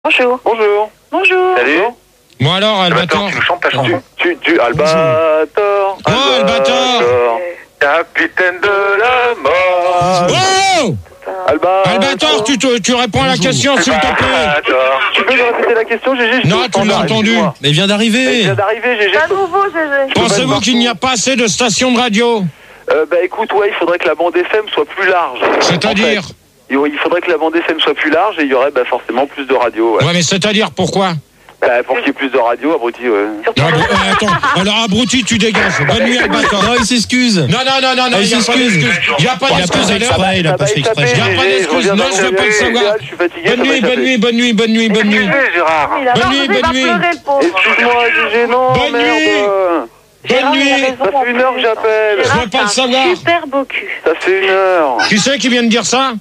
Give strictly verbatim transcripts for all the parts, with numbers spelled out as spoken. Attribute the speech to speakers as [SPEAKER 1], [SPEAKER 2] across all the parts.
[SPEAKER 1] Bonjour.
[SPEAKER 2] Bonjour.
[SPEAKER 1] Bonjour.
[SPEAKER 2] Salut.
[SPEAKER 3] Bon alors, Albator.
[SPEAKER 2] Tu nous chantes ta chanson. Tu, tu, Albator.
[SPEAKER 3] Oh, Albator.
[SPEAKER 2] Capitaine de la mort.
[SPEAKER 3] Oh
[SPEAKER 2] Albator.
[SPEAKER 3] Albator, tu, te- tu réponds à la question, s'il te plaît.
[SPEAKER 2] Albator. Tu peux me répéter la question, Gégé?
[SPEAKER 3] Non, tu l'as entendu.
[SPEAKER 4] Mais il vient
[SPEAKER 2] Il
[SPEAKER 4] d'arriver.
[SPEAKER 2] vient d'arriver, Gégé.
[SPEAKER 1] C'est à nouveau, Gégé.
[SPEAKER 3] Pensez-vous qu'il n'y a pas assez de stations de radio?
[SPEAKER 2] Euh, bah écoute, ouais, il faudrait que la bande F M soit plus large.
[SPEAKER 3] C'est-à-dire?
[SPEAKER 2] En fait, il faudrait que la bande F M soit plus large et il y aurait bah, forcément plus de radio. Ouais.
[SPEAKER 3] Ouais, mais c'est-à-dire pourquoi?
[SPEAKER 2] Bah, pour qu'il y ait plus de radio, abruti, ouais.
[SPEAKER 3] Non, mais, euh, attends, alors abruti, tu dégages. Bonne nuit, Albator.
[SPEAKER 4] Non, il s'excuse.
[SPEAKER 3] Non, non, non, non, non,
[SPEAKER 4] Ah,
[SPEAKER 3] il n'y a pas
[SPEAKER 4] s'excuse.
[SPEAKER 3] d'excuse. Il n'y a pas
[SPEAKER 4] Il a
[SPEAKER 3] d'excuse.
[SPEAKER 4] pas fait exprès, il a pas fait exprès.
[SPEAKER 3] Il n'y a pas d'excuse. Non, je veux pas le savoir.
[SPEAKER 2] Je suis fatigué.
[SPEAKER 3] Bonne nuit, bonne nuit, bonne nuit, bonne nuit, bonne nuit.
[SPEAKER 2] Excusez, Gérard.
[SPEAKER 1] Il a
[SPEAKER 3] Bonne
[SPEAKER 1] pas
[SPEAKER 3] nuit,
[SPEAKER 1] osé,
[SPEAKER 3] bonne
[SPEAKER 1] il va
[SPEAKER 3] nuit.
[SPEAKER 1] pleurer, le pauvre.
[SPEAKER 2] Excuse-moi, Gégé, non,
[SPEAKER 3] Bonne
[SPEAKER 2] merde.
[SPEAKER 3] nuit. Bonne
[SPEAKER 1] Gérard, il a
[SPEAKER 3] nuit.
[SPEAKER 1] raison,
[SPEAKER 2] Ça fait une heure que j'appelle.
[SPEAKER 3] Je veux pas le savoir.
[SPEAKER 1] Super beau cul.
[SPEAKER 2] Ça fait une heure.
[SPEAKER 3] Qui c'est qui vient de dire ça?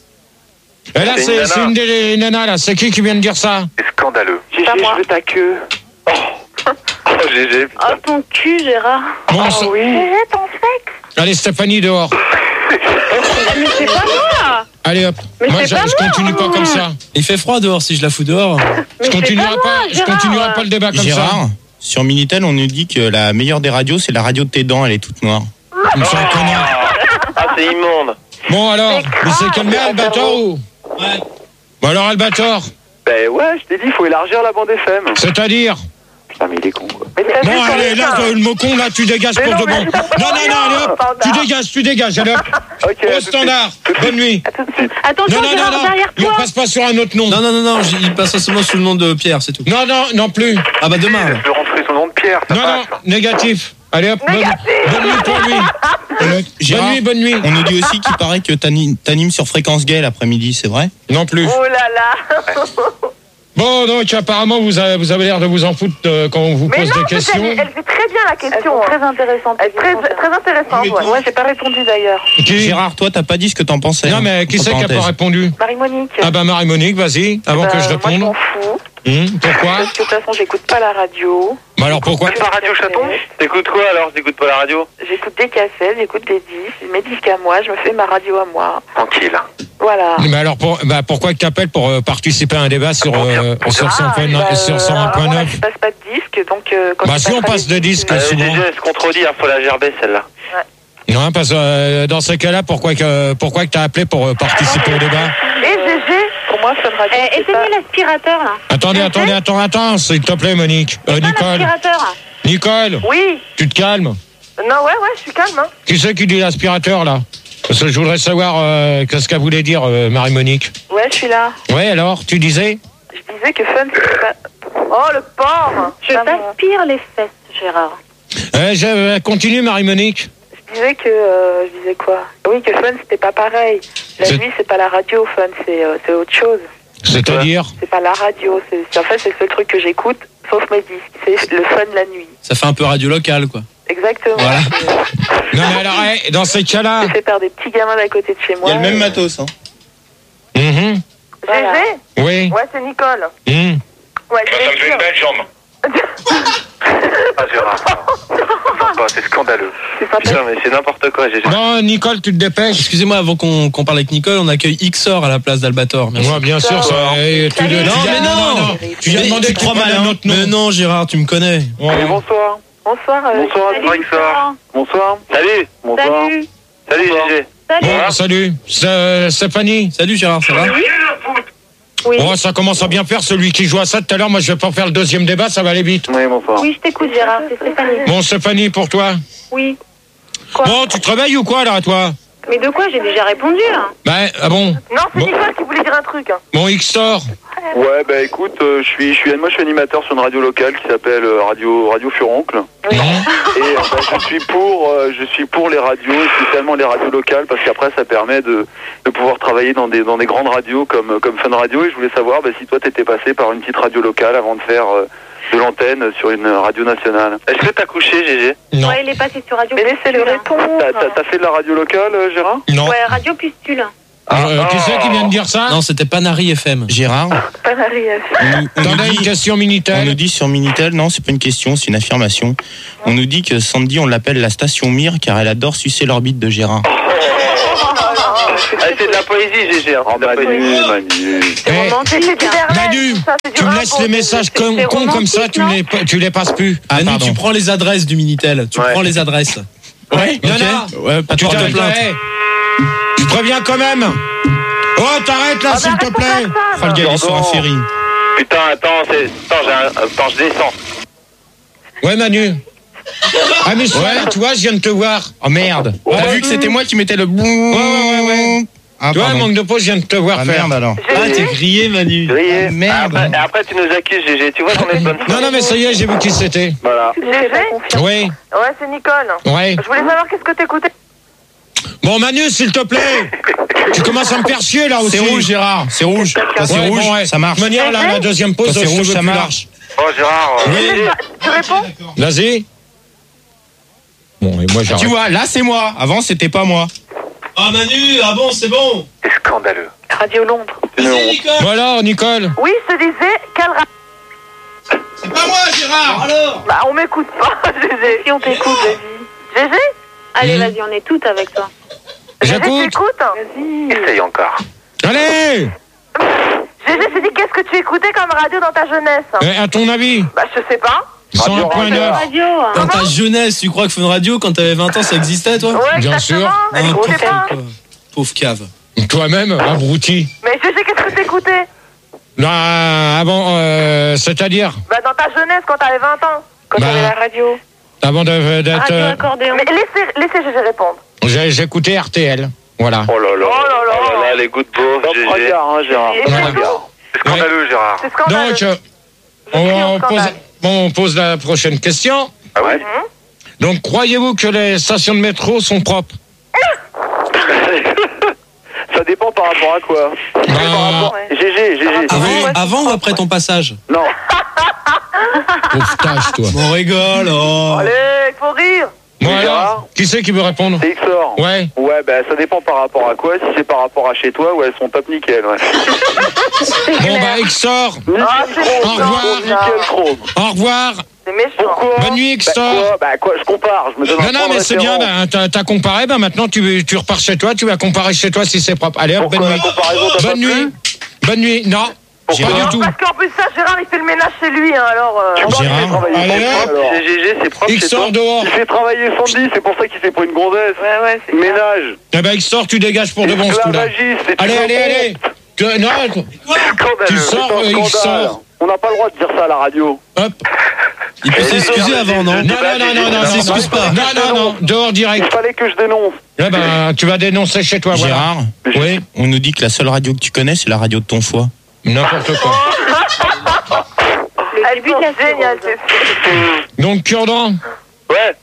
[SPEAKER 3] Et là,
[SPEAKER 2] C'est une
[SPEAKER 3] c'est
[SPEAKER 2] nana.
[SPEAKER 3] c'est une des nanas, là. C'est qui qui vient de dire ça?
[SPEAKER 2] C'est scandaleux. Gégé,
[SPEAKER 1] Pas moi.
[SPEAKER 2] je veux ta queue. Oh, oh Gégé,
[SPEAKER 1] Oh,
[SPEAKER 2] putain.
[SPEAKER 1] ton cul, Gérard.
[SPEAKER 3] Bon,
[SPEAKER 2] Ah
[SPEAKER 3] ça-
[SPEAKER 2] oui.
[SPEAKER 1] Gégé, ton sexe.
[SPEAKER 3] Allez, Stéphanie, dehors.
[SPEAKER 1] Mais c'est pas moi.
[SPEAKER 3] Allez, hop.
[SPEAKER 1] Mais
[SPEAKER 3] Moi,
[SPEAKER 1] c'est
[SPEAKER 3] je,
[SPEAKER 1] pas
[SPEAKER 3] je
[SPEAKER 1] moi.
[SPEAKER 3] continue pas comme ça.
[SPEAKER 4] Il fait froid dehors si je la fous dehors.
[SPEAKER 1] Mais
[SPEAKER 3] Je
[SPEAKER 1] c'est
[SPEAKER 3] continuerai
[SPEAKER 1] pas,
[SPEAKER 3] pas,
[SPEAKER 1] moi,
[SPEAKER 3] je
[SPEAKER 1] Gérard.
[SPEAKER 3] continuerai pas le débat comme
[SPEAKER 5] Gérard, sur Minitel, on nous dit que la meilleure des radios, c'est la radio de tes dents, elle est toute noire.
[SPEAKER 3] ça. Tu me sens un connard.
[SPEAKER 2] Ah, c'est immonde.
[SPEAKER 3] Bon, alors, il s'est calmé,
[SPEAKER 1] grave,
[SPEAKER 3] Albator ou?
[SPEAKER 4] Ouais.
[SPEAKER 3] Bon, alors, Albator,
[SPEAKER 2] Ben ouais, je t'ai dit, il faut élargir la bande F M.
[SPEAKER 3] c'est-à-dire?
[SPEAKER 2] Putain, mais il est con, quoi.
[SPEAKER 1] Mais t'as vu
[SPEAKER 3] Bon,
[SPEAKER 1] quand
[SPEAKER 3] allez,
[SPEAKER 1] même
[SPEAKER 3] là,
[SPEAKER 1] ça.
[SPEAKER 3] le mot con, là, tu dégages
[SPEAKER 1] Mais
[SPEAKER 3] pour
[SPEAKER 1] non,
[SPEAKER 3] de
[SPEAKER 1] mais
[SPEAKER 3] bon.
[SPEAKER 1] c'est pas
[SPEAKER 3] Non, non, non, allez, hop.
[SPEAKER 1] standard.
[SPEAKER 3] Tu dégages, tu dégages, allez, hop.
[SPEAKER 2] Ok, à
[SPEAKER 3] Au
[SPEAKER 2] tout de
[SPEAKER 3] standard.
[SPEAKER 2] suite.
[SPEAKER 3] Bonne nuit.
[SPEAKER 1] À tout de suite. Attention,
[SPEAKER 3] Non, non, non,
[SPEAKER 1] Gérard,
[SPEAKER 3] non.
[SPEAKER 1] derrière
[SPEAKER 3] Il
[SPEAKER 1] toi.
[SPEAKER 3] passe pas sur un autre nom.
[SPEAKER 4] Non, non, non, non, j- il passe seulement sous le nom de Pierre, c'est tout.
[SPEAKER 3] Non, non, non plus.
[SPEAKER 4] Ah bah demain. alors.
[SPEAKER 2] Je peux rentrer son nom de Pierre, ça
[SPEAKER 3] Non, non,
[SPEAKER 2] passe.
[SPEAKER 3] négatif. Allez, hop. Bonne,
[SPEAKER 1] Négatif.
[SPEAKER 3] bonne nuit pour lui. Bonne
[SPEAKER 5] Gérard,
[SPEAKER 3] nuit, bonne nuit.
[SPEAKER 5] On nous dit aussi qu'il paraît que t'ani- t'animes sur Fréquence Gay l'après-midi, c'est vrai?
[SPEAKER 3] Non plus.
[SPEAKER 1] Oh là là.
[SPEAKER 3] Bon, donc, apparemment, vous avez, vous avez l'air de vous en foutre euh, quand on vous
[SPEAKER 1] Mais
[SPEAKER 3] pose
[SPEAKER 1] non,
[SPEAKER 3] des
[SPEAKER 1] c'est-
[SPEAKER 3] questions.
[SPEAKER 1] elle, elle fait très bien la question.
[SPEAKER 6] Elles sont très intéressantes.
[SPEAKER 1] Elle est très, très intéressante.
[SPEAKER 5] Mais
[SPEAKER 1] Ouais,
[SPEAKER 5] toi-
[SPEAKER 1] ouais j'ai pas répondu d'ailleurs.
[SPEAKER 3] Qui
[SPEAKER 5] Gérard, toi, t'as pas dit ce que t'en pensais.
[SPEAKER 3] Non,
[SPEAKER 5] hein,
[SPEAKER 3] mais qui
[SPEAKER 5] en
[SPEAKER 3] c'est qui a pas
[SPEAKER 5] parenthèse.
[SPEAKER 3] répondu?
[SPEAKER 1] Marie-Monique.
[SPEAKER 3] Ah bah Marie-Monique, vas-y, avant
[SPEAKER 1] Bah,
[SPEAKER 3] que je
[SPEAKER 1] Moi, je
[SPEAKER 3] réponde.
[SPEAKER 1] m'en fous.
[SPEAKER 3] Hum, pourquoi?
[SPEAKER 1] Parce que de toute façon, j'écoute pas la radio.
[SPEAKER 3] Bah alors pourquoi?
[SPEAKER 2] Pas Radio Chaton? T'écoutes quoi alors? T'écoutes pas la radio?
[SPEAKER 1] J'écoute des cassettes, j'écoute des disques, mes disques à moi, je me fais ma radio à moi.
[SPEAKER 2] Tranquille.
[SPEAKER 1] Voilà.
[SPEAKER 3] Mais alors pour, bah pourquoi que t'appelles pour euh, participer à un débat sur euh, sur cent
[SPEAKER 1] Ah, bah,
[SPEAKER 3] sur cent un
[SPEAKER 1] alors
[SPEAKER 3] point
[SPEAKER 1] moi,
[SPEAKER 3] neuf?
[SPEAKER 1] je passe pas de disques, donc euh, quand
[SPEAKER 3] Bah
[SPEAKER 1] je
[SPEAKER 3] si on
[SPEAKER 1] passerai
[SPEAKER 3] passe des disques
[SPEAKER 1] euh,
[SPEAKER 3] souvent.
[SPEAKER 2] Gégé, elle se contredit, il faut la gerber celle-là.
[SPEAKER 3] Non, parce que euh, dans ces cas-là, pourquoi que pourquoi que t'as appelé pour euh, participer au débat?
[SPEAKER 1] Et Gégé, pour moi, Fun Radio.
[SPEAKER 6] Eh,
[SPEAKER 1] c'est pas-
[SPEAKER 6] éteignez l'aspirateur, là.
[SPEAKER 3] Attendez, attendez, attends, attends, s'il te plaît, Monique. Euh,
[SPEAKER 6] Pas
[SPEAKER 3] Nicole,
[SPEAKER 6] l'aspirateur.
[SPEAKER 3] Nicole,
[SPEAKER 1] Oui.
[SPEAKER 3] tu te calmes.
[SPEAKER 1] Non, ouais, ouais, je suis calme. Hein.
[SPEAKER 3] Qui c'est qui dit l'aspirateur là? Parce que je voudrais savoir euh, qu'est-ce qu'elle voulait dire, euh, Marie-Monique.
[SPEAKER 1] Ouais, je suis là.
[SPEAKER 3] Ouais, alors, tu disais?
[SPEAKER 1] Je disais que Fun, c'était pas... Oh, le porc.
[SPEAKER 6] Je
[SPEAKER 1] Ça me-
[SPEAKER 6] t'aspire les fesses, Gérard.
[SPEAKER 3] Euh, je, euh, continue, Marie-Monique.
[SPEAKER 1] Je disais que... euh, je disais quoi? Oui, que Fun, c'était pas pareil. La
[SPEAKER 3] C'est-
[SPEAKER 1] nuit, c'est pas la radio, Fun, c'est euh, c'est autre chose.
[SPEAKER 3] C'est-à-dire?
[SPEAKER 1] C'est pas la radio, c'est c'est- en fait, c'est le seul truc que j'écoute, sauf mes disques. C'est le Fun la nuit.
[SPEAKER 4] Ça fait un peu radio locale, quoi.
[SPEAKER 1] Exactement.
[SPEAKER 4] Voilà.
[SPEAKER 3] Non, mais alors, eh, dans ces cas-là.
[SPEAKER 1] J'ai fait par des petits gamins d'à côté de chez
[SPEAKER 5] Il
[SPEAKER 1] moi.
[SPEAKER 5] y a le même
[SPEAKER 1] et-
[SPEAKER 5] matos, hein.
[SPEAKER 3] Mhm.
[SPEAKER 1] Voilà.
[SPEAKER 6] Gégé?
[SPEAKER 3] Oui.
[SPEAKER 1] Ouais, c'est Nicole.
[SPEAKER 3] Mhm.
[SPEAKER 1] Ouais,
[SPEAKER 2] Ça me fait une belle jambe. Ah Gérard, sympa, c'est scandaleux.
[SPEAKER 1] C'est sympa.
[SPEAKER 2] Putain mais c'est n'importe quoi, Gégé.
[SPEAKER 3] Bon, Nicole, tu te dépêches.
[SPEAKER 4] Excusez-moi, avant qu'on qu'on parle avec Nicole, on accueille Xor à la place d'Albator. Merci.
[SPEAKER 3] Moi, bien sûr, ça. eh, tu,
[SPEAKER 1] Salut.
[SPEAKER 3] tu-
[SPEAKER 4] Non,
[SPEAKER 3] tu-
[SPEAKER 4] mais non.
[SPEAKER 3] Tu viens
[SPEAKER 4] Mais
[SPEAKER 3] demander
[SPEAKER 4] tu
[SPEAKER 3] que
[SPEAKER 4] te crois
[SPEAKER 3] tu
[SPEAKER 4] mal,
[SPEAKER 3] prennes
[SPEAKER 4] hein.
[SPEAKER 3] un autre nom.
[SPEAKER 4] Mais non, Gérard, tu me connais.
[SPEAKER 3] Ouais.
[SPEAKER 2] Allez, bonsoir.
[SPEAKER 1] Bonsoir. euh,
[SPEAKER 2] Bonsoir,
[SPEAKER 6] Salut,
[SPEAKER 2] Rixor. Bonsoir. Salut. Bonsoir.
[SPEAKER 6] Salut.
[SPEAKER 2] Salut Gégé.
[SPEAKER 6] Salut.
[SPEAKER 3] Bon, salut. C'est- Stéphanie.
[SPEAKER 4] Salut Gérard, ça va?
[SPEAKER 1] Oui.
[SPEAKER 3] Oh, ça commence à bien faire, celui qui joue à ça tout à l'heure. Moi, je vais pas faire le deuxième débat, ça va aller vite.
[SPEAKER 2] Oui, bonsoir.
[SPEAKER 6] Oui, je t'écoute, Gérard. C'est Stéphanie.
[SPEAKER 3] Bon, Stéphanie, pour toi.
[SPEAKER 6] Oui. Quoi?
[SPEAKER 3] Bon, tu te réveilles ou quoi, là, toi?
[SPEAKER 6] Mais de quoi? J'ai déjà répondu, là.
[SPEAKER 3] Ben, ah bon?
[SPEAKER 1] Non, c'est
[SPEAKER 3] Bon.
[SPEAKER 1] Nicole qui voulait dire un truc. Hein.
[SPEAKER 3] Bon, X-Stor.
[SPEAKER 2] Ouais, bah écoute, euh, je suis, je suis, moi je suis animateur sur une radio locale qui s'appelle euh, Radio Radio Furoncle.
[SPEAKER 3] Mhm.
[SPEAKER 2] Et euh, bah, je suis pour, euh, je suis pour les radios, spécialement les radios locales, parce qu'après ça permet de, de pouvoir travailler dans des dans des grandes radios comme comme Fun Radio. Et je voulais savoir bah, si toi t'étais passé par une petite radio locale avant de faire euh, de l'antenne sur une radio nationale. Est-ce que t'as couché, Gégé?
[SPEAKER 3] Non.
[SPEAKER 6] Ouais, il est passé sur Radio
[SPEAKER 1] Mais laissez-le
[SPEAKER 6] Pustule.
[SPEAKER 1] répondre.
[SPEAKER 2] T'as t'as- t'as fait de la radio locale, euh, Gérard?
[SPEAKER 3] Non.
[SPEAKER 6] Ouais, Radio Pustule.
[SPEAKER 3] Euh, qui c'est qui vient de dire ça?
[SPEAKER 4] Non, c'était Panari F M.
[SPEAKER 5] Gérard,
[SPEAKER 1] Pas la réaction.
[SPEAKER 5] on nous, on nous
[SPEAKER 3] T'en as une
[SPEAKER 5] dit,
[SPEAKER 3] question
[SPEAKER 5] on
[SPEAKER 3] Minitel?
[SPEAKER 5] nous dit sur Minitel, non, c'est pas une question, c'est une affirmation. On nous dit que Sandy, on l'appelle la station Mire car elle adore sucer l'orbite de Gérard.
[SPEAKER 2] Ah, c'est de la poésie, G G. Hein. Oh, Manu, Manu.
[SPEAKER 1] C'est
[SPEAKER 3] Eh,
[SPEAKER 1] romantique, c'est du Verlaine,
[SPEAKER 3] Manu,
[SPEAKER 1] ça, c'est du
[SPEAKER 3] tu me
[SPEAKER 1] rap,
[SPEAKER 3] laisses les
[SPEAKER 1] c'est-
[SPEAKER 3] messages
[SPEAKER 1] c'est-
[SPEAKER 3] cons
[SPEAKER 1] c'est
[SPEAKER 3] cons comme ça, tu
[SPEAKER 1] romantique,
[SPEAKER 3] les, tu les passes plus.
[SPEAKER 4] Ah,
[SPEAKER 5] Ah,
[SPEAKER 4] nous,
[SPEAKER 5] pardon.
[SPEAKER 4] tu prends les adresses du Minitel. Tu
[SPEAKER 2] Ouais.
[SPEAKER 4] prends les adresses.
[SPEAKER 5] Ouais,
[SPEAKER 3] Non,
[SPEAKER 5] ok.
[SPEAKER 3] non.
[SPEAKER 5] Ouais, pas de
[SPEAKER 3] Tu
[SPEAKER 5] porte
[SPEAKER 3] t'arrêtes,
[SPEAKER 5] plainte.
[SPEAKER 3] eh. Je préviens quand même. Oh, t'arrêtes là,
[SPEAKER 1] Ah,
[SPEAKER 3] s'il
[SPEAKER 1] mais
[SPEAKER 3] te
[SPEAKER 1] arrête
[SPEAKER 3] plaît.
[SPEAKER 1] ton téléphone.
[SPEAKER 5] Oh, le gars, il est sur un ferry.
[SPEAKER 2] Putain, attends, c'est... attends, j'ai un... attends, je descends.
[SPEAKER 3] Ouais, Manu. Ah, mais ouais, tu vois, je viens de te voir.
[SPEAKER 5] Oh merde. T'as vu que c'était moi qui mettais le boum.
[SPEAKER 3] Ouais, ouais, ouais, ouais.
[SPEAKER 5] Ah,
[SPEAKER 3] Tu vois,
[SPEAKER 5] pardon.
[SPEAKER 3] manque de pause, je viens de te voir
[SPEAKER 5] Ah,
[SPEAKER 3] faire.
[SPEAKER 5] merde alors.
[SPEAKER 4] Ah, t'es grillé, Manu.
[SPEAKER 2] Grillé.
[SPEAKER 5] Ah, merde.
[SPEAKER 2] Après, après, tu nous accuses, G G. Tu vois qu'on est de bonne foi.
[SPEAKER 3] Non, non, mais ça y est, j'ai vu qui c'était.
[SPEAKER 2] Voilà.
[SPEAKER 1] G G
[SPEAKER 3] Oui,
[SPEAKER 1] Ouais, c'est Nicole.
[SPEAKER 3] ouais.
[SPEAKER 1] Je voulais savoir qu'est-ce que t'écoutais.
[SPEAKER 3] Bon, Manu, s'il te plaît. Tu commences à me faire chier là aussi.
[SPEAKER 5] C'est rouge, Gérard. C'est rouge. Quand c'est
[SPEAKER 3] Ouais,
[SPEAKER 5] rouge,
[SPEAKER 3] bon, ouais.
[SPEAKER 5] ça marche.
[SPEAKER 3] De manière, la, la deuxième pause,
[SPEAKER 5] Quand c'est
[SPEAKER 3] je te
[SPEAKER 5] rouge,
[SPEAKER 3] veux
[SPEAKER 5] ça
[SPEAKER 3] plus
[SPEAKER 5] marche.
[SPEAKER 3] large.
[SPEAKER 2] Oh, Gérard. euh,
[SPEAKER 3] Oui.
[SPEAKER 2] G G.
[SPEAKER 1] Tu réponds
[SPEAKER 3] Vas-y. Bon, et moi, j'arrête.
[SPEAKER 5] Tu vois, là c'est moi. Avant c'était pas moi.
[SPEAKER 4] Ah, Manu, ah bon, c'est bon.
[SPEAKER 2] C'est scandaleux.
[SPEAKER 1] Radio Londres.
[SPEAKER 2] C'est une honte.
[SPEAKER 4] Nicole.
[SPEAKER 3] Bon alors, Nicole.
[SPEAKER 1] Oui, je te disais, quel rap.
[SPEAKER 4] C'est pas moi, Gérard. Alors.
[SPEAKER 1] Bah, on m'écoute pas, G G.
[SPEAKER 6] Si on t'écoute, vas-y.
[SPEAKER 1] G G
[SPEAKER 6] Allez,
[SPEAKER 3] Mhm.
[SPEAKER 6] vas-y, on est toutes avec toi.
[SPEAKER 1] G G,
[SPEAKER 3] J'écoute.
[SPEAKER 1] tu écoutes
[SPEAKER 6] Vas-y.
[SPEAKER 2] Essaye encore.
[SPEAKER 3] Allez.
[SPEAKER 1] G G, je te dis, qu'est-ce que tu écoutais comme radio dans ta jeunesse
[SPEAKER 3] Eh, à ton avis,
[SPEAKER 1] Bah, je sais pas.
[SPEAKER 3] cent un point neuf.
[SPEAKER 6] Radio. hein.
[SPEAKER 4] Dans ta jeunesse, tu crois que Fun Radio, quand t'avais vingt ans, ça existait, toi?
[SPEAKER 1] Ouais,
[SPEAKER 3] Bien
[SPEAKER 1] exactement.
[SPEAKER 3] sûr.
[SPEAKER 1] Mais je
[SPEAKER 4] N'importe
[SPEAKER 1] sais pas.
[SPEAKER 4] quoi. Pauvre cave.
[SPEAKER 3] Toi-même, abruti.
[SPEAKER 1] Mais G G, qu'est-ce que t'écoutais
[SPEAKER 3] Là, avant, euh, c'est-à-dire,
[SPEAKER 1] Bah, dans ta jeunesse, quand t'avais vingt ans. Quand
[SPEAKER 3] Bah.
[SPEAKER 1] t'avais la radio.
[SPEAKER 3] avant de- d'être,
[SPEAKER 6] Radio
[SPEAKER 3] euh,
[SPEAKER 6] accordéon.
[SPEAKER 1] Mais laissez, laissez G G répondre.
[SPEAKER 3] j'ai- j'écoutais R T L. Voilà.
[SPEAKER 2] Oh là là.
[SPEAKER 1] Oh là là.
[SPEAKER 2] là, les gouttes beaux. G G.
[SPEAKER 7] regard, hein, Gérard.
[SPEAKER 1] Et
[SPEAKER 3] Ouais.
[SPEAKER 1] c'est tout.
[SPEAKER 2] C'est scandaleux, Gérard.
[SPEAKER 1] C'est scandaleux.
[SPEAKER 3] Donc, euh,
[SPEAKER 1] Je
[SPEAKER 3] on,
[SPEAKER 1] crie au
[SPEAKER 3] on pose,
[SPEAKER 1] scandale.
[SPEAKER 3] bon, on pose la prochaine question.
[SPEAKER 2] Ah ouais?
[SPEAKER 3] Donc, croyez-vous que les stations de métro sont propres?
[SPEAKER 7] Ça dépend par rapport à quoi.
[SPEAKER 3] Bah,
[SPEAKER 7] G G, G G.
[SPEAKER 4] Avant,
[SPEAKER 1] ouais,
[SPEAKER 4] avant ou après ton passage?
[SPEAKER 7] Non,
[SPEAKER 3] pauvre tâche, toi.
[SPEAKER 4] On rigole, oh.
[SPEAKER 1] Allez, il faut rire.
[SPEAKER 3] Bon,
[SPEAKER 7] Oui,
[SPEAKER 3] alors,
[SPEAKER 7] Gérard.
[SPEAKER 3] qui c'est qui veut répondre?
[SPEAKER 7] c'est X O R.
[SPEAKER 3] Ouais.
[SPEAKER 7] Ouais, bah ça dépend par rapport à quoi. Si c'est par rapport à chez toi, ouais, elles sont top nickel, ouais.
[SPEAKER 3] Bon, bah, Xor,
[SPEAKER 1] Ah, c'est
[SPEAKER 3] Au
[SPEAKER 1] méchant,
[SPEAKER 3] revoir.
[SPEAKER 1] ça.
[SPEAKER 7] Nickel chrome.
[SPEAKER 3] au revoir.
[SPEAKER 1] C'est méchant.
[SPEAKER 7] Pourquoi
[SPEAKER 3] Bonne nuit,
[SPEAKER 7] Bah
[SPEAKER 3] Xor.
[SPEAKER 7] quoi Bah quoi, je compare, je me donne un
[SPEAKER 3] Non, non,
[SPEAKER 7] point de
[SPEAKER 3] mais c'est bien,
[SPEAKER 7] référence.
[SPEAKER 3] bah, t'as, t'as comparé, bah, maintenant tu, tu repars chez toi, tu vas comparer chez toi si c'est propre. Allez, hop,
[SPEAKER 7] Pourquoi
[SPEAKER 3] bonne
[SPEAKER 7] la
[SPEAKER 3] nuit.
[SPEAKER 7] comparaison t'a pas
[SPEAKER 3] Bonne
[SPEAKER 7] plu
[SPEAKER 3] nuit. Bonne nuit. Non,
[SPEAKER 4] Pourquoi
[SPEAKER 3] pas du
[SPEAKER 1] Non,
[SPEAKER 3] tout.
[SPEAKER 1] parce qu'en plus, ça, Gérard, il fait le ménage chez lui, hein, alors. euh,
[SPEAKER 7] Tu parles, il fait
[SPEAKER 5] Gérard,
[SPEAKER 7] travailler
[SPEAKER 3] allez,
[SPEAKER 7] Sandy,
[SPEAKER 3] hop.
[SPEAKER 7] alors.
[SPEAKER 2] C'est G G, c'est propre chez toi.
[SPEAKER 3] Xor dehors.
[SPEAKER 7] Il fait travailler Sandy, c'est pour ça qu'il fait pour une gonzesse.
[SPEAKER 1] Ouais, ouais, c'est
[SPEAKER 7] Ménage.
[SPEAKER 3] Eh ben, Xor, tu dégages pour de bon ce coup-là.
[SPEAKER 7] Esclavagiste, c'est
[SPEAKER 3] Allez,
[SPEAKER 7] tout
[SPEAKER 3] allez,
[SPEAKER 7] un
[SPEAKER 3] allez. Tu- non,
[SPEAKER 2] Scandaleux.
[SPEAKER 3] tu sors,
[SPEAKER 7] C'est un
[SPEAKER 3] euh,
[SPEAKER 7] scandale.
[SPEAKER 3] Xor.
[SPEAKER 7] On n'a pas le droit de dire ça à la radio.
[SPEAKER 3] Hop.
[SPEAKER 4] Il peut s'excuser avant, non?
[SPEAKER 3] Non, non, non, non, non,
[SPEAKER 4] Il s'excuse
[SPEAKER 3] non,
[SPEAKER 4] pas.
[SPEAKER 3] non, non, non, dehors
[SPEAKER 7] Il
[SPEAKER 3] direct.
[SPEAKER 7] fallait que je dénonce.
[SPEAKER 3] Eh ben, tu vas dénoncer chez toi, voilà.
[SPEAKER 5] Gérard,
[SPEAKER 3] Oui,
[SPEAKER 5] on nous dit que la seule radio que tu connais, c'est la radio de ton foie.
[SPEAKER 3] n'importe quoi.
[SPEAKER 1] Elles sont géniales, ces filles.
[SPEAKER 3] Donc, Cure-dent.
[SPEAKER 2] Ouais.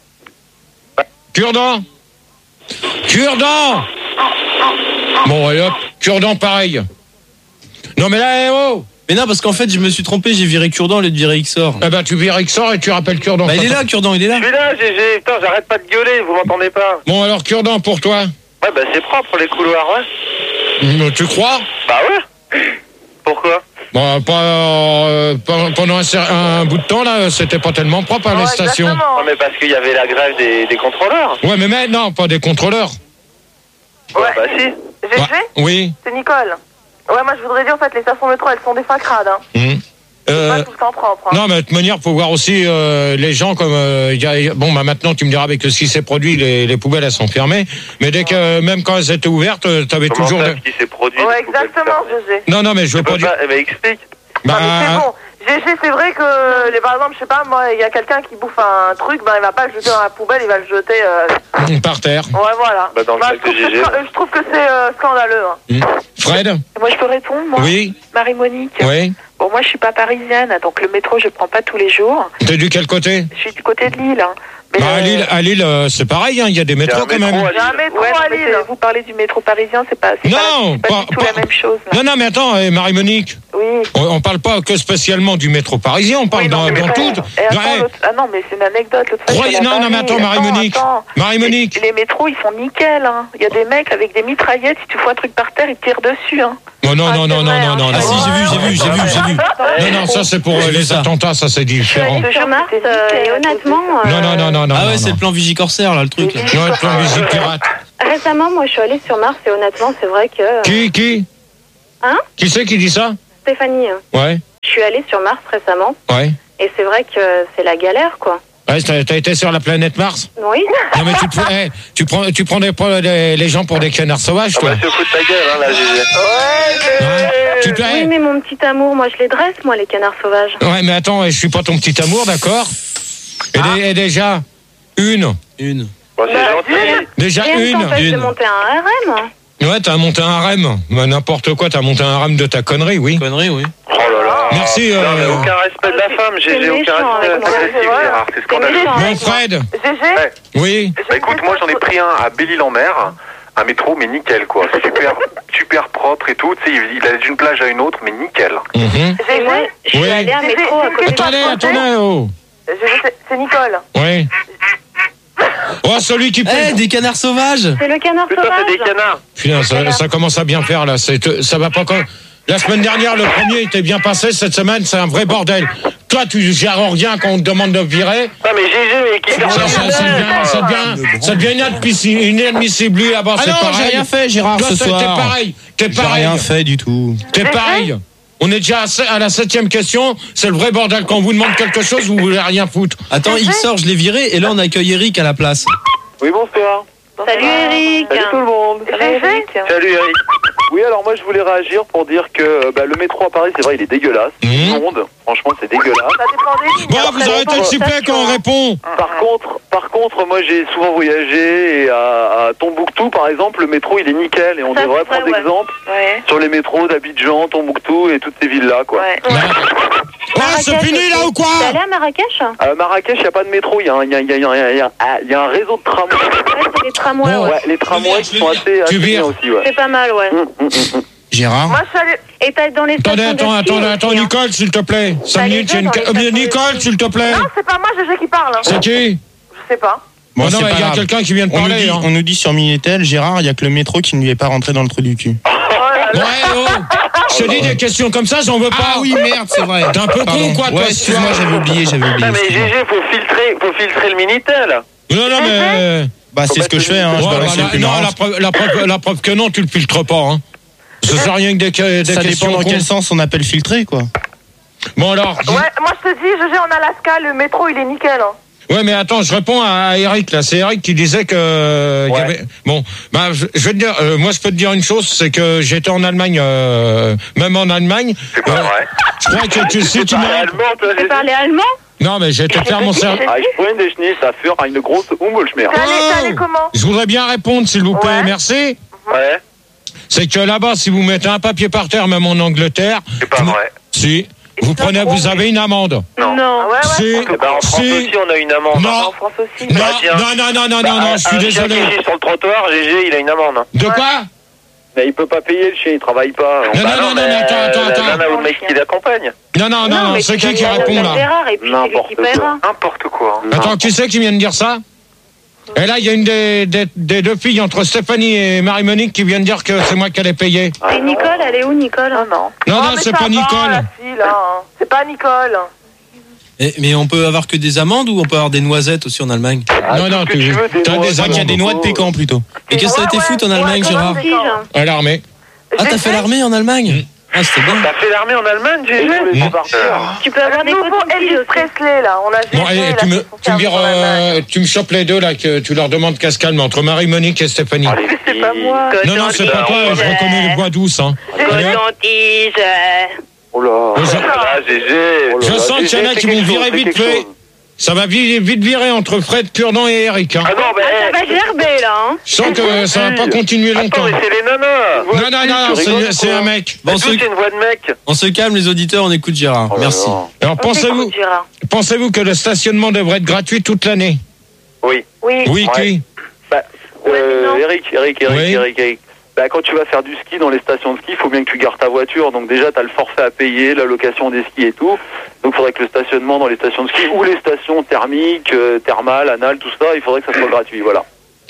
[SPEAKER 3] Cure-dent. Cure-dent. Bon, allez hop. Cure-dent, pareil. Non, mais là, eh oh.
[SPEAKER 4] Mais non, parce qu'en fait, je me suis trompé, j'ai viré Cure-dent au lieu de virer Xor.
[SPEAKER 3] Eh ben, tu vires Xor et tu rappelles Cure-dent.
[SPEAKER 4] Bah, il est là, Cure-dent, il est là.
[SPEAKER 2] Je suis là, G G. Putain, j'arrête pas de gueuler, vous m'entendez pas?
[SPEAKER 3] Bon, alors, Cure-dent pour toi.
[SPEAKER 2] Ouais, bah c'est propre les couloirs, ouais.
[SPEAKER 3] Hum, Tu crois?
[SPEAKER 2] Bah ouais. Pourquoi?
[SPEAKER 3] Bon, pas, euh, pas- pendant un, cer- un bout de temps, là, c'était pas tellement propre à
[SPEAKER 1] Ouais,
[SPEAKER 3] les stations.
[SPEAKER 1] exactement.
[SPEAKER 2] Non, mais parce qu'il y avait la grève des, des contrôleurs.
[SPEAKER 3] Ouais, mais maintenant, pas des contrôleurs.
[SPEAKER 2] Ouais.
[SPEAKER 1] Ouais.
[SPEAKER 2] Bah si.
[SPEAKER 1] G G,
[SPEAKER 3] Ouais, oui.
[SPEAKER 1] c'est Nicole. Ouais, moi, je voudrais dire, en fait, les stations métro, elles sont des fois crades, hein.
[SPEAKER 3] Hum. Euh,
[SPEAKER 1] Pas tout le temps propre, hein.
[SPEAKER 3] non, mais de toute manière, faut voir aussi euh, les gens comme. euh, y a- y a- bon, bah maintenant, tu me diras avec ce qui s'est produit, les, les poubelles, elles sont fermées. Mais dès que, euh, même quand elles étaient ouvertes, euh, t'avais
[SPEAKER 2] Comment
[SPEAKER 3] toujours.
[SPEAKER 2] ça,
[SPEAKER 3] de-
[SPEAKER 2] ce qui s'est produit?
[SPEAKER 1] Ouais,
[SPEAKER 2] les poubelles
[SPEAKER 1] exactement,
[SPEAKER 2] fermées?
[SPEAKER 1] G G.
[SPEAKER 3] Non, non, mais je veux
[SPEAKER 2] Tu peux
[SPEAKER 3] pas dire.
[SPEAKER 2] pas- Eh ben explique.
[SPEAKER 3] Bah,
[SPEAKER 1] Non, mais c'est bon. G G, c'est vrai que, les, par exemple, je sais pas, moi, il y a quelqu'un qui bouffe un truc, ben, il va pas le jeter dans la poubelle, il va le jeter. Euh...
[SPEAKER 3] par terre.
[SPEAKER 1] Ouais, voilà.
[SPEAKER 2] Bah, dans le
[SPEAKER 1] Bah,
[SPEAKER 2] sac
[SPEAKER 1] je, trouve
[SPEAKER 2] de
[SPEAKER 1] que,
[SPEAKER 2] G G.
[SPEAKER 1] c'est- je trouve que c'est euh, scandaleux. Hein.
[SPEAKER 3] Fred.
[SPEAKER 8] Moi, je peux répondre, moi
[SPEAKER 3] Oui.
[SPEAKER 8] Marie-Monique.
[SPEAKER 3] Oui.
[SPEAKER 8] Bon, moi, je suis pas parisienne, donc le métro, je prends pas tous les jours.
[SPEAKER 3] T'es du quel côté?
[SPEAKER 8] Je suis du côté de Lille. Hein. Mais
[SPEAKER 3] Bah, à
[SPEAKER 8] euh,
[SPEAKER 3] Lille, à Lille, euh, c'est pareil, hein, il y a des métros
[SPEAKER 2] un
[SPEAKER 3] quand
[SPEAKER 2] métro
[SPEAKER 3] même.
[SPEAKER 2] à
[SPEAKER 1] Il y a un métro
[SPEAKER 8] ouais,
[SPEAKER 1] à
[SPEAKER 8] non, mais
[SPEAKER 1] Lille.
[SPEAKER 8] c'est- vous parlez du métro parisien, c'est pas, c'est
[SPEAKER 3] Non,
[SPEAKER 8] pas, c'est pas,
[SPEAKER 3] pas-
[SPEAKER 8] du tout
[SPEAKER 3] pas-
[SPEAKER 8] la même chose. là.
[SPEAKER 3] Non, non, mais attends, eh, Marie-Monique,
[SPEAKER 8] Oui.
[SPEAKER 3] on, on parle pas que spécialement du métro parisien, on parle
[SPEAKER 8] Oui, non,
[SPEAKER 3] dans,
[SPEAKER 8] mais
[SPEAKER 3] dans
[SPEAKER 8] ouais.
[SPEAKER 3] tout.
[SPEAKER 8] Et attends,
[SPEAKER 3] Ouais.
[SPEAKER 8] l'autre- ah non, mais c'est une anecdote. L'autre fois,
[SPEAKER 3] Croyez-
[SPEAKER 8] j'étais à
[SPEAKER 3] non, non, mais
[SPEAKER 8] Paris.
[SPEAKER 3] attends, Marie-Monique.
[SPEAKER 8] attends.
[SPEAKER 3] Marie-Monique.
[SPEAKER 8] Les, les métros, ils sont nickel. Hein. Il y a des mecs avec des mitraillettes. Si tu fous un truc par terre, ils te tirent dessus. Hein.
[SPEAKER 3] Oh, non,
[SPEAKER 1] Ah,
[SPEAKER 3] non,
[SPEAKER 1] c'est
[SPEAKER 3] non, non,
[SPEAKER 1] vrai,
[SPEAKER 3] non,
[SPEAKER 1] hein.
[SPEAKER 3] non,
[SPEAKER 4] Ah
[SPEAKER 3] non.
[SPEAKER 4] si, j'ai vu, j'ai vu, j'ai vu, j'ai vu.
[SPEAKER 3] Non, non, ça c'est pour euh,
[SPEAKER 4] J'ai vu
[SPEAKER 3] les
[SPEAKER 4] ça.
[SPEAKER 3] attentats, ça c'est différent.
[SPEAKER 8] Je te jure,
[SPEAKER 6] Jean-Marc,
[SPEAKER 8] c'était
[SPEAKER 6] euh,
[SPEAKER 8] nickel,
[SPEAKER 6] et
[SPEAKER 8] à cause de
[SPEAKER 6] honnêtement,
[SPEAKER 8] ça.
[SPEAKER 6] euh,
[SPEAKER 3] Non, non, non, non, non.
[SPEAKER 4] Ah ouais,
[SPEAKER 3] non,
[SPEAKER 4] c'est
[SPEAKER 3] non.
[SPEAKER 4] le plan Vigicorsaire, là, le truc. là.
[SPEAKER 3] Non, le plan Vigipirate.
[SPEAKER 6] reste récemment, moi, je suis allée sur Mars et honnêtement, c'est vrai que... euh,
[SPEAKER 3] Qui, qui
[SPEAKER 6] Hein
[SPEAKER 3] Qui c'est qui dit ça?
[SPEAKER 6] Stéphanie, euh,
[SPEAKER 3] Ouais,
[SPEAKER 6] je suis allée sur Mars récemment
[SPEAKER 3] ouais.
[SPEAKER 6] et c'est vrai que c'est la galère, quoi.
[SPEAKER 3] Ouais, t'as, t'as été sur la planète Mars?
[SPEAKER 6] Oui.
[SPEAKER 3] Non mais tu, te, fous- eh, tu prends, tu prends des, pas les, les gens pour des canards sauvages,
[SPEAKER 7] Ah
[SPEAKER 3] toi.
[SPEAKER 7] bah, se fout de ta gueule, hein, là, G G.
[SPEAKER 3] Hein tu te,
[SPEAKER 6] Oui,
[SPEAKER 3] eh,
[SPEAKER 6] mais mon petit amour, moi, je les dresse, moi, les canards sauvages.
[SPEAKER 3] ouais, mais attends, je suis pas ton petit amour, d'accord? Et,
[SPEAKER 6] Ah.
[SPEAKER 3] dé- et déjà, une.
[SPEAKER 4] Une.
[SPEAKER 7] Bon, c'est
[SPEAKER 6] Bah,
[SPEAKER 7] gentil.
[SPEAKER 3] Déjà
[SPEAKER 6] Rien ne t'empêche
[SPEAKER 3] une.
[SPEAKER 6] de
[SPEAKER 4] une.
[SPEAKER 6] monter un R M.
[SPEAKER 3] Ouais, t'as monté un harem. Mais n'importe quoi, t'as monté un harem de ta connerie, oui.
[SPEAKER 4] Connerie, oui.
[SPEAKER 7] Oh là là.
[SPEAKER 3] Merci,
[SPEAKER 7] Non, mais
[SPEAKER 3] euh,
[SPEAKER 7] aucun respect de la femme,
[SPEAKER 6] C'est
[SPEAKER 7] G G, aucun
[SPEAKER 6] méchant
[SPEAKER 7] respect.
[SPEAKER 6] avec moi.
[SPEAKER 7] C'est
[SPEAKER 1] C'est vrai.
[SPEAKER 7] Gérard, c'est
[SPEAKER 6] C'est
[SPEAKER 7] scandaleux.
[SPEAKER 6] méchant
[SPEAKER 3] Mon
[SPEAKER 6] avec moi.
[SPEAKER 3] Fred,
[SPEAKER 1] G G,
[SPEAKER 3] oui.
[SPEAKER 7] Bah écoute, moi j'en ai pris un à Belle-Île-en-Mer, un métro, mais nickel quoi. Super, super propre et tout. Tu sais, il il allait d'une plage à une autre, mais nickel.
[SPEAKER 3] Mhm.
[SPEAKER 6] Et moi, je suis
[SPEAKER 3] Oui.
[SPEAKER 6] allée à
[SPEAKER 1] J'ai-
[SPEAKER 6] métro à
[SPEAKER 1] j'ai-
[SPEAKER 6] côté de
[SPEAKER 3] Attendez, attendez, oh.
[SPEAKER 1] G G, c'est- c'est Nicole.
[SPEAKER 3] Oui. Oh, celui qui
[SPEAKER 4] Eh,
[SPEAKER 3] paye.
[SPEAKER 4] des canards sauvages.
[SPEAKER 6] C'est le canard
[SPEAKER 7] Putain, c'est des
[SPEAKER 6] sauvage.
[SPEAKER 7] canards.
[SPEAKER 3] Putain, ça, ça commence à bien faire là. C'est, ça va pas comme. La semaine dernière, le premier était bien passé. Cette semaine, c'est un vrai bordel. Toi, tu gères rien quand on te demande de virer.
[SPEAKER 7] Non mais G G, mais qui
[SPEAKER 3] Ça, ça, ça devient, ça devient, ça devient inadmissible, inadmissible. Lui, là-bas,
[SPEAKER 5] Ah
[SPEAKER 3] c'est
[SPEAKER 5] non,
[SPEAKER 3] pareil.
[SPEAKER 5] j'ai rien fait, Gérard,
[SPEAKER 3] Toi,
[SPEAKER 5] ce
[SPEAKER 3] t'es, t'es
[SPEAKER 5] soir.
[SPEAKER 3] pareil. T'es
[SPEAKER 5] J'ai
[SPEAKER 3] pareil.
[SPEAKER 5] rien fait du tout.
[SPEAKER 3] T'es pareil. On est déjà à, se- à la septième question. C'est le vrai bordel. Quand on vous demande quelque chose, vous voulez rien foutre.
[SPEAKER 4] Attends, il sort, je l'ai viré et là on accueille Eric à la place.
[SPEAKER 7] Oui, bonsoir.
[SPEAKER 6] Salut Eric.
[SPEAKER 7] Salut tout le monde.
[SPEAKER 6] Ça va, Eric?
[SPEAKER 7] Salut Eric. Oui, alors moi je voulais réagir pour dire que bah, le métro à Paris, c'est vrai, il est dégueulasse.
[SPEAKER 3] Mmh.
[SPEAKER 7] Monde, franchement, c'est dégueulasse.
[SPEAKER 1] Ça dépend des lignes.
[SPEAKER 3] Bon,
[SPEAKER 1] Après,
[SPEAKER 3] vous arrêtez de
[SPEAKER 1] bon,
[SPEAKER 3] siffler quand on répond.
[SPEAKER 7] Par contre, par contre, moi j'ai souvent voyagé et à, à Tombouctou, par exemple, le métro il est nickel et on
[SPEAKER 6] Ça,
[SPEAKER 7] devrait
[SPEAKER 6] c'est vrai,
[SPEAKER 7] prendre
[SPEAKER 6] ouais.
[SPEAKER 7] exemple
[SPEAKER 8] Ouais.
[SPEAKER 7] sur les métros d'Abidjan, Tombouctou et toutes ces villes-là, quoi.
[SPEAKER 8] Ouais.
[SPEAKER 3] Oh, c'est
[SPEAKER 6] Marrakech
[SPEAKER 3] fini là
[SPEAKER 6] aussi.
[SPEAKER 3] ou quoi?
[SPEAKER 6] T'es allé à Marrakech?
[SPEAKER 7] À Marrakech, il n'y a pas de métro, il y, a un- il y, a- il y, a- il y, a- il y, a- il y a un réseau de tramways.
[SPEAKER 6] Ouais, c'est les tramways,
[SPEAKER 3] Bon,
[SPEAKER 6] ouais.
[SPEAKER 7] Ouais, les tramways qui sont assez, assez
[SPEAKER 3] Tu
[SPEAKER 7] bien
[SPEAKER 3] vires.
[SPEAKER 7] aussi, ouais.
[SPEAKER 6] C'est pas mal, ouais.
[SPEAKER 7] Hum, hum, hum, hum.
[SPEAKER 5] Gérard.
[SPEAKER 1] Moi, je suis allée.
[SPEAKER 6] Et t'as dans les
[SPEAKER 3] Attendez,
[SPEAKER 6] stations
[SPEAKER 3] attends,
[SPEAKER 6] de ski
[SPEAKER 3] attends,
[SPEAKER 6] aussi,
[SPEAKER 3] attends,
[SPEAKER 6] hein.
[SPEAKER 3] Nicole, s'il te plaît. Cinq
[SPEAKER 6] T'as les
[SPEAKER 3] minutes,
[SPEAKER 6] deux
[SPEAKER 3] j'ai une.
[SPEAKER 6] dans les
[SPEAKER 3] ca-
[SPEAKER 6] stations de
[SPEAKER 3] Nicole,
[SPEAKER 6] ski.
[SPEAKER 3] s'il te plaît.
[SPEAKER 1] Non, c'est pas moi, G G qui parle.
[SPEAKER 3] C'est qui?
[SPEAKER 1] Je sais pas.
[SPEAKER 5] Bon,
[SPEAKER 3] Bon, non,
[SPEAKER 5] c'est
[SPEAKER 3] mais
[SPEAKER 5] pas
[SPEAKER 3] il y a
[SPEAKER 5] grave.
[SPEAKER 3] quelqu'un qui vient de
[SPEAKER 5] On nous,
[SPEAKER 3] parler.
[SPEAKER 5] dit,
[SPEAKER 3] hein.
[SPEAKER 5] on nous dit sur Minitel, Gérard, il n'y a que le métro qui ne lui est pas rentré dans le trou du cul.
[SPEAKER 3] Ouais, oh. Je te dis des questions comme ça, j'en veux pas.
[SPEAKER 5] Ah oui, merde, c'est vrai.
[SPEAKER 3] T'es un peu
[SPEAKER 5] Pardon.
[SPEAKER 3] con, quoi, toi,
[SPEAKER 5] Ouais,
[SPEAKER 3] ce
[SPEAKER 5] excuse-moi,
[SPEAKER 3] soir.
[SPEAKER 5] j'avais oublié, j'avais oublié.
[SPEAKER 7] Ah, mais G
[SPEAKER 5] excuse-moi.
[SPEAKER 7] G, faut filtrer, faut filtrer le Minitel.
[SPEAKER 3] Non, non, mais.
[SPEAKER 5] Bah, c'est ce que je fais, hein. Je
[SPEAKER 3] Ouais,
[SPEAKER 5] balance
[SPEAKER 3] bah,
[SPEAKER 5] les
[SPEAKER 3] la-
[SPEAKER 5] plus
[SPEAKER 3] non,
[SPEAKER 5] marrantes.
[SPEAKER 3] la preuve, la, preuve, la preuve que non, tu le filtres pas. Hein. Ce sert rien que des, des
[SPEAKER 5] Ça
[SPEAKER 3] questions.
[SPEAKER 5] dépend dans
[SPEAKER 3] cons.
[SPEAKER 5] quel sens on appelle filtrer, quoi.
[SPEAKER 3] Bon, alors.
[SPEAKER 1] Ouais, moi, je te dis, G G, en Alaska, le métro, il est nickel. Hein.
[SPEAKER 3] Ouais, mais attends, je réponds à Eric là. C'est Eric qui disait que euh, il y
[SPEAKER 7] Ouais.
[SPEAKER 3] avait. Bon, bah, je, je vais te dire, euh, moi, je peux te dire une chose, c'est que j'étais en Allemagne, euh, même en Allemagne.
[SPEAKER 7] C'est pas
[SPEAKER 3] euh,
[SPEAKER 7] vrai.
[SPEAKER 3] Je crois que tu, si tu
[SPEAKER 7] Parle
[SPEAKER 3] m'as.
[SPEAKER 7] allemand, toi,
[SPEAKER 6] Tu
[SPEAKER 7] G G.
[SPEAKER 6] parles allemand?
[SPEAKER 3] Non, mais j'ai été clairement sérieux.
[SPEAKER 7] Ah, ich freue dich nicht, ça fait une grosse Umweltschmerz.
[SPEAKER 1] T'es allé, t'es allé
[SPEAKER 3] Oh.
[SPEAKER 1] comment?
[SPEAKER 3] Je voudrais bien répondre, s'il vous plaît.
[SPEAKER 1] Ouais.
[SPEAKER 3] Merci.
[SPEAKER 7] Ouais,
[SPEAKER 3] C'est que là-bas, si vous mettez un papier par terre, même en Angleterre,
[SPEAKER 7] c'est pas vrai.
[SPEAKER 3] si vous prenez, vous avez une amende.
[SPEAKER 7] Non.
[SPEAKER 1] Ah ouais, ouais.
[SPEAKER 3] Si,
[SPEAKER 7] Eh ben, en France
[SPEAKER 3] si.
[SPEAKER 7] aussi, on a une amende.
[SPEAKER 3] Non.
[SPEAKER 1] En France aussi.
[SPEAKER 3] Non,
[SPEAKER 7] Bah, tiens.
[SPEAKER 3] non, non, non, non,
[SPEAKER 7] Bah,
[SPEAKER 3] non, non, je suis
[SPEAKER 7] un
[SPEAKER 3] désolé.
[SPEAKER 7] chien qui chie sur le trottoir, G G, il a une amende.
[SPEAKER 3] De quoi?
[SPEAKER 7] Mais il peut pas payer le chien, il travaille pas.
[SPEAKER 3] Non, non, non, non, attends, attends, attends.
[SPEAKER 7] Là, là, où le mec qui l'accompagne.
[SPEAKER 3] Non, non, non, non,
[SPEAKER 6] mais
[SPEAKER 3] c'est
[SPEAKER 6] tu
[SPEAKER 3] qui
[SPEAKER 6] donnes
[SPEAKER 3] qui
[SPEAKER 6] la
[SPEAKER 3] répond
[SPEAKER 6] note
[SPEAKER 3] là?
[SPEAKER 6] Gérard, et puis c'est lui
[SPEAKER 7] N'importe
[SPEAKER 6] qui
[SPEAKER 7] quoi.
[SPEAKER 6] paiera.
[SPEAKER 7] N'importe quoi.
[SPEAKER 3] Attends, qui c'est qui vient de dire ça? Et là, il y a une des, des, des deux filles entre Stéphanie et Marie-Monique qui vient de dire que c'est moi qui allais payer.
[SPEAKER 7] Ah,
[SPEAKER 6] Et
[SPEAKER 7] non.
[SPEAKER 6] Nicole, elle est où, Nicole?
[SPEAKER 1] Non, non.
[SPEAKER 3] Non,
[SPEAKER 1] Oh,
[SPEAKER 3] non,
[SPEAKER 1] mais
[SPEAKER 3] c'est
[SPEAKER 1] ça
[SPEAKER 3] pas
[SPEAKER 1] va,
[SPEAKER 3] Nicole.
[SPEAKER 1] la fille, là, hein. C'est pas Nicole.
[SPEAKER 4] Et- mais on peut avoir que des amandes ou on peut avoir des noisettes aussi en Allemagne?
[SPEAKER 7] Ah,
[SPEAKER 3] Non,
[SPEAKER 7] tout
[SPEAKER 3] non,
[SPEAKER 7] ce que
[SPEAKER 3] tu-
[SPEAKER 7] tu veux,
[SPEAKER 3] t'as
[SPEAKER 7] noix,
[SPEAKER 3] des
[SPEAKER 5] Moi, il y a des noix de pécan, plutôt.
[SPEAKER 4] Et qu'est-ce que ça a été
[SPEAKER 1] Ouais,
[SPEAKER 4] foutre en
[SPEAKER 1] ouais,
[SPEAKER 4] Allemagne,
[SPEAKER 1] ouais,
[SPEAKER 4] Gérard?
[SPEAKER 1] ouais.
[SPEAKER 6] Tige.
[SPEAKER 3] À l'armée.
[SPEAKER 4] Ah, t'as fait l'armée en Allemagne? Ah, c'était bien.
[SPEAKER 7] T'as fait l'armée en Allemagne, G G?
[SPEAKER 3] Mmh.
[SPEAKER 6] Tu peux avoir
[SPEAKER 1] Le
[SPEAKER 6] des
[SPEAKER 1] nouveau
[SPEAKER 6] photos de
[SPEAKER 1] Elvis
[SPEAKER 6] tige aussi.
[SPEAKER 1] Presley, là. On a G G,
[SPEAKER 3] Bon, allez,
[SPEAKER 1] là,
[SPEAKER 3] tu me,
[SPEAKER 1] qui font
[SPEAKER 3] tu me
[SPEAKER 1] faire
[SPEAKER 3] vires,
[SPEAKER 1] en Allemagne.
[SPEAKER 3] euh, tu me chopes les deux là, que tu leur demandes qu'à se calme entre Marie-Monique et Stéphanie.
[SPEAKER 7] Allez,
[SPEAKER 6] C'est pas moi.
[SPEAKER 3] Non, non, c'est pas toi, je reconnais les voix douces, hein. Allez, hop.
[SPEAKER 6] Tige.
[SPEAKER 7] Oh là.
[SPEAKER 3] Je-
[SPEAKER 7] Là, G G.
[SPEAKER 3] Je
[SPEAKER 7] Oh là là,
[SPEAKER 3] sens
[SPEAKER 7] G G,
[SPEAKER 3] qu'il y en a
[SPEAKER 7] c'est
[SPEAKER 3] qui
[SPEAKER 7] quelque
[SPEAKER 3] vont
[SPEAKER 7] chose,
[SPEAKER 3] virer
[SPEAKER 7] c'est
[SPEAKER 3] vite
[SPEAKER 7] quelque
[SPEAKER 3] fait.
[SPEAKER 7] chose.
[SPEAKER 3] Ça va vite, vite virer entre Fred, Curdan et Eric, hein.
[SPEAKER 7] Ah non, mais.
[SPEAKER 6] Ah, ça va gerber, là, hein.
[SPEAKER 3] Je sens que ça va pas continuer
[SPEAKER 7] Attends,
[SPEAKER 3] longtemps.
[SPEAKER 7] mais c'est les nanas.
[SPEAKER 3] Non, non, non,
[SPEAKER 7] Tu
[SPEAKER 3] c'est-
[SPEAKER 7] rigoles,
[SPEAKER 3] c'est
[SPEAKER 7] quoi.
[SPEAKER 3] un mec.
[SPEAKER 4] Bon,
[SPEAKER 7] D'où
[SPEAKER 4] ceux-
[SPEAKER 7] c'est une voix de mec?
[SPEAKER 4] On se calme, les auditeurs, on écoute Gérard.
[SPEAKER 7] Oh là
[SPEAKER 4] Merci.
[SPEAKER 7] là.
[SPEAKER 3] Alors,
[SPEAKER 6] On
[SPEAKER 3] pensez-vous,
[SPEAKER 6] t'écoute, Gérard.
[SPEAKER 3] pensez-vous que le stationnement devrait être gratuit toute l'année?
[SPEAKER 7] Oui.
[SPEAKER 6] Oui.
[SPEAKER 3] Oui,
[SPEAKER 7] Ouais.
[SPEAKER 3] qui?
[SPEAKER 7] Bah,
[SPEAKER 6] Ouais, mais non.
[SPEAKER 7] euh, Eric, Eric, Eric,
[SPEAKER 3] Oui.
[SPEAKER 7] Eric, Eric. Bah, quand tu vas faire du ski dans les stations de ski, il faut bien que tu gardes ta voiture. Donc déjà, tu as le forfait à payer, la location des skis et tout. Donc il faudrait que le stationnement dans les stations de ski ou les stations thermiques, euh, thermales, anales, tout ça, il faudrait que ça soit gratuit. Voilà.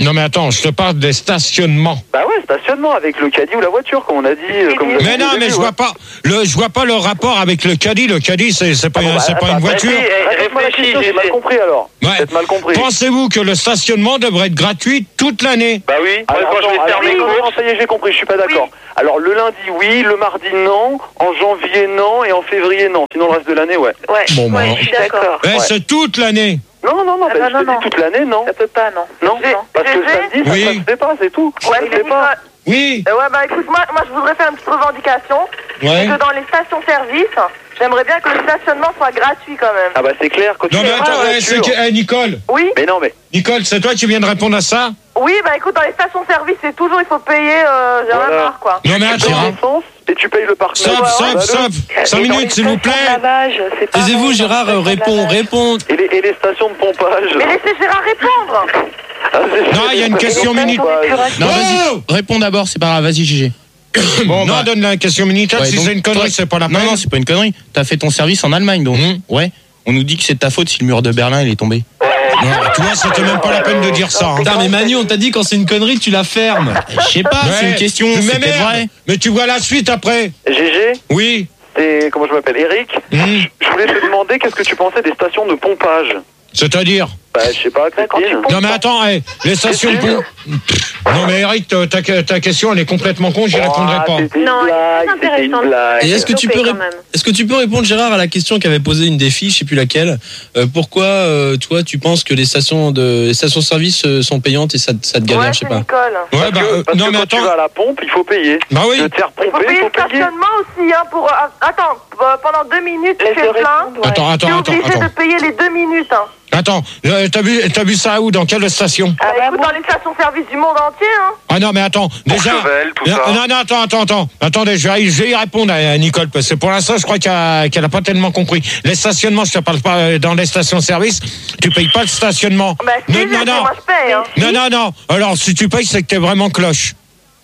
[SPEAKER 3] Non mais attends, je te parle des stationnements.
[SPEAKER 7] Bah ouais, stationnement avec le caddie ou la voiture, comme on a dit. euh, Comme vous avez
[SPEAKER 3] Mais
[SPEAKER 7] dit
[SPEAKER 3] non,
[SPEAKER 7] au
[SPEAKER 3] mais
[SPEAKER 7] début,
[SPEAKER 3] je
[SPEAKER 7] ouais.
[SPEAKER 3] vois pas le, je vois pas le rapport avec le caddie. Le caddie, c'est c'est pas,
[SPEAKER 7] Ah bon, bah,
[SPEAKER 3] c'est pas
[SPEAKER 7] attends,
[SPEAKER 3] une
[SPEAKER 7] bah,
[SPEAKER 3] voiture.
[SPEAKER 7] Répète-moi la question, j'ai mal compris alors.
[SPEAKER 3] Ouais.
[SPEAKER 7] Peut-être mal compris.
[SPEAKER 3] Pensez-vous que le stationnement devrait être gratuit toute l'année?
[SPEAKER 9] Bah oui,
[SPEAKER 7] Alors,
[SPEAKER 9] moi quand je vais
[SPEAKER 7] attends,
[SPEAKER 9] faire
[SPEAKER 7] alors,
[SPEAKER 9] mes
[SPEAKER 7] oui,
[SPEAKER 9] courses.
[SPEAKER 7] non, ça y est, j'ai compris, je suis pas d'accord. Alors le lundi, oui, le mardi, non, en janvier, non, et en février, non. Sinon le reste de l'année, ouais.
[SPEAKER 8] Ouais,
[SPEAKER 3] Bon, bah,
[SPEAKER 8] ouais, je suis d'accord.
[SPEAKER 3] Eh,
[SPEAKER 7] Ouais.
[SPEAKER 3] c'est toute l'année.
[SPEAKER 7] Non, non, non,
[SPEAKER 8] Ah
[SPEAKER 7] bah,
[SPEAKER 8] bah
[SPEAKER 7] je
[SPEAKER 8] non,
[SPEAKER 7] te dis
[SPEAKER 8] non.
[SPEAKER 7] toute l'année, non.
[SPEAKER 8] Ça peut pas, non.
[SPEAKER 7] Non,
[SPEAKER 1] J'ai-
[SPEAKER 7] parce que le
[SPEAKER 1] j'ai-
[SPEAKER 7] samedi, ça,
[SPEAKER 3] Oui.
[SPEAKER 7] ça se fait pas, c'est tout.
[SPEAKER 1] Ouais,
[SPEAKER 7] ça se
[SPEAKER 1] mais
[SPEAKER 7] fait pas.
[SPEAKER 3] Oui.
[SPEAKER 1] Euh, ouais, bah écoute, moi, moi je voudrais faire une petite revendication.
[SPEAKER 3] Ouais.
[SPEAKER 1] C'est que dans les stations-service, j'aimerais bien que le stationnement soit gratuit quand même.
[SPEAKER 7] Ah bah c'est clair, quand tu
[SPEAKER 3] Non mais
[SPEAKER 7] fais
[SPEAKER 3] attends,
[SPEAKER 7] la
[SPEAKER 3] eh, c'est
[SPEAKER 7] voiture-
[SPEAKER 3] que- eh, Nicole,
[SPEAKER 1] Oui,
[SPEAKER 7] Mais non, mais
[SPEAKER 3] Nicole, c'est toi qui viens de répondre à ça?
[SPEAKER 1] oui, bah écoute, dans les stations-service, c'est toujours, il faut payer, euh, j'en ai
[SPEAKER 7] Voilà.
[SPEAKER 1] marre, quoi.
[SPEAKER 3] Non mais
[SPEAKER 7] tu payes
[SPEAKER 3] attends.
[SPEAKER 7] l'essence et tu payes le parking.
[SPEAKER 3] Stop, stop, stop. Cinq
[SPEAKER 8] Et dans
[SPEAKER 3] minutes,
[SPEAKER 8] les
[SPEAKER 3] s'il vous plaît.
[SPEAKER 8] stations de lavage, c'est pareil,
[SPEAKER 4] Taisez-vous,
[SPEAKER 8] dans
[SPEAKER 4] Gérard,
[SPEAKER 8] les
[SPEAKER 4] euh,
[SPEAKER 8] stations de
[SPEAKER 4] réponds,
[SPEAKER 8] lavage.
[SPEAKER 4] réponds.
[SPEAKER 7] Et les, et les stations de pompage.
[SPEAKER 1] Mais laissez Gérard répondre.
[SPEAKER 7] Ah, c'est-
[SPEAKER 3] Non, il y a une question
[SPEAKER 8] Les
[SPEAKER 3] minute.
[SPEAKER 8] stations d'épuration.
[SPEAKER 5] Non,
[SPEAKER 3] Oh
[SPEAKER 5] vas-y, réponds d'abord, c'est pas grave, vas-y, Gégé. Bon,
[SPEAKER 3] non,
[SPEAKER 5] bah,
[SPEAKER 3] donne la question minutale.
[SPEAKER 5] ouais,
[SPEAKER 3] Si
[SPEAKER 5] donc,
[SPEAKER 3] c'est une connerie,
[SPEAKER 5] toi-
[SPEAKER 3] c'est pas la peine.
[SPEAKER 5] Non, non, c'est pas une connerie. T'as fait ton service en Allemagne, donc.
[SPEAKER 3] Mhm.
[SPEAKER 5] Ouais. On nous dit que c'est de ta faute si le mur de Berlin il est tombé.
[SPEAKER 3] Non, tu vois, c'était même pas la peine de dire ça. hein.
[SPEAKER 4] Putain, mais Manu, on t'a dit quand c'est une connerie, tu la fermes.
[SPEAKER 5] Je sais pas, c'est
[SPEAKER 3] Ouais.
[SPEAKER 5] une question,
[SPEAKER 3] Mais
[SPEAKER 5] c'est peut-être
[SPEAKER 3] merde.
[SPEAKER 5] vrai.
[SPEAKER 3] Mais tu vois la suite après.
[SPEAKER 7] G G,
[SPEAKER 3] Oui.
[SPEAKER 7] c'est comment je m'appelle, Eric.
[SPEAKER 3] Hmm.
[SPEAKER 7] Je voulais te demander qu'est-ce que tu pensais des stations de pompage.
[SPEAKER 3] C'est-à-dire.
[SPEAKER 7] Bah je sais pas, Christine.
[SPEAKER 3] Non mais attends, eh, les stations de pont. Non mais Eric, ta, ta- ta question elle est complètement con, j'y répondrai
[SPEAKER 7] Ah,
[SPEAKER 3] pas.
[SPEAKER 7] c'était une
[SPEAKER 6] Non, elle est
[SPEAKER 7] blague,
[SPEAKER 6] très
[SPEAKER 7] c'était une
[SPEAKER 6] intéressante.
[SPEAKER 7] blague.
[SPEAKER 4] Et est-ce que tu peux,
[SPEAKER 6] Dopé,
[SPEAKER 4] ré-
[SPEAKER 6] quand même.
[SPEAKER 4] est-ce que tu peux répondre, Gérard, à la question qu'avait posée une des filles, je sais plus laquelle. Euh, pourquoi, euh, toi, tu penses que les stations de, les stations-service euh, sont payantes et ça, te- ça te galère,
[SPEAKER 1] Ouais,
[SPEAKER 4] je sais
[SPEAKER 1] c'est
[SPEAKER 4] pas.
[SPEAKER 1] Nicole.
[SPEAKER 3] Ouais
[SPEAKER 7] Parce
[SPEAKER 3] bah
[SPEAKER 7] que,
[SPEAKER 3] euh,
[SPEAKER 7] parce
[SPEAKER 3] non
[SPEAKER 7] que
[SPEAKER 3] mais
[SPEAKER 7] quand tu
[SPEAKER 3] attends.
[SPEAKER 7] vas à la pompe, il faut payer.
[SPEAKER 3] Bah oui.
[SPEAKER 7] De te faire
[SPEAKER 1] Il faut
[SPEAKER 7] pomper,
[SPEAKER 1] payer
[SPEAKER 7] il
[SPEAKER 1] le
[SPEAKER 7] faut payer.
[SPEAKER 1] stationnement aussi, hein, pour... ah, attends, euh, pendant deux minutes, tu
[SPEAKER 8] Laisse
[SPEAKER 1] fais
[SPEAKER 8] le
[SPEAKER 1] plein.
[SPEAKER 8] répondre, ouais.
[SPEAKER 3] Attends,
[SPEAKER 1] Tu es
[SPEAKER 3] attends, attends,
[SPEAKER 1] obligé
[SPEAKER 3] attends.
[SPEAKER 1] de payer les deux minutes, hein.
[SPEAKER 3] Attends, euh, t'as vu, t'as vu ça où? Dans quelle station?
[SPEAKER 8] Ah
[SPEAKER 1] Bah,
[SPEAKER 8] bah,
[SPEAKER 1] écoute,
[SPEAKER 8] bon.
[SPEAKER 1] dans les stations-service du monde entier, hein.
[SPEAKER 3] Ah non mais attends, déjà.
[SPEAKER 9] Chauvel, tout
[SPEAKER 3] non,
[SPEAKER 9] ça.
[SPEAKER 3] non, non, attends, attends, attends. Attendez, je vais, je vais y répondre à, à Nicole parce que pour l'instant, je crois qu'elle a, qu'elle a pas tellement compris. Les stationnements, je te parle pas euh, dans les stations-service. Tu payes pas le stationnement.
[SPEAKER 1] Bah, si,
[SPEAKER 3] non,
[SPEAKER 1] je
[SPEAKER 3] non,
[SPEAKER 1] sais,
[SPEAKER 3] non.
[SPEAKER 1] moi je paye, hein.
[SPEAKER 3] Non, non, non. Alors, si tu payes, c'est que t'es vraiment cloche.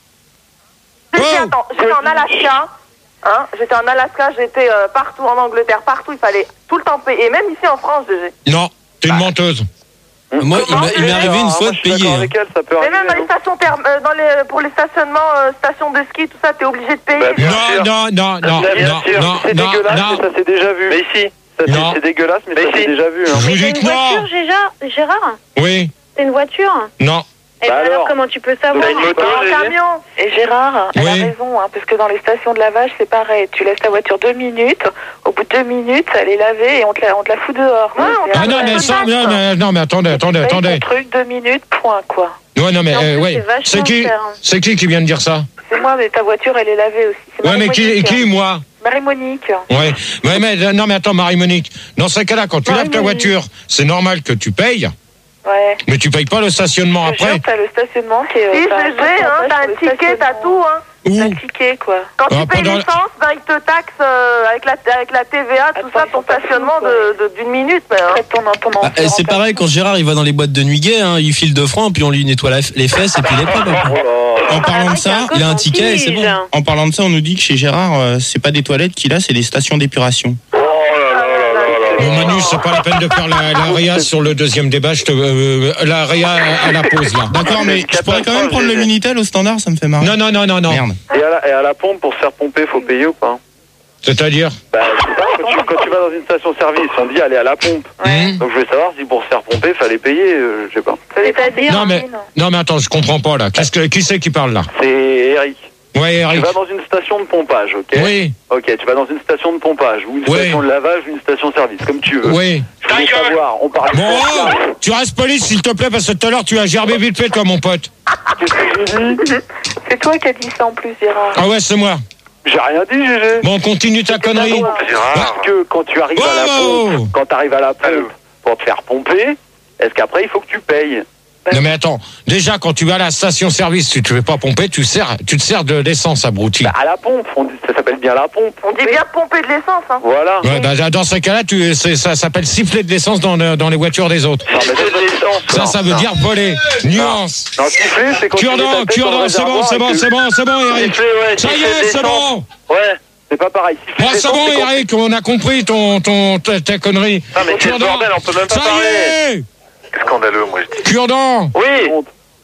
[SPEAKER 1] Je sais,
[SPEAKER 3] Oh.
[SPEAKER 1] attends, j'étais en Alaska, hein, j'étais en Alaska, j'étais euh, partout en Angleterre, partout, il fallait tout le temps payer, et même ici en France, G G.
[SPEAKER 3] Non, t'es une menteuse.
[SPEAKER 4] Moi, il m'est- il m'est arrivé une
[SPEAKER 7] Ah,
[SPEAKER 4] fois
[SPEAKER 7] moi,
[SPEAKER 4] de
[SPEAKER 7] je suis
[SPEAKER 4] payer.
[SPEAKER 7] d'accord
[SPEAKER 4] hein.
[SPEAKER 7] avec elle, ça peut
[SPEAKER 1] Mais
[SPEAKER 7] arriver.
[SPEAKER 1] même dans les
[SPEAKER 7] hein.
[SPEAKER 1] stations therm- euh, dans les, pour les stationnements, euh, stations de ski, tout ça, t'es obligé de payer.
[SPEAKER 9] Bah, bien
[SPEAKER 3] Non,
[SPEAKER 9] sûr.
[SPEAKER 3] non, non, non,
[SPEAKER 9] Bien
[SPEAKER 3] non,
[SPEAKER 9] sûr,
[SPEAKER 3] non,
[SPEAKER 7] C'est
[SPEAKER 3] non,
[SPEAKER 7] dégueulasse, mais
[SPEAKER 3] non.
[SPEAKER 7] ça s'est déjà vu.
[SPEAKER 9] Mais ici,
[SPEAKER 7] Ça, c'est-
[SPEAKER 3] Non.
[SPEAKER 7] C'est dégueulasse, mais,
[SPEAKER 9] Mais
[SPEAKER 7] ça s'est
[SPEAKER 9] si.
[SPEAKER 7] déjà vu.
[SPEAKER 3] Je
[SPEAKER 7] Hein.
[SPEAKER 3] vous
[SPEAKER 6] Mais
[SPEAKER 3] dis
[SPEAKER 6] t'as
[SPEAKER 3] que
[SPEAKER 6] une voiture,
[SPEAKER 3] non.
[SPEAKER 6] Gérard Gérard
[SPEAKER 3] Oui,
[SPEAKER 6] T'as une voiture
[SPEAKER 3] non.
[SPEAKER 6] Et
[SPEAKER 7] Bah
[SPEAKER 6] alors,
[SPEAKER 7] alors
[SPEAKER 6] comment tu peux savoir
[SPEAKER 9] T'as une moto,
[SPEAKER 1] En
[SPEAKER 9] Gégé
[SPEAKER 1] camion.
[SPEAKER 8] Et Gérard, elle
[SPEAKER 3] Oui.
[SPEAKER 8] a raison, hein, parce que dans les stations de lavage, c'est pareil. Tu laisses ta voiture deux minutes, au bout de deux minutes, elle est lavée et on te la, on te la fout dehors.
[SPEAKER 1] Ouais,
[SPEAKER 8] C'est
[SPEAKER 1] on
[SPEAKER 3] Ah
[SPEAKER 8] un-
[SPEAKER 3] non, mais ça, non, mais, non, mais attendez, attendez,
[SPEAKER 8] Tu payes
[SPEAKER 3] attendez.
[SPEAKER 8] ton truc, deux minutes, point, quoi.
[SPEAKER 3] Ouais, non, mais,
[SPEAKER 6] En
[SPEAKER 3] euh,
[SPEAKER 6] plus,
[SPEAKER 3] ouais.
[SPEAKER 6] c'est vachement
[SPEAKER 3] C'est qui,
[SPEAKER 6] cher, hein.
[SPEAKER 3] c'est qui qui vient de dire ça?
[SPEAKER 8] C'est moi, mais ta voiture, elle est lavée aussi. C'est
[SPEAKER 3] Ouais, mais qui,
[SPEAKER 8] Marie-Monique.
[SPEAKER 3] qui, moi?
[SPEAKER 8] Marie-Monique.
[SPEAKER 3] Ouais. Ouais, mais, euh, non, mais attends, Marie-Monique. Dans ce cas-là, quand tu laves ta
[SPEAKER 8] Marie-Monique.
[SPEAKER 3] voiture, c'est normal que tu payes,
[SPEAKER 8] Ouais.
[SPEAKER 3] mais tu payes pas le stationnement
[SPEAKER 8] Je te
[SPEAKER 3] après.
[SPEAKER 8] jure, t'as le stationnement qui est...
[SPEAKER 1] Si,
[SPEAKER 8] t'as
[SPEAKER 1] G G, hein, t'as un
[SPEAKER 8] le
[SPEAKER 1] ticket, t'as
[SPEAKER 8] stationnement.
[SPEAKER 1] tout, hein.
[SPEAKER 3] Où?
[SPEAKER 8] T'as un ticket, quoi.
[SPEAKER 1] Quand
[SPEAKER 3] Ah,
[SPEAKER 1] tu payes
[SPEAKER 3] pendant-
[SPEAKER 1] l'essence, ben, ils te taxent euh, avec, la, avec la T V A, tout
[SPEAKER 8] Attends,
[SPEAKER 1] ça,
[SPEAKER 8] ils
[SPEAKER 1] ton
[SPEAKER 8] sont pas
[SPEAKER 1] stationnement
[SPEAKER 8] fous, quoi.
[SPEAKER 1] de- de- d'une minute. Ben, hein.
[SPEAKER 8] Après, ton, ton
[SPEAKER 4] Ah, et c'est pareil quand Gérard il va dans les boîtes de nuit gay, hein, il file deux francs, puis on lui nettoie la- les fesses et puis il est propre.
[SPEAKER 7] Oh là.
[SPEAKER 5] En parlant de ça,
[SPEAKER 4] Il a un ticket et c'est bon.
[SPEAKER 5] en parlant de ça, on nous dit que chez Gérard, euh, c'est pas des toilettes qu'il a, c'est des stations d'épuration.
[SPEAKER 9] Oh là là là là là
[SPEAKER 3] Bon,
[SPEAKER 9] là.
[SPEAKER 3] Manu, c'est pas la peine de faire la, la réa sur le deuxième débat. Je te, euh, la réa à la pause, là.
[SPEAKER 5] D'accord, mais je pourrais quand même prendre le Minitel au standard, ça me fait marrer.
[SPEAKER 3] Non, non, non, non, non.
[SPEAKER 5] Merde.
[SPEAKER 7] Et à, la, et à la pompe, pour se faire pomper, faut payer ou pas?
[SPEAKER 3] C'est-à-dire?
[SPEAKER 7] Bah, je sais pas, quand tu, quand tu vas dans une station-service, on dit aller à la pompe.
[SPEAKER 3] Mmh.
[SPEAKER 7] Donc je voulais savoir si pour se faire pomper, fallait payer, euh, je sais pas.
[SPEAKER 6] C'est-à-dire
[SPEAKER 3] Non, mais, non, mais attends, je comprends pas, là. Qu'est-ce que, qui c'est qui parle, là?
[SPEAKER 7] C'est Eric.
[SPEAKER 3] Ouais,
[SPEAKER 7] Tu
[SPEAKER 3] Eric.
[SPEAKER 7] vas dans une station de pompage, ok?
[SPEAKER 3] Oui,
[SPEAKER 7] Ok, tu vas dans une station de pompage, ou une
[SPEAKER 3] Oui.
[SPEAKER 7] station de lavage, ou une station-service, comme tu veux.
[SPEAKER 3] oui.
[SPEAKER 7] Je voulais savoir, on parle de
[SPEAKER 3] Bon, oh,
[SPEAKER 7] ça.
[SPEAKER 3] tu restes poli, s'il te plaît, parce que tout à l'heure, tu as gerbé vite fait, toi, mon pote.
[SPEAKER 7] Qu'est-ce que j'ai dit?
[SPEAKER 8] C'est toi qui as dit ça en plus, Gérard.
[SPEAKER 3] Ah ouais, c'est moi.
[SPEAKER 7] J'ai rien dit, Gégé.
[SPEAKER 3] Bon, continue ta connerie.
[SPEAKER 9] Gérard.
[SPEAKER 7] Parce que quand tu arrives à la
[SPEAKER 3] Oh.
[SPEAKER 7] pompe, quand tu arrives à la pompe pour te faire pomper, est-ce qu'après il faut que tu payes?
[SPEAKER 3] Non, mais attends. Déjà, quand tu vas à la station-service, tu te fais pas pomper, tu sers, tu te sers de l'essence, abruti.
[SPEAKER 7] Bah, à la pompe, on dit- ça s'appelle bien la pompe.
[SPEAKER 1] On dit bien pomper de l'essence, hein.
[SPEAKER 7] Voilà.
[SPEAKER 3] Ouais, bah, dans ce cas-là, tu, c'est- ça s'appelle siffler de l'essence dans, le- dans les voitures des autres.
[SPEAKER 7] Non, mais
[SPEAKER 9] C'est de l'essence.
[SPEAKER 3] Ça, ça veut dire voler. Nuance.
[SPEAKER 7] Non, siffler, c'est quand tu mets
[SPEAKER 3] Cure-dent,
[SPEAKER 7] ta tête dans le
[SPEAKER 3] cure-dent, c'est bon,
[SPEAKER 7] réservoir
[SPEAKER 3] c'est
[SPEAKER 7] et
[SPEAKER 3] bon,
[SPEAKER 7] que-
[SPEAKER 3] c'est bon, c'est bon, Eric.
[SPEAKER 9] Siffler, ouais,
[SPEAKER 3] Ça y
[SPEAKER 9] siffler
[SPEAKER 3] est,
[SPEAKER 9] de
[SPEAKER 3] c'est
[SPEAKER 9] l'essence.
[SPEAKER 3] bon.
[SPEAKER 9] Ouais.
[SPEAKER 7] C'est pas pareil. Siffler
[SPEAKER 3] Bon, c'est
[SPEAKER 7] d'essence,
[SPEAKER 3] bon,
[SPEAKER 7] c'est quand-
[SPEAKER 3] Eric, on a compris ton, ton, ta, ta connerie.
[SPEAKER 9] Non, mais quel
[SPEAKER 3] Cure-dent.
[SPEAKER 9] bordel, on peut même pas
[SPEAKER 3] Ça
[SPEAKER 9] parler.
[SPEAKER 3] y est.
[SPEAKER 9] Scandaleux, moi je dis.
[SPEAKER 3] Cure-dent.
[SPEAKER 9] Oui.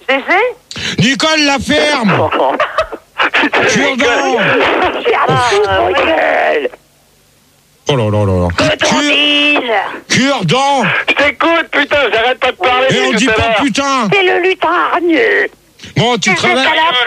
[SPEAKER 1] G G
[SPEAKER 3] Nicole, la ferme. Cure-dent.
[SPEAKER 6] Gérard, ouais.
[SPEAKER 3] Oh là là là là.
[SPEAKER 6] Que t'en dises?
[SPEAKER 3] Cure-dent.
[SPEAKER 9] Je t'écoute, putain, j'arrête pas de parler.
[SPEAKER 3] Et on dit pas putain.
[SPEAKER 6] C'est le lutin.
[SPEAKER 3] Bon, tu travailles.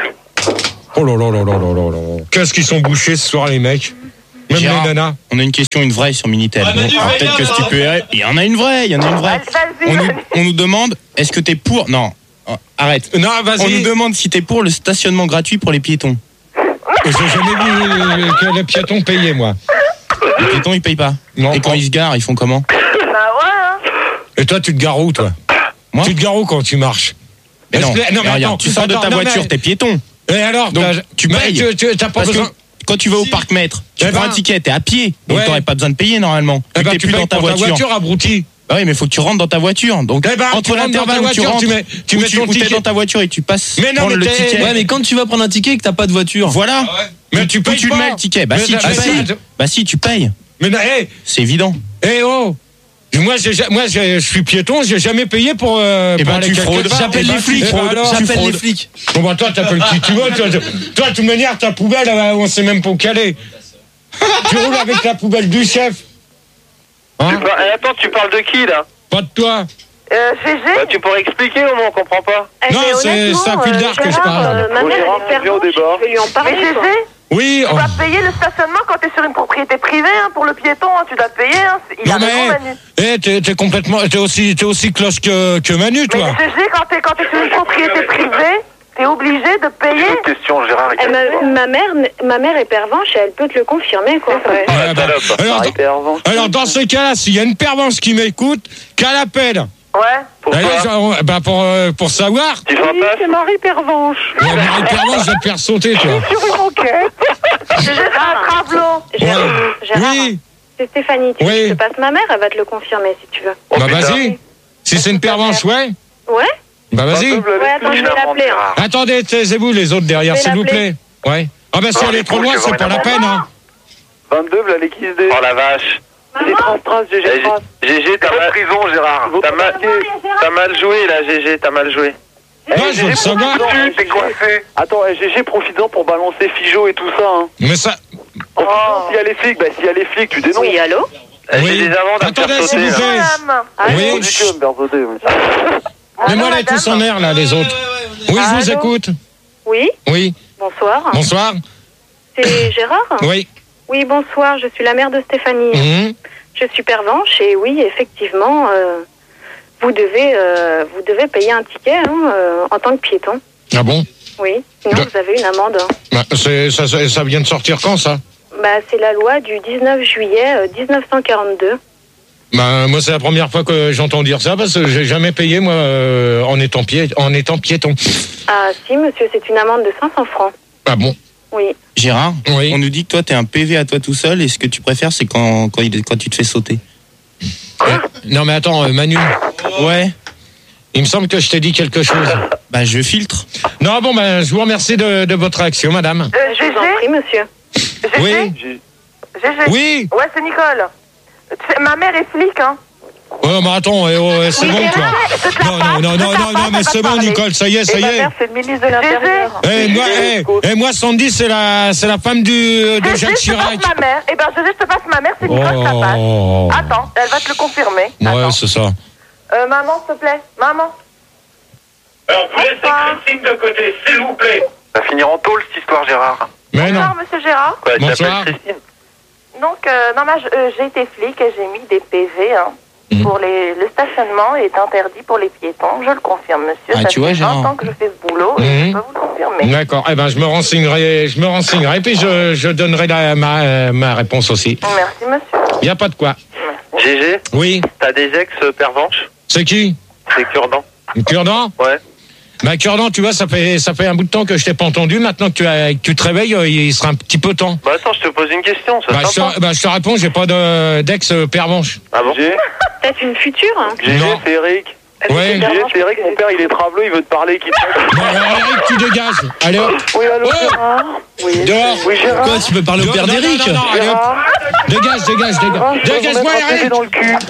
[SPEAKER 3] Oh là là là là là là là. Qu'est-ce qu'ils sont bouchés ce soir, les mecs? Même
[SPEAKER 5] Gérard,
[SPEAKER 3] les nanas.
[SPEAKER 5] on a une question, une vraie sur Minitel.
[SPEAKER 4] Ah,
[SPEAKER 5] Bon,
[SPEAKER 4] vas-y,
[SPEAKER 5] alors
[SPEAKER 4] vas-y,
[SPEAKER 5] peut-être que
[SPEAKER 4] vas-y,
[SPEAKER 5] si tu peux.
[SPEAKER 4] vas-y.
[SPEAKER 5] Il y en a une vraie, il y en a une vraie.
[SPEAKER 1] Vas-y,
[SPEAKER 5] On nous,
[SPEAKER 1] vas-y.
[SPEAKER 5] on nous demande, est-ce que t'es pour. Non, oh, arrête.
[SPEAKER 3] Non,
[SPEAKER 5] On nous
[SPEAKER 3] vas-y.
[SPEAKER 5] demande si t'es pour le stationnement gratuit pour les piétons.
[SPEAKER 3] J'ai jamais vu que les piétons payaient, moi.
[SPEAKER 5] Les piétons, ils payent pas.
[SPEAKER 3] Non.
[SPEAKER 5] Et quand ils se garent, ils font comment?
[SPEAKER 1] Bah ouais, hein.
[SPEAKER 3] Et toi, tu te gares où, toi?
[SPEAKER 5] Moi
[SPEAKER 3] Tu te gares où quand tu marches?
[SPEAKER 5] Mais non,
[SPEAKER 3] Est-ce que- non,
[SPEAKER 5] mais
[SPEAKER 3] mais
[SPEAKER 5] regarde,
[SPEAKER 3] attends,
[SPEAKER 5] tu sors de
[SPEAKER 3] attends,
[SPEAKER 5] ta
[SPEAKER 3] non,
[SPEAKER 5] voiture,
[SPEAKER 3] mais-
[SPEAKER 5] t'es piéton.
[SPEAKER 3] Et alors,
[SPEAKER 5] Donc,
[SPEAKER 3] t'as-
[SPEAKER 5] tu
[SPEAKER 3] mais
[SPEAKER 5] payes.
[SPEAKER 3] tu- tu- T'as pas
[SPEAKER 5] Parce
[SPEAKER 3] besoin.
[SPEAKER 5] que quand tu vas au parc maître, tu
[SPEAKER 3] Eh
[SPEAKER 5] prends
[SPEAKER 3] ben-
[SPEAKER 5] un ticket, t'es à pied. Donc
[SPEAKER 3] Ouais.
[SPEAKER 5] t'aurais pas besoin de payer normalement.
[SPEAKER 3] Eh
[SPEAKER 5] Vu
[SPEAKER 3] ben,
[SPEAKER 5] que t'es
[SPEAKER 3] tu
[SPEAKER 5] plus
[SPEAKER 3] payes
[SPEAKER 5] dans ta
[SPEAKER 3] pour
[SPEAKER 5] voiture.
[SPEAKER 3] ta voiture, abruti.
[SPEAKER 5] Bah oui, mais faut que tu rentres dans ta voiture. Donc
[SPEAKER 3] Eh ben, tu
[SPEAKER 5] entre
[SPEAKER 3] rentres dans ta
[SPEAKER 5] l'intervalle où tu
[SPEAKER 3] voiture,
[SPEAKER 5] rentres,
[SPEAKER 3] tu mets- tu
[SPEAKER 5] où
[SPEAKER 3] mets ton
[SPEAKER 5] où t'es
[SPEAKER 3] ticket.
[SPEAKER 5] dans ta voiture et tu passes
[SPEAKER 3] Mais non,
[SPEAKER 5] prendre
[SPEAKER 3] mais
[SPEAKER 5] le
[SPEAKER 3] t'es-
[SPEAKER 5] ticket.
[SPEAKER 4] Ouais, mais quand tu vas prendre un ticket et que t'as pas de voiture.
[SPEAKER 5] Voilà.
[SPEAKER 3] Mais tu
[SPEAKER 5] Où
[SPEAKER 3] payes
[SPEAKER 5] tu
[SPEAKER 3] pas.
[SPEAKER 5] le mets le ticket. Bah
[SPEAKER 3] Mais
[SPEAKER 5] si,
[SPEAKER 3] t'as-
[SPEAKER 5] tu
[SPEAKER 3] bah,
[SPEAKER 5] payes.
[SPEAKER 3] si.
[SPEAKER 5] Bah si, tu payes.
[SPEAKER 3] Mais non, hé,
[SPEAKER 5] C'est évident.
[SPEAKER 3] hé, oh. Moi, j'ai, ja- moi, j'ai- je suis piéton, j'ai jamais payé pour. Euh,
[SPEAKER 5] Eh
[SPEAKER 3] pour
[SPEAKER 5] ben,
[SPEAKER 3] aller
[SPEAKER 5] tu
[SPEAKER 3] quelque
[SPEAKER 5] fraudes.
[SPEAKER 3] part.
[SPEAKER 5] J'appelle
[SPEAKER 3] Eh ben,
[SPEAKER 5] les flics.
[SPEAKER 3] eh ben, alors,
[SPEAKER 5] Tu
[SPEAKER 4] J'appelle les
[SPEAKER 5] fraudes.
[SPEAKER 4] flics.
[SPEAKER 3] Bon, bah, toi, t'appelles qui tu veux. Toi, toi, de toute manière, ta poubelle, euh, on sait même pas où qu'elle est. Tu roules avec la poubelle du chef.
[SPEAKER 9] Tu
[SPEAKER 3] Hein?
[SPEAKER 9] par- eh, Attends, tu parles de qui là?
[SPEAKER 3] Pas de toi.
[SPEAKER 1] Euh, G G
[SPEAKER 9] Bah, tu pourrais expliquer au moins, on comprend pas.
[SPEAKER 6] Eh,
[SPEAKER 3] Non,
[SPEAKER 6] mais
[SPEAKER 3] c'est-
[SPEAKER 6] honnêtement,
[SPEAKER 3] c'est un fil
[SPEAKER 6] euh,
[SPEAKER 3] d'art que je
[SPEAKER 6] Gérard,
[SPEAKER 3] parle.
[SPEAKER 6] euh, ma
[SPEAKER 2] Bon,
[SPEAKER 6] mère,
[SPEAKER 2] Gérard,
[SPEAKER 6] elle est
[SPEAKER 2] on revient au
[SPEAKER 6] pervenche,
[SPEAKER 2] débat.
[SPEAKER 6] je vais lui en
[SPEAKER 1] Mais
[SPEAKER 6] parler,
[SPEAKER 1] G
[SPEAKER 6] quoi.
[SPEAKER 1] G,
[SPEAKER 3] Oui.
[SPEAKER 1] tu
[SPEAKER 3] oh.
[SPEAKER 1] dois payer le stationnement quand t'es sur une propriété privée, hein, pour le piéton, hein, tu dois payer, hein. C'est- Il
[SPEAKER 3] Non,
[SPEAKER 1] a raison,
[SPEAKER 3] mais,
[SPEAKER 1] Manu.
[SPEAKER 3] eh, t'es, t'es complètement, t'es aussi, t'es aussi cloche que, que Manu,
[SPEAKER 1] Mais
[SPEAKER 3] toi.
[SPEAKER 1] G G, quand t'es, quand t'es sur une propriété privée, t'es obligé de payer.
[SPEAKER 2] Une question, Gérard.
[SPEAKER 6] Eh, ma, ma mère, ma mère est pervenche et elle peut te le confirmer, quoi.
[SPEAKER 1] Ouais.
[SPEAKER 3] Ouais, bah, alors,
[SPEAKER 2] Arrêtez, Hervan.
[SPEAKER 3] alors, dans ce cas-là, s'il y a une pervenche qui m'écoute, qu'elle appelle.
[SPEAKER 1] Ouais.
[SPEAKER 9] Pourquoi?
[SPEAKER 3] D'ailleurs, genre, bah, pour, euh, pour savoir.
[SPEAKER 9] Tu feras pas?
[SPEAKER 6] c'est Marie Pervenche.
[SPEAKER 3] Ouais, Marie Pervenche, je vais te faire sauter, toi.
[SPEAKER 6] Sur une enquête.
[SPEAKER 1] G G, c'est un travelot.
[SPEAKER 6] Gérard,
[SPEAKER 3] Ouais.
[SPEAKER 6] Gérard,
[SPEAKER 3] Oui,
[SPEAKER 6] c'est Stéphanie. Tu veux
[SPEAKER 3] Oui.
[SPEAKER 6] que je te passe ma mère, elle va te le confirmer si tu veux.
[SPEAKER 9] Oh,
[SPEAKER 3] bah
[SPEAKER 9] putain.
[SPEAKER 3] vas-y. Si c'est une pervenche, ouais.
[SPEAKER 6] Ouais?
[SPEAKER 3] Bah vas-y.
[SPEAKER 6] Ouais, attends, je vais l'appeler. Hein.
[SPEAKER 3] Attendez, taisez-vous les autres derrière,
[SPEAKER 6] Je vais
[SPEAKER 3] s'il vous plaît.
[SPEAKER 6] l'appeler.
[SPEAKER 3] Ouais. Ah bah si
[SPEAKER 2] Ah,
[SPEAKER 3] elle est
[SPEAKER 2] les
[SPEAKER 3] trop
[SPEAKER 2] couilles,
[SPEAKER 3] loin,
[SPEAKER 2] je
[SPEAKER 3] c'est
[SPEAKER 2] vais
[SPEAKER 3] pas la
[SPEAKER 2] vraiment
[SPEAKER 3] peine, hein.
[SPEAKER 2] vingt-deux, v'là les Kiss D.
[SPEAKER 9] Oh la vache.
[SPEAKER 2] C'est trace, trace, G G,
[SPEAKER 9] Eh,
[SPEAKER 2] trace.
[SPEAKER 9] G G, t'as mal...
[SPEAKER 2] prison, Gérard.
[SPEAKER 9] T'as mal... t'as mal joué là, G G, t'as mal joué.
[SPEAKER 3] Moi, je veux le savoir.
[SPEAKER 2] T'es coincé. Attends, eh, G G, profites-en pour balancer Figeot et tout ça. Hein.
[SPEAKER 3] Mais ça.
[SPEAKER 2] Profite-en, s'il y a les flics, bah s'il y a les flics, tu dénonces.
[SPEAKER 6] Oui, allô?
[SPEAKER 9] Eh,
[SPEAKER 3] Oui.
[SPEAKER 9] J'ai des amendes à me faire
[SPEAKER 3] Attendez, s'il
[SPEAKER 9] sauter
[SPEAKER 3] vous
[SPEAKER 9] là.
[SPEAKER 3] plaît.
[SPEAKER 1] Madame.
[SPEAKER 3] Oui.
[SPEAKER 2] Allez, du cum, Berzodé, ouais.
[SPEAKER 3] Mais moi,
[SPEAKER 1] Allô,
[SPEAKER 3] là, tous en
[SPEAKER 1] madame.
[SPEAKER 3] air, là, les autres. Oui, je vous
[SPEAKER 6] Allô
[SPEAKER 3] écoute.
[SPEAKER 6] Oui,
[SPEAKER 3] Oui.
[SPEAKER 6] bonsoir.
[SPEAKER 3] Bonsoir.
[SPEAKER 6] C'est Gérard?
[SPEAKER 3] Oui.
[SPEAKER 6] Oui, bonsoir, je suis la mère de Stéphanie.
[SPEAKER 3] Mhm.
[SPEAKER 6] Je suis pervenche et oui, effectivement, euh, vous, devez, euh, vous devez payer un ticket hein, euh, en tant que piéton.
[SPEAKER 3] Ah bon?
[SPEAKER 6] Oui, sinon
[SPEAKER 3] De-
[SPEAKER 6] vous avez une amende.
[SPEAKER 3] Bah, c'est, ça, ça, ça vient de sortir quand, ça?
[SPEAKER 6] Bah, c'est la loi du dix-neuf juillet euh, mille neuf cent quarante-deux.
[SPEAKER 3] Bah, moi, c'est la première fois que j'entends dire ça, parce que j'ai jamais payé, moi, euh, en étant pied, en étant piéton.
[SPEAKER 6] Ah si, monsieur, c'est une amende de cinq cents francs.
[SPEAKER 3] Ah bon?
[SPEAKER 6] Oui.
[SPEAKER 5] Gérard,
[SPEAKER 3] Oui.
[SPEAKER 5] on nous dit que toi, t'es un P V à toi tout seul et ce que tu préfères, c'est quand, quand, il- quand tu te fais sauter.
[SPEAKER 3] Euh, non, mais attends, euh, Manu,
[SPEAKER 5] Ouais.
[SPEAKER 3] il me semble que je t'ai dit quelque chose.
[SPEAKER 5] Bah, je filtre.
[SPEAKER 3] Non, bon, ben, je vous remercie de, de votre réaction, madame.
[SPEAKER 1] Euh,
[SPEAKER 6] Je vous en
[SPEAKER 1] G G,
[SPEAKER 6] prie, monsieur.
[SPEAKER 1] G G,
[SPEAKER 3] Oui.
[SPEAKER 2] G-
[SPEAKER 1] G G.
[SPEAKER 3] Oui.
[SPEAKER 1] Ouais, c'est Nicole. Tu sais, ma mère est flic, hein.
[SPEAKER 3] Ouais, mais attends, eh, oh, eh, c'est
[SPEAKER 1] Oui,
[SPEAKER 3] bon,
[SPEAKER 1] Gérard,
[SPEAKER 3] toi.
[SPEAKER 1] je te la
[SPEAKER 3] Non,
[SPEAKER 1] passe,
[SPEAKER 3] non, non,
[SPEAKER 1] je te
[SPEAKER 3] non,
[SPEAKER 1] la
[SPEAKER 3] non,
[SPEAKER 1] passe,
[SPEAKER 3] non, mais
[SPEAKER 1] elle va
[SPEAKER 3] c'est
[SPEAKER 1] te
[SPEAKER 3] bon,
[SPEAKER 1] parler.
[SPEAKER 3] Nicole, ça y est, ça
[SPEAKER 8] Et
[SPEAKER 3] y
[SPEAKER 8] ma
[SPEAKER 3] est.
[SPEAKER 8] mère, c'est le ministre de l'Intérieur.
[SPEAKER 3] Eh, moi, eh, eh, moi, Sandy, c'est la, c'est la femme du, de
[SPEAKER 1] G G,
[SPEAKER 3] Jacques
[SPEAKER 1] je te
[SPEAKER 3] Chirac.
[SPEAKER 1] passe ma mère. Eh ben, G G, je te passe ma mère, c'est Nicole, je la passe.
[SPEAKER 3] Oh.
[SPEAKER 1] Attends, elle va te le confirmer.
[SPEAKER 3] Ouais,
[SPEAKER 1] Attends.
[SPEAKER 3] c'est ça.
[SPEAKER 1] Euh, maman, s'il te plaît. Maman.
[SPEAKER 9] Alors, vous laissez Christine de côté, s'il vous plaît.
[SPEAKER 2] Ça va finir en tôle, cette histoire, Gérard.
[SPEAKER 3] Mais non.
[SPEAKER 1] Bonsoir, monsieur Gérard.
[SPEAKER 9] Quoi, tu
[SPEAKER 3] Bonsoir.
[SPEAKER 9] t'appelles Christine?
[SPEAKER 1] Donc, euh, non, mais je- euh, j'ai été flic et j'ai mis des P V. Hein,
[SPEAKER 3] Mhm.
[SPEAKER 1] pour les, le stationnement est interdit pour les piétons. Je le confirme, monsieur.
[SPEAKER 5] Ah,
[SPEAKER 1] ça
[SPEAKER 5] tu
[SPEAKER 1] fait
[SPEAKER 5] vois, Gérard.
[SPEAKER 1] vingt ans que je fais ce boulot et
[SPEAKER 3] Mhm.
[SPEAKER 1] je peux vous le confirmer.
[SPEAKER 3] D'accord. Eh ben, je me renseignerai, je me renseignerai, puis je, je donnerai la, ma, euh, ma réponse aussi.
[SPEAKER 1] Merci, monsieur.
[SPEAKER 3] Y a pas de quoi.
[SPEAKER 9] G G,
[SPEAKER 3] Oui.
[SPEAKER 9] t'as des ex-pervenches?
[SPEAKER 3] C'est qui?
[SPEAKER 9] C'est cure-dent.
[SPEAKER 3] Cure-dent?
[SPEAKER 9] Ouais.
[SPEAKER 3] Bah, Cure-dent, tu vois, ça fait, ça fait un bout de temps que je t'ai pas entendu. Maintenant que tu, as, que tu te réveilles, euh, il sera un petit peu temps.
[SPEAKER 9] Bah attends, je te pose une question, c'est
[SPEAKER 3] Bah, je
[SPEAKER 9] sympa.
[SPEAKER 3] te, bah, je te réponds, j'ai pas de, d'ex-pervenche.
[SPEAKER 9] Ah bon?
[SPEAKER 2] G,
[SPEAKER 6] Peut-être une future. Hein.
[SPEAKER 2] G,
[SPEAKER 3] Non.
[SPEAKER 2] c'est Eric.
[SPEAKER 3] Ouais.
[SPEAKER 2] G, c'est Eric, mon père, il est travelot, il veut te parler, qui te...
[SPEAKER 3] Bon, alors, Eric, tu dégages. Allez, hop.
[SPEAKER 2] Oui, allô,
[SPEAKER 3] Oh
[SPEAKER 2] Gérard. Oui,
[SPEAKER 3] Dehors.
[SPEAKER 2] oui, Gérard.
[SPEAKER 4] Quoi, tu peux parler au père
[SPEAKER 3] Non, non,
[SPEAKER 4] d'Eric?
[SPEAKER 3] non, non, allez, hop.
[SPEAKER 2] Gérard.
[SPEAKER 3] Dégage, dégage,
[SPEAKER 2] Gérard,
[SPEAKER 3] dégage.
[SPEAKER 2] je vais vous
[SPEAKER 3] Dégage-moi,
[SPEAKER 2] mettre un P V
[SPEAKER 3] Eric.
[SPEAKER 2] dans le cul.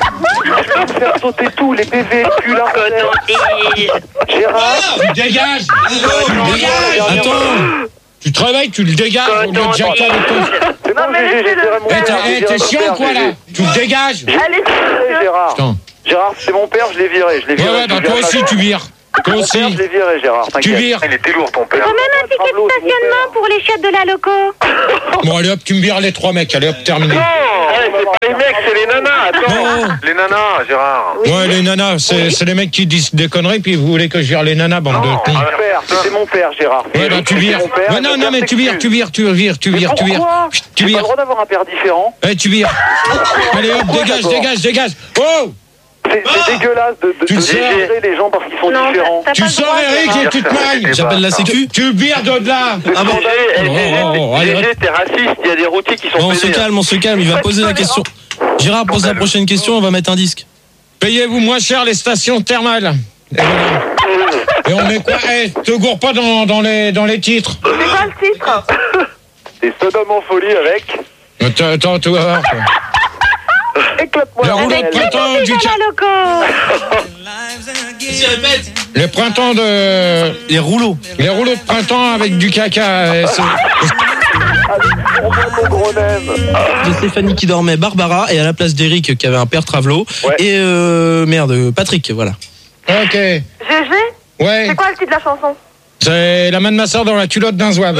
[SPEAKER 2] peux te faire sauter tout, les P V, cul, la Gérard.
[SPEAKER 3] Tu dégages. Attends. Tu te réveilles, tu le dégages au lieu de jacker avec ton...
[SPEAKER 2] C'est bon,
[SPEAKER 1] Non, mais
[SPEAKER 2] G G, j'ai
[SPEAKER 1] laissez-le.
[SPEAKER 2] viré mon
[SPEAKER 3] Eh,
[SPEAKER 2] père.
[SPEAKER 3] t'es
[SPEAKER 2] j'ai
[SPEAKER 3] eh,
[SPEAKER 2] viré
[SPEAKER 3] t'es
[SPEAKER 2] mon
[SPEAKER 3] chiant
[SPEAKER 2] père,
[SPEAKER 3] quoi
[SPEAKER 2] G G.
[SPEAKER 3] là? Tu le dégages?
[SPEAKER 1] Allez,
[SPEAKER 2] Viré, Gérard.
[SPEAKER 3] Putain.
[SPEAKER 2] Gérard, c'est mon père, je l'ai viré. Je l'ai
[SPEAKER 3] Ouais,
[SPEAKER 2] viré.
[SPEAKER 3] ouais, bah
[SPEAKER 2] je
[SPEAKER 3] toi
[SPEAKER 2] vire
[SPEAKER 3] aussi
[SPEAKER 2] pas-
[SPEAKER 3] tu vires. Toi
[SPEAKER 2] Mon
[SPEAKER 3] aussi.
[SPEAKER 2] père, je l'ai viré, Gérard.
[SPEAKER 3] Tu
[SPEAKER 2] T'inquiète.
[SPEAKER 3] vires.
[SPEAKER 2] Il était lourd, ton père.
[SPEAKER 6] Quand même un ticket de stationnement pour les chiottes de la loco.
[SPEAKER 3] Bon, allez hop, tu me vires les trois mecs. Allez hop, terminé.
[SPEAKER 7] Non, c'est pas les mecs, c'est les nanas. Attends.
[SPEAKER 3] Non.
[SPEAKER 7] Les nanas, Gérard.
[SPEAKER 3] Ouais, les nanas, c'est c'est les mecs qui disent des conneries, puis vous voulez que je vire les nanas, bande de
[SPEAKER 2] Mon
[SPEAKER 3] cons.
[SPEAKER 2] père, c'était mon père, Gérard.
[SPEAKER 3] Ouais, bah tu vires.
[SPEAKER 2] Mon père,
[SPEAKER 3] Ouais, non,
[SPEAKER 2] mon
[SPEAKER 3] non,
[SPEAKER 2] père
[SPEAKER 3] mais tu vires, tu vire, tu vires, tu
[SPEAKER 2] Mais
[SPEAKER 3] vires, tu vires.
[SPEAKER 2] pourquoi
[SPEAKER 3] Chut,
[SPEAKER 2] J'ai
[SPEAKER 3] Tu
[SPEAKER 2] pas le
[SPEAKER 3] vires.
[SPEAKER 2] droit d'avoir un père différent.
[SPEAKER 3] Eh, tu vires. Allez hop, dégage,
[SPEAKER 2] d'abord
[SPEAKER 3] dégage, dégage. Oh!
[SPEAKER 2] C'est c'est dégueulasse de, de,
[SPEAKER 3] Tu
[SPEAKER 2] de
[SPEAKER 3] le sors.
[SPEAKER 2] virer les gens parce qu'ils sont
[SPEAKER 6] Non,
[SPEAKER 2] différents.
[SPEAKER 6] t'as
[SPEAKER 3] Tu
[SPEAKER 6] pas
[SPEAKER 3] le
[SPEAKER 6] le
[SPEAKER 3] sors,
[SPEAKER 6] droit,
[SPEAKER 3] Eric,
[SPEAKER 6] Gérard.
[SPEAKER 3] et tu te mailles.
[SPEAKER 4] J'appelle la sécu.
[SPEAKER 3] Tu vires de là.
[SPEAKER 4] Ah bon.
[SPEAKER 3] Oh, oh, allez, hop.
[SPEAKER 7] G G, t'es raciste, il y a des routiers qui sont
[SPEAKER 4] Bon, on se
[SPEAKER 7] pédés.
[SPEAKER 4] calme, on se calme. Il va poser la question. Gérard pose la prochaine question. On va mettre un disque.
[SPEAKER 3] Payez-vous moins cher les stations thermales. Et voilà. Et on met quoi? Eh, te gourre pas dans, dans, les, dans les titres.
[SPEAKER 1] c'est quoi le titre?
[SPEAKER 2] C'est Sodome en folie avec.
[SPEAKER 3] Attends, attends, tu vas voir. quoi.
[SPEAKER 2] Éclate-moi
[SPEAKER 3] Le
[SPEAKER 2] la
[SPEAKER 3] rouleau de
[SPEAKER 2] belle.
[SPEAKER 3] printemps du
[SPEAKER 6] De
[SPEAKER 3] ca-
[SPEAKER 6] la loco.
[SPEAKER 4] répète.
[SPEAKER 3] Le printemps de...
[SPEAKER 4] Les rouleaux.
[SPEAKER 3] Les rouleaux de printemps avec du caca. eh, c'est-
[SPEAKER 2] On voit mon gros nem.
[SPEAKER 4] De Stéphanie qui dormait, Barbara, et à la place d'Eric qui avait un père Travelot.
[SPEAKER 2] Ouais.
[SPEAKER 4] Et euh, merde, Patrick, voilà.
[SPEAKER 3] Ok.
[SPEAKER 1] G G,
[SPEAKER 3] Ouais.
[SPEAKER 1] c'est quoi le titre de la chanson?
[SPEAKER 3] C'est la main de ma soeur dans la culotte d'un zouave.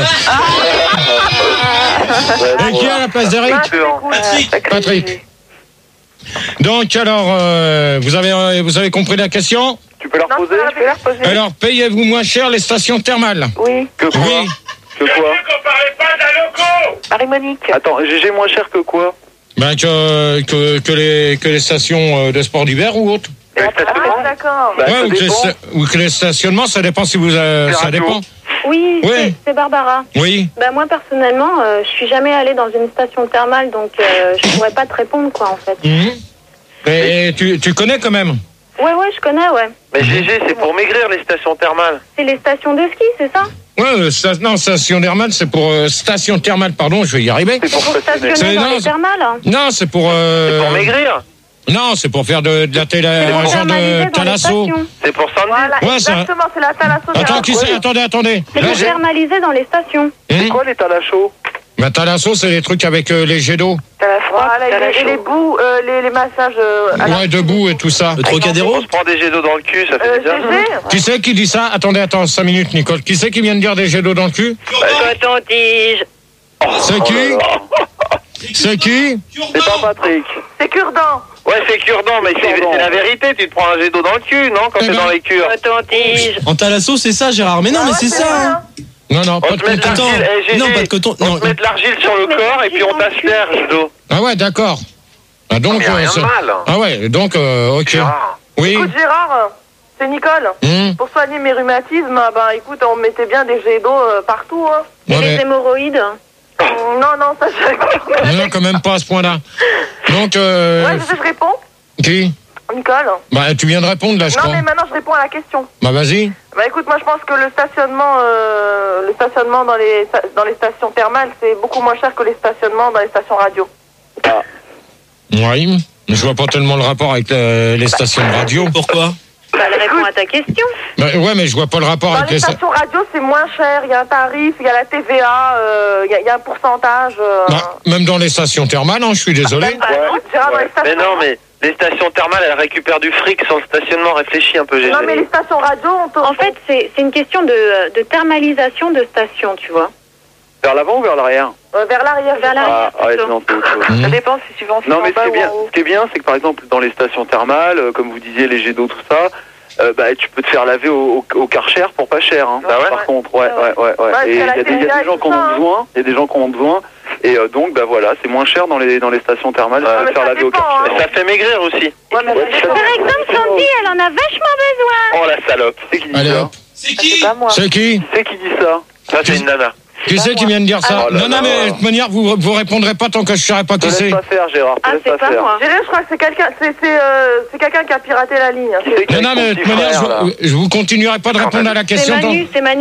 [SPEAKER 3] Et qui est à la place d'Eric?
[SPEAKER 1] Patrick.
[SPEAKER 3] Patrick. Donc alors, euh, vous avez euh, vous avez compris la question?
[SPEAKER 2] Tu peux la
[SPEAKER 1] Non,
[SPEAKER 2] reposer
[SPEAKER 1] je peux la reposer.
[SPEAKER 3] Alors, payez-vous moins cher les stations thermales?
[SPEAKER 1] Oui,
[SPEAKER 2] Que quoi
[SPEAKER 3] Oui.
[SPEAKER 2] Que quoi
[SPEAKER 9] qu'on parlait pas de la loco.
[SPEAKER 1] Marie-Monique.
[SPEAKER 2] Attends, G G moins cher que quoi
[SPEAKER 3] Ben que, que, que, les, que les stations euh, de sport d'hiver ou autres.
[SPEAKER 1] Ah, d'accord.
[SPEAKER 2] Bah,
[SPEAKER 3] Ouais,
[SPEAKER 2] ça
[SPEAKER 3] ou que, les,
[SPEAKER 2] dépend.
[SPEAKER 3] sta- ou que les stationnements, ça dépend si vous... euh,
[SPEAKER 2] C'est
[SPEAKER 3] ça
[SPEAKER 2] radio.
[SPEAKER 3] dépend.
[SPEAKER 6] Oui,
[SPEAKER 3] Ouais.
[SPEAKER 6] c'est- c'est Barbara.
[SPEAKER 3] Oui.
[SPEAKER 6] Bah moi personnellement, euh, je suis jamais allée dans une station thermale, donc euh, je pourrais pas te répondre quoi en fait.
[SPEAKER 3] Mhm. Et, et tu, tu connais quand même?
[SPEAKER 6] Ouais ouais, je connais ouais.
[SPEAKER 7] Mais G G, c'est pour maigrir les stations thermales.
[SPEAKER 6] C'est les stations de ski, c'est ça?
[SPEAKER 3] Ouais, euh, sta- non, station thermale, c'est pour... euh, station thermale, pardon, je vais y arriver.
[SPEAKER 2] C'est pour
[SPEAKER 6] Pour
[SPEAKER 2] stationner.
[SPEAKER 6] stationner
[SPEAKER 3] C'est-
[SPEAKER 6] dans
[SPEAKER 3] non,
[SPEAKER 6] les
[SPEAKER 3] c'est-
[SPEAKER 6] thermales. hein.
[SPEAKER 3] Non, c'est pour... euh,
[SPEAKER 7] C'est pour maigrir.
[SPEAKER 3] Non, c'est pour faire de, de la télé...
[SPEAKER 6] Pour
[SPEAKER 3] un genre
[SPEAKER 6] thermaliser
[SPEAKER 3] de
[SPEAKER 6] dans les
[SPEAKER 3] thalasso.
[SPEAKER 6] stations.
[SPEAKER 7] C'est pour samedi.
[SPEAKER 1] Voilà,
[SPEAKER 3] Ouais, ça-
[SPEAKER 1] exactement, c'est la thalasso.
[SPEAKER 3] Attends, qui c'est? Attendez, attendez.
[SPEAKER 6] C'est
[SPEAKER 3] Là,
[SPEAKER 6] pour
[SPEAKER 3] j'ai-
[SPEAKER 6] thermaliser dans les stations.
[SPEAKER 2] C'est
[SPEAKER 3] Hum
[SPEAKER 2] quoi l'état à chaud
[SPEAKER 3] Bah, thalasso, c'est les trucs avec euh, les jets d'eau.
[SPEAKER 1] Voilà, et les, et les bouts, euh, les, les massages. Euh, à la-
[SPEAKER 3] Ouais, debout et tout ça.
[SPEAKER 4] Le Trocadéro.
[SPEAKER 7] On se prend des jets d'eau dans le cul, ça fait
[SPEAKER 1] Euh,
[SPEAKER 7] du bien.
[SPEAKER 1] G G,
[SPEAKER 3] Qui c'est qui dit ça? Attendez, attends, cinq minutes, Nicole. Qui c'est qui vient de dire des jets d'eau dans le cul?
[SPEAKER 6] Coton-tige.
[SPEAKER 3] C'est qui? C'est qui?
[SPEAKER 2] C'est pas Patrick.
[SPEAKER 1] c'est cure-dent.
[SPEAKER 7] Ouais, c'est cure-dent, mais c'est
[SPEAKER 2] Cure-dent.
[SPEAKER 7] c'est la vérité. Tu te prends un jet d'eau dans le cul, non, quand
[SPEAKER 3] Eh
[SPEAKER 7] t'es
[SPEAKER 3] ben.
[SPEAKER 7] dans les cures.
[SPEAKER 6] Coton-tige.
[SPEAKER 4] En thalasso, c'est ça, Gérard. Mais non,
[SPEAKER 1] Ah
[SPEAKER 4] mais
[SPEAKER 1] ouais,
[SPEAKER 4] c'est ça.
[SPEAKER 1] vrai,
[SPEAKER 4] hein.
[SPEAKER 1] hein.
[SPEAKER 3] Non, non,
[SPEAKER 7] On
[SPEAKER 3] pas de
[SPEAKER 7] te met de
[SPEAKER 3] coton.
[SPEAKER 7] l'argile, eh, G G,
[SPEAKER 4] Non, pas de coton.
[SPEAKER 7] On
[SPEAKER 4] Non.
[SPEAKER 7] te met de l'argile sur le corps et puis on t'asperge d'eau.
[SPEAKER 3] Ah ouais, d'accord. Ah donc,
[SPEAKER 7] Mais y a
[SPEAKER 3] euh,
[SPEAKER 7] rien de
[SPEAKER 3] c'est-
[SPEAKER 7] mal.
[SPEAKER 3] ah ouais, donc, euh, ok.
[SPEAKER 7] Gérard.
[SPEAKER 3] Oui.
[SPEAKER 1] Écoute, Gérard, c'est Nicole.
[SPEAKER 3] Hum.
[SPEAKER 1] Pour soigner mes rhumatismes, ah ben écoute, on mettait bien des jets d'eau euh, partout. Hein.
[SPEAKER 6] Et
[SPEAKER 3] Ouais,
[SPEAKER 6] les
[SPEAKER 3] mais-
[SPEAKER 6] hémorroïdes.
[SPEAKER 1] Mm, Non, non, ça je.
[SPEAKER 3] non, quand même pas à ce point-là. Donc, euh,
[SPEAKER 1] Ouais, je sais, je réponds.
[SPEAKER 3] qui?
[SPEAKER 1] Nicole.
[SPEAKER 3] Bah, tu viens de répondre là, je
[SPEAKER 1] Non,
[SPEAKER 3] crois.
[SPEAKER 1] mais maintenant je réponds à la question.
[SPEAKER 3] Bah, vas-y.
[SPEAKER 1] Bah écoute, moi je pense que le stationnement, euh, le stationnement dans les dans les stations thermales, c'est beaucoup moins cher que les stationnements dans les stations radio.
[SPEAKER 3] Oui. Mais je vois pas tellement le rapport avec euh, les stations de radio.
[SPEAKER 4] Pourquoi?
[SPEAKER 6] Bah, elle répond à ta question.
[SPEAKER 3] Bah, ouais, mais je vois pas le rapport
[SPEAKER 1] Dans
[SPEAKER 3] avec
[SPEAKER 1] les
[SPEAKER 3] les sta-
[SPEAKER 1] stations radio, c'est moins cher. Il y a un tarif, il y a la T V A, euh, il y, a- il y a un pourcentage. Euh...
[SPEAKER 3] Bah, même dans les stations thermales, hein, je suis désolé.
[SPEAKER 1] Bah, écoute, Gérard, dans les stations...
[SPEAKER 7] Mais non, mais les stations thermales, elles récupèrent du fric sur le stationnement. Réfléchis un peu, G G.
[SPEAKER 1] Non, mais les stations radio, on te...
[SPEAKER 6] En fait, c'est c'est une question de, de thermalisation de station, tu vois.
[SPEAKER 2] Vers l'avant ou vers l'arrière
[SPEAKER 1] Euh, vers l'arrière.
[SPEAKER 6] Vers l'arrière.
[SPEAKER 2] Ah, ouais,
[SPEAKER 6] plutôt.
[SPEAKER 2] non, c'est autre chose.
[SPEAKER 3] Hum.
[SPEAKER 1] Ça dépend si tu vas en
[SPEAKER 2] Non, mais
[SPEAKER 1] en bas
[SPEAKER 2] ce qui est
[SPEAKER 1] ou
[SPEAKER 2] bien,
[SPEAKER 1] en haut.
[SPEAKER 2] ce qui est bien, c'est que par exemple, dans les stations thermales, euh, comme vous disiez, les jets d'eau, tout ça, euh, bah, tu peux te faire laver au, au, au Karcher pour pas cher. Hein,
[SPEAKER 7] Bah ouais.
[SPEAKER 2] par contre, ouais, ouais, ouais. ouais.
[SPEAKER 1] Ouais,
[SPEAKER 2] Et il y
[SPEAKER 1] c'est la
[SPEAKER 2] a des, il y a
[SPEAKER 1] T V A
[SPEAKER 2] des gens
[SPEAKER 1] et
[SPEAKER 2] qui en
[SPEAKER 1] tout ça,
[SPEAKER 2] ont
[SPEAKER 1] hein.
[SPEAKER 2] besoin, il y a des gens qui en ont besoin. Et euh, donc, bah voilà, c'est moins cher dans les, dans les stations thermales de
[SPEAKER 1] Ah,
[SPEAKER 2] se
[SPEAKER 1] mais
[SPEAKER 2] faire
[SPEAKER 1] ça
[SPEAKER 2] laver au
[SPEAKER 1] dépend,
[SPEAKER 2] Karcher.
[SPEAKER 1] hein.
[SPEAKER 7] Ça fait maigrir aussi.
[SPEAKER 1] Ouais, mais
[SPEAKER 2] Ouais,
[SPEAKER 1] ça
[SPEAKER 2] ça
[SPEAKER 1] dépend.
[SPEAKER 6] Par exemple, Sandy, elle en a vachement besoin.
[SPEAKER 7] Oh la salope.
[SPEAKER 2] C'est qui dit
[SPEAKER 3] Allez,
[SPEAKER 2] ça
[SPEAKER 3] hop.
[SPEAKER 4] C'est
[SPEAKER 1] C'est pas moi.
[SPEAKER 3] C'est qui?
[SPEAKER 2] C'est qui dit ça
[SPEAKER 7] Ça, c'est une nana.
[SPEAKER 3] Qui c'est qui vient de dire ça?
[SPEAKER 2] Oh là
[SPEAKER 3] Non, non,
[SPEAKER 2] là.
[SPEAKER 3] mais de toute manière, vous, vous répondrez pas tant que je saurais pas
[SPEAKER 2] Te
[SPEAKER 3] qui
[SPEAKER 2] laisse
[SPEAKER 3] c'est.
[SPEAKER 2] pas faire, Gérard, te
[SPEAKER 6] Ah,
[SPEAKER 2] laisse
[SPEAKER 6] c'est
[SPEAKER 2] pas
[SPEAKER 6] pas
[SPEAKER 2] faire.
[SPEAKER 6] moi.
[SPEAKER 1] Gérard, je crois que c'est quelqu'un, c'est c'est euh, c'est quelqu'un qui a piraté la ligne.
[SPEAKER 2] Qui c'est qui
[SPEAKER 3] Non,
[SPEAKER 2] est
[SPEAKER 3] non,
[SPEAKER 2] avec
[SPEAKER 3] mais de
[SPEAKER 2] ton
[SPEAKER 3] toute
[SPEAKER 2] petit
[SPEAKER 3] manière,
[SPEAKER 2] frère, là
[SPEAKER 3] je, je vous continuerai pas de répondre à la
[SPEAKER 6] C'est
[SPEAKER 3] question. tant-
[SPEAKER 6] Manu, c'est Manu.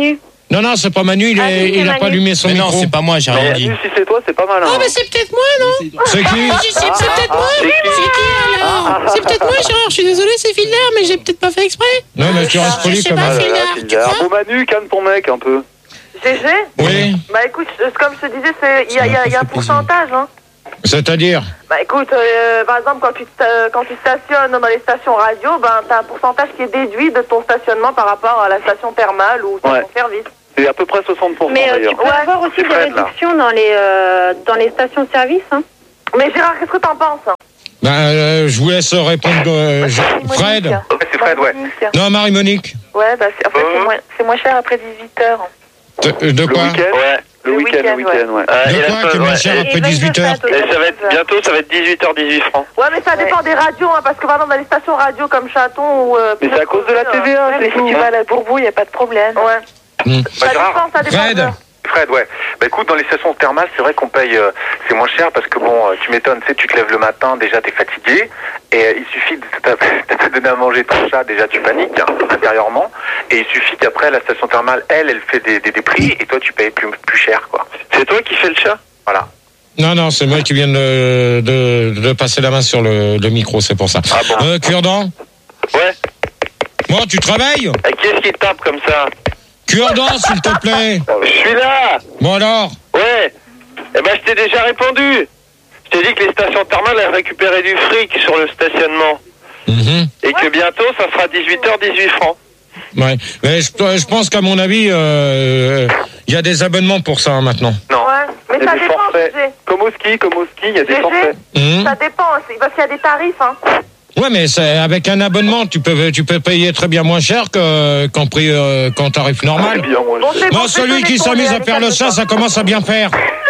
[SPEAKER 3] Non, non, c'est pas Manu, il,
[SPEAKER 6] Ah,
[SPEAKER 3] est,
[SPEAKER 6] oui, c'est
[SPEAKER 3] il a
[SPEAKER 6] Manu.
[SPEAKER 3] pas allumé son
[SPEAKER 5] Mais
[SPEAKER 3] micro.
[SPEAKER 5] non, c'est pas moi, j'ai rien dit.
[SPEAKER 2] Manu, si c'est toi, c'est pas mal. Hein.
[SPEAKER 4] Ah, mais c'est peut-être moi, non
[SPEAKER 3] C'est qui
[SPEAKER 4] C'est c'est peut-être moi
[SPEAKER 2] c'est qui
[SPEAKER 4] C'est qui alors C'est peut-être moi, Gérard. Je suis désolé, c'est Filder, mais j'ai peut-être pas fait exprès.
[SPEAKER 3] Non, mais tu restes
[SPEAKER 4] Je
[SPEAKER 3] poli
[SPEAKER 4] sais
[SPEAKER 3] comme
[SPEAKER 4] pas,
[SPEAKER 3] ça.
[SPEAKER 2] Ah là là,
[SPEAKER 4] Filder, tu
[SPEAKER 2] Filder.
[SPEAKER 4] crois
[SPEAKER 2] Bon, Manu, calme ton mec un peu.
[SPEAKER 1] G G
[SPEAKER 3] Oui,
[SPEAKER 1] Bah écoute, euh, comme je te disais, c'est- il y a, il y a- il y a un pourcentage. Hein.
[SPEAKER 3] c'est-à-dire
[SPEAKER 1] Bah écoute, euh, par exemple, quand tu, sta- quand tu stationnes dans les stations radio, ben t'as un pourcentage qui est déduit de ton stationnement par rapport à la station thermale ou station
[SPEAKER 2] Ouais.
[SPEAKER 1] service.
[SPEAKER 2] C'est à peu près soixante pour cent
[SPEAKER 6] Mais euh, tu
[SPEAKER 2] d'ailleurs.
[SPEAKER 6] peux avoir aussi
[SPEAKER 2] c'est
[SPEAKER 6] des
[SPEAKER 2] Fred, là.
[SPEAKER 6] réductions dans les, euh, dans les stations-service. Hein.
[SPEAKER 1] Mais Gérard, qu'est-ce que t'en penses?
[SPEAKER 3] Ben, euh, je vous laisse répondre, euh, je- Fred.
[SPEAKER 8] Monique.
[SPEAKER 2] C'est Fred, ouais.
[SPEAKER 8] Monique.
[SPEAKER 3] Non, Marie-Monique.
[SPEAKER 8] Ouais, bah c'est, en fait, c'est, moins, c'est moins cher après dix-huit heures.
[SPEAKER 3] De, de
[SPEAKER 2] Le
[SPEAKER 3] quoi
[SPEAKER 2] week-end
[SPEAKER 7] Ouais.
[SPEAKER 2] Le
[SPEAKER 8] Le
[SPEAKER 2] week-end, le
[SPEAKER 8] week-end,
[SPEAKER 2] week-end, ouais.
[SPEAKER 7] Euh,
[SPEAKER 3] De
[SPEAKER 7] et
[SPEAKER 3] quoi
[SPEAKER 7] la-
[SPEAKER 3] qui est moins
[SPEAKER 7] ouais,
[SPEAKER 3] cher
[SPEAKER 7] et-
[SPEAKER 3] après
[SPEAKER 6] Et
[SPEAKER 3] dix-huit heures
[SPEAKER 6] vingt-deux
[SPEAKER 7] et ça va être bientôt, ça va être dix-huit heures dix-huit francs.
[SPEAKER 1] Ouais, mais ça dépend des radios, hein, parce que par exemple, dans les stations radio comme Chaton ou... Euh,
[SPEAKER 2] Mais c'est à cause de la T V A,
[SPEAKER 8] Ouais, mais
[SPEAKER 2] c'est
[SPEAKER 8] si
[SPEAKER 2] tout.
[SPEAKER 8] tu vas à la Bourbou, il n'y a pas de problème.
[SPEAKER 1] Ouais.
[SPEAKER 3] Hmm.
[SPEAKER 1] Ça
[SPEAKER 10] Gérard.
[SPEAKER 1] dépend, ça dépend.
[SPEAKER 3] Fred.
[SPEAKER 1] de-
[SPEAKER 10] Fred, ouais. Bah écoute, dans les stations thermales, c'est vrai qu'on paye, euh, c'est moins cher parce que bon, euh, tu m'étonnes, tu sais, tu te lèves le matin, déjà t'es fatigué, et euh, il suffit de t'as- t'as donné à manger ton chat, déjà tu paniques hein, intérieurement, et il suffit qu'après la station thermale, elle, elle fait des, des, des prix, et toi tu payes plus, plus cher, quoi.
[SPEAKER 7] C'est toi qui fais le chat?
[SPEAKER 10] Voilà.
[SPEAKER 3] Non, non, c'est moi qui viens de, de, de passer la main sur le, le micro, c'est pour ça.
[SPEAKER 7] Ah bon?
[SPEAKER 3] Euh, Cure-dent.
[SPEAKER 7] Ouais.
[SPEAKER 3] Bon, tu travailles
[SPEAKER 7] Et qui est-ce qui te tape comme ça?
[SPEAKER 3] Cure-dent, s'il te plaît.
[SPEAKER 7] Je suis là.
[SPEAKER 3] Bon alors.
[SPEAKER 7] Ouais. Eh ben, je t'ai déjà répondu. Je t'ai dit que les stations thermales, elles récupéraient du fric sur le stationnement.
[SPEAKER 3] Mhm.
[SPEAKER 7] Et que bientôt, ça sera dix-huit heures dix-huit francs.
[SPEAKER 3] Ouais. Mais je, je pense qu'à mon avis, il euh, y a des abonnements pour ça hein, maintenant.
[SPEAKER 10] Non.
[SPEAKER 1] Ouais. Mais
[SPEAKER 2] Il y a
[SPEAKER 1] ça
[SPEAKER 2] des
[SPEAKER 1] dépend,
[SPEAKER 2] forfaits.
[SPEAKER 1] G G.
[SPEAKER 2] Comme au ski, comme au ski, il y a des
[SPEAKER 1] G G.
[SPEAKER 2] forfaits.
[SPEAKER 3] Mhm.
[SPEAKER 1] Ça dépend, c'est- parce qu'il y a des tarifs, hein.
[SPEAKER 3] Ouais, mais c'est, avec un abonnement, tu peux, tu peux payer très bien moins cher que, qu'en prix, euh, qu'en tarif
[SPEAKER 2] C'est
[SPEAKER 3] normal.
[SPEAKER 2] bien, moi.
[SPEAKER 1] Bon, c'est
[SPEAKER 3] Moi,
[SPEAKER 1] bon,
[SPEAKER 3] celui
[SPEAKER 1] désolé
[SPEAKER 3] qui
[SPEAKER 1] pour
[SPEAKER 3] s'amuse
[SPEAKER 1] les-
[SPEAKER 3] à faire le chat, ça commence à bien faire.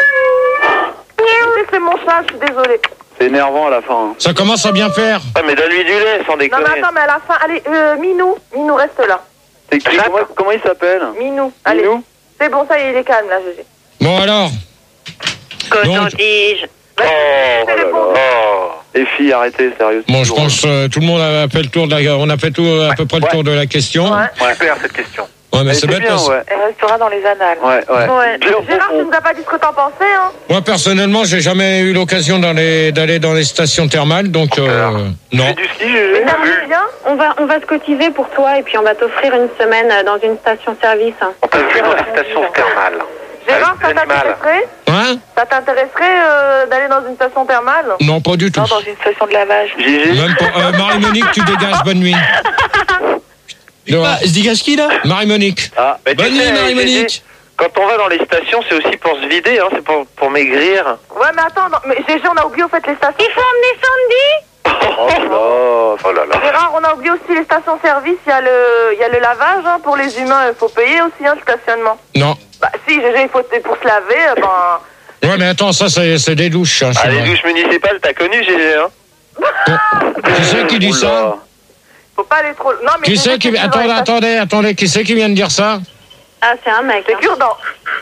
[SPEAKER 1] C'est mon chat, je suis désolée.
[SPEAKER 2] C'est énervant à la fin. hein.
[SPEAKER 3] Ça commence à bien faire.
[SPEAKER 7] Ah, mais donne-lui du lait, sans
[SPEAKER 1] Non,
[SPEAKER 7] déconner.
[SPEAKER 1] mais attends, mais à la fin, allez, euh, Minou, Minou, reste là.
[SPEAKER 2] C'est qui
[SPEAKER 7] Jacques.
[SPEAKER 2] comment, comment il s'appelle
[SPEAKER 1] Minou, allez.
[SPEAKER 2] Minou
[SPEAKER 1] C'est bon, ça y est, il est calme, là, G G.
[SPEAKER 3] Bon alors. Donc,
[SPEAKER 6] dis-je?
[SPEAKER 7] Oh,
[SPEAKER 1] c'est
[SPEAKER 7] oh là
[SPEAKER 1] les bons.
[SPEAKER 7] là. Oh.
[SPEAKER 2] Les filles, arrêtez, sérieux.
[SPEAKER 3] bon, je pense euh, tout le monde a fait le tour de la, on a fait tout, à peu près le
[SPEAKER 10] Ouais.
[SPEAKER 3] tour de la question.
[SPEAKER 1] Ouais.
[SPEAKER 10] Super cette question.
[SPEAKER 3] Ouais, mais
[SPEAKER 2] Elle
[SPEAKER 3] c'est
[SPEAKER 2] était
[SPEAKER 3] bête
[SPEAKER 2] bien,
[SPEAKER 3] parce-
[SPEAKER 2] ouais.
[SPEAKER 8] Elle restera dans les annales.
[SPEAKER 2] Ouais, ouais.
[SPEAKER 1] Ouais.
[SPEAKER 2] Bien,
[SPEAKER 1] Gérard,
[SPEAKER 2] bon,
[SPEAKER 1] tu nous as pas dit ce que t'en pensais, hein.
[SPEAKER 3] Moi personnellement, j'ai jamais eu l'occasion d'aller d'aller dans les stations thermales, donc euh,
[SPEAKER 2] Tu
[SPEAKER 3] non.
[SPEAKER 2] fais du ski,
[SPEAKER 1] Mais
[SPEAKER 2] Gégé
[SPEAKER 1] t'aimes bien?
[SPEAKER 6] On va, on va se cotiser pour toi et puis on va t'offrir une semaine euh, dans une station-service. Hein.
[SPEAKER 10] On t'a vu dans les stations thermales.
[SPEAKER 1] Gérard, ça
[SPEAKER 10] Avec l'animal.
[SPEAKER 1] t'intéresserait?
[SPEAKER 3] Hein?
[SPEAKER 1] Ça t'intéresserait euh, d'aller dans une station thermale?
[SPEAKER 3] Non, pas du tout.
[SPEAKER 8] Non, dans une station de lavage.
[SPEAKER 2] Gégé
[SPEAKER 3] Même pas. Euh, Marie-Monique, tu dégages. Bonne nuit. Dehors.
[SPEAKER 4] Ah, se dégage qui là?
[SPEAKER 3] Marie-Monique.
[SPEAKER 7] Ah, mais tu
[SPEAKER 4] Bonne nuit,
[SPEAKER 7] sais,
[SPEAKER 4] Marie-Monique.
[SPEAKER 7] Gégé, quand on va dans les stations, c'est aussi pour se vider, hein, c'est pour, pour maigrir.
[SPEAKER 1] Ouais, mais attends, non, mais G G, on a oublié au fait les stations.
[SPEAKER 6] Il faut emmener Sandy.
[SPEAKER 2] Oh là là.
[SPEAKER 10] Oh là là.
[SPEAKER 1] Gérard, on a oublié aussi les stations-service. Il y a le, il y a le lavage, hein, pour les humains. Il faut payer aussi, hein, le stationnement.
[SPEAKER 3] Non.
[SPEAKER 1] Bah, si, G G, il faut pour se laver, euh, ben.
[SPEAKER 3] Ouais, mais attends, ça, c'est c'est des douches. Hein,
[SPEAKER 7] Ah,
[SPEAKER 3] chez
[SPEAKER 7] les
[SPEAKER 3] moi.
[SPEAKER 7] douches municipales, t'as connu, Gégé, hein?
[SPEAKER 3] Qui c'est qui dit
[SPEAKER 2] Oula.
[SPEAKER 3] ça?
[SPEAKER 1] Faut pas aller trop. Non, mais.
[SPEAKER 3] Qui
[SPEAKER 1] G G,
[SPEAKER 3] c'est qui.
[SPEAKER 1] c'est dans
[SPEAKER 3] Attendez,
[SPEAKER 1] les stations-
[SPEAKER 3] attendez, attendez. Qui c'est qui vient de dire ça?
[SPEAKER 6] Ah, c'est un mec.
[SPEAKER 1] C'est
[SPEAKER 6] Hein.
[SPEAKER 1] cure-dent.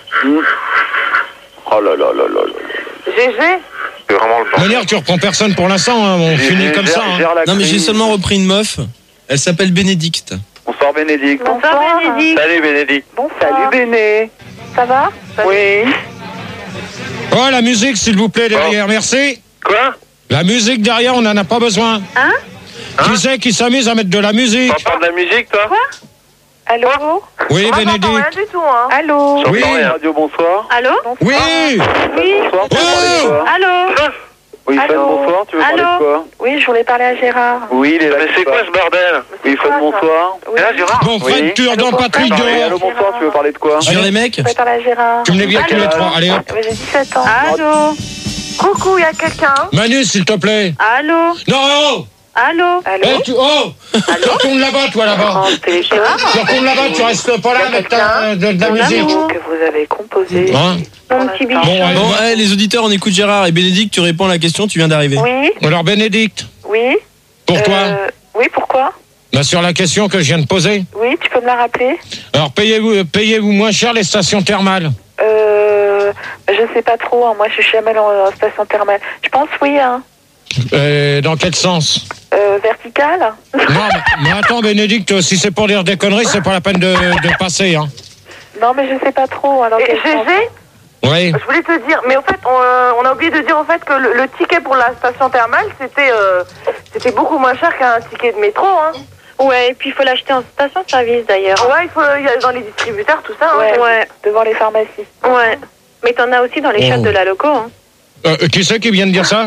[SPEAKER 2] Oh là là là là là.
[SPEAKER 1] G G.
[SPEAKER 10] C'est vraiment le
[SPEAKER 3] De
[SPEAKER 10] bon.
[SPEAKER 3] toute manière, tu reprends personne pour l'instant. Hein, on
[SPEAKER 2] Gégé,
[SPEAKER 3] finit comme
[SPEAKER 2] gère-
[SPEAKER 3] ça. Hein.
[SPEAKER 2] gère la
[SPEAKER 4] Non, mais j'ai
[SPEAKER 2] crise.
[SPEAKER 4] seulement repris une meuf. Elle s'appelle Bénédicte.
[SPEAKER 2] Bonsoir Bénédicte.
[SPEAKER 6] Bonsoir, Bénédicte.
[SPEAKER 7] Salut, Bénédicte.
[SPEAKER 8] Bonsoir.
[SPEAKER 2] Salut Béné.
[SPEAKER 8] Ça va?
[SPEAKER 2] Oui.
[SPEAKER 3] Oh, la musique, s'il vous plaît, derrière. Merci.
[SPEAKER 7] Quoi?
[SPEAKER 3] La musique derrière, on n'en a pas besoin.
[SPEAKER 6] Hein?
[SPEAKER 3] Qui c'est qui s'amuse à mettre de la musique?
[SPEAKER 7] T'entends de la musique, toi?
[SPEAKER 8] Allô?
[SPEAKER 3] Oui,
[SPEAKER 1] Moi, j'entends rien
[SPEAKER 3] Bénédicte.
[SPEAKER 1] du tout, hein.
[SPEAKER 8] Allô?
[SPEAKER 7] J'entends
[SPEAKER 3] Oui.
[SPEAKER 7] rien.
[SPEAKER 2] Radio, bonsoir.
[SPEAKER 6] Allô?
[SPEAKER 3] Oui.
[SPEAKER 6] Oui.
[SPEAKER 2] Bonsoir, tu veux parler de quoi
[SPEAKER 6] Allô?
[SPEAKER 2] Oui, Fred,
[SPEAKER 8] Allô
[SPEAKER 2] bonsoir, tu veux parler
[SPEAKER 6] Allô
[SPEAKER 2] de quoi
[SPEAKER 8] Oui, je voulais parler à Gérard.
[SPEAKER 2] Oui, il est là.
[SPEAKER 7] Mais c'est quoi ce bordel?
[SPEAKER 2] Oui, Fred, bonsoir.
[SPEAKER 8] Oui.
[SPEAKER 10] Et là, Gérard?
[SPEAKER 3] Bon, Fred,
[SPEAKER 2] Oui.
[SPEAKER 3] tu
[SPEAKER 8] Allô,
[SPEAKER 3] dans Patrick
[SPEAKER 8] bonsoir.
[SPEAKER 2] Oui,
[SPEAKER 3] dehors.
[SPEAKER 2] allô, bonsoir, tu veux parler de quoi
[SPEAKER 4] Tu viens les mecs?
[SPEAKER 8] Je voulais parler à Gérard.
[SPEAKER 3] Tu me les viens tous les trois. Allez, hop.
[SPEAKER 8] Ouais, j'ai dix-sept ans.
[SPEAKER 6] Allô?
[SPEAKER 1] Coucou, il y a quelqu'un.
[SPEAKER 3] Manu, s'il te plaît.
[SPEAKER 6] Allô?
[SPEAKER 3] Non,
[SPEAKER 6] Allô?
[SPEAKER 8] Allô?
[SPEAKER 3] oh, tu, oh, tu retournes là-bas, toi, là-bas.
[SPEAKER 8] Oh, c'est Gérard
[SPEAKER 3] Tu retournes là-bas, tu restes pas là avec ta, de, de la
[SPEAKER 6] Mon
[SPEAKER 3] musique.
[SPEAKER 6] amour.
[SPEAKER 8] que vous avez composé.
[SPEAKER 3] Hein?
[SPEAKER 6] Mon petit bichon.
[SPEAKER 3] Bon, allez.
[SPEAKER 4] Bon, allez, les auditeurs, on écoute Gérard et Bénédicte, tu réponds à la question, tu viens d'arriver.
[SPEAKER 8] Oui,
[SPEAKER 3] Alors, Bénédicte,
[SPEAKER 8] oui.
[SPEAKER 3] pour toi,
[SPEAKER 8] Euh, oui, pourquoi?
[SPEAKER 3] bah, sur la question que je viens de poser.
[SPEAKER 8] Oui, tu peux me la rappeler?
[SPEAKER 3] Alors, payez-vous payez-vous moins cher les stations thermales?
[SPEAKER 8] Euh, je sais pas trop, hein. Moi je suis jamais en, en station thermale. Je pense oui, hein.
[SPEAKER 3] Euh, dans quel sens?
[SPEAKER 8] Euh, verticale?
[SPEAKER 3] Non, mais, mais attends, Bénédicte, si c'est pour dire des conneries, c'est pas la peine de, de passer. Hein.
[SPEAKER 8] Non, mais je sais pas trop. Alors
[SPEAKER 1] Et
[SPEAKER 8] quelle
[SPEAKER 1] G G,
[SPEAKER 3] Oui.
[SPEAKER 1] je voulais te dire, mais au fait, on, euh, on a oublié de dire au fait que le, le ticket pour la station thermale, c'était euh, c'était beaucoup moins cher qu'un ticket de métro, hein.
[SPEAKER 6] Ouais, et puis il faut l'acheter en station-service d'ailleurs.
[SPEAKER 1] Ouais, il faut il y a dans les distributeurs, tout ça.
[SPEAKER 8] Ouais,
[SPEAKER 1] hein.
[SPEAKER 6] Ouais.
[SPEAKER 8] devant les pharmacies.
[SPEAKER 6] Ouais. Mais t'en as aussi dans les
[SPEAKER 3] Oh.
[SPEAKER 6] shops de la loco. Hein.
[SPEAKER 3] Euh, qui c'est qui vient de dire ça?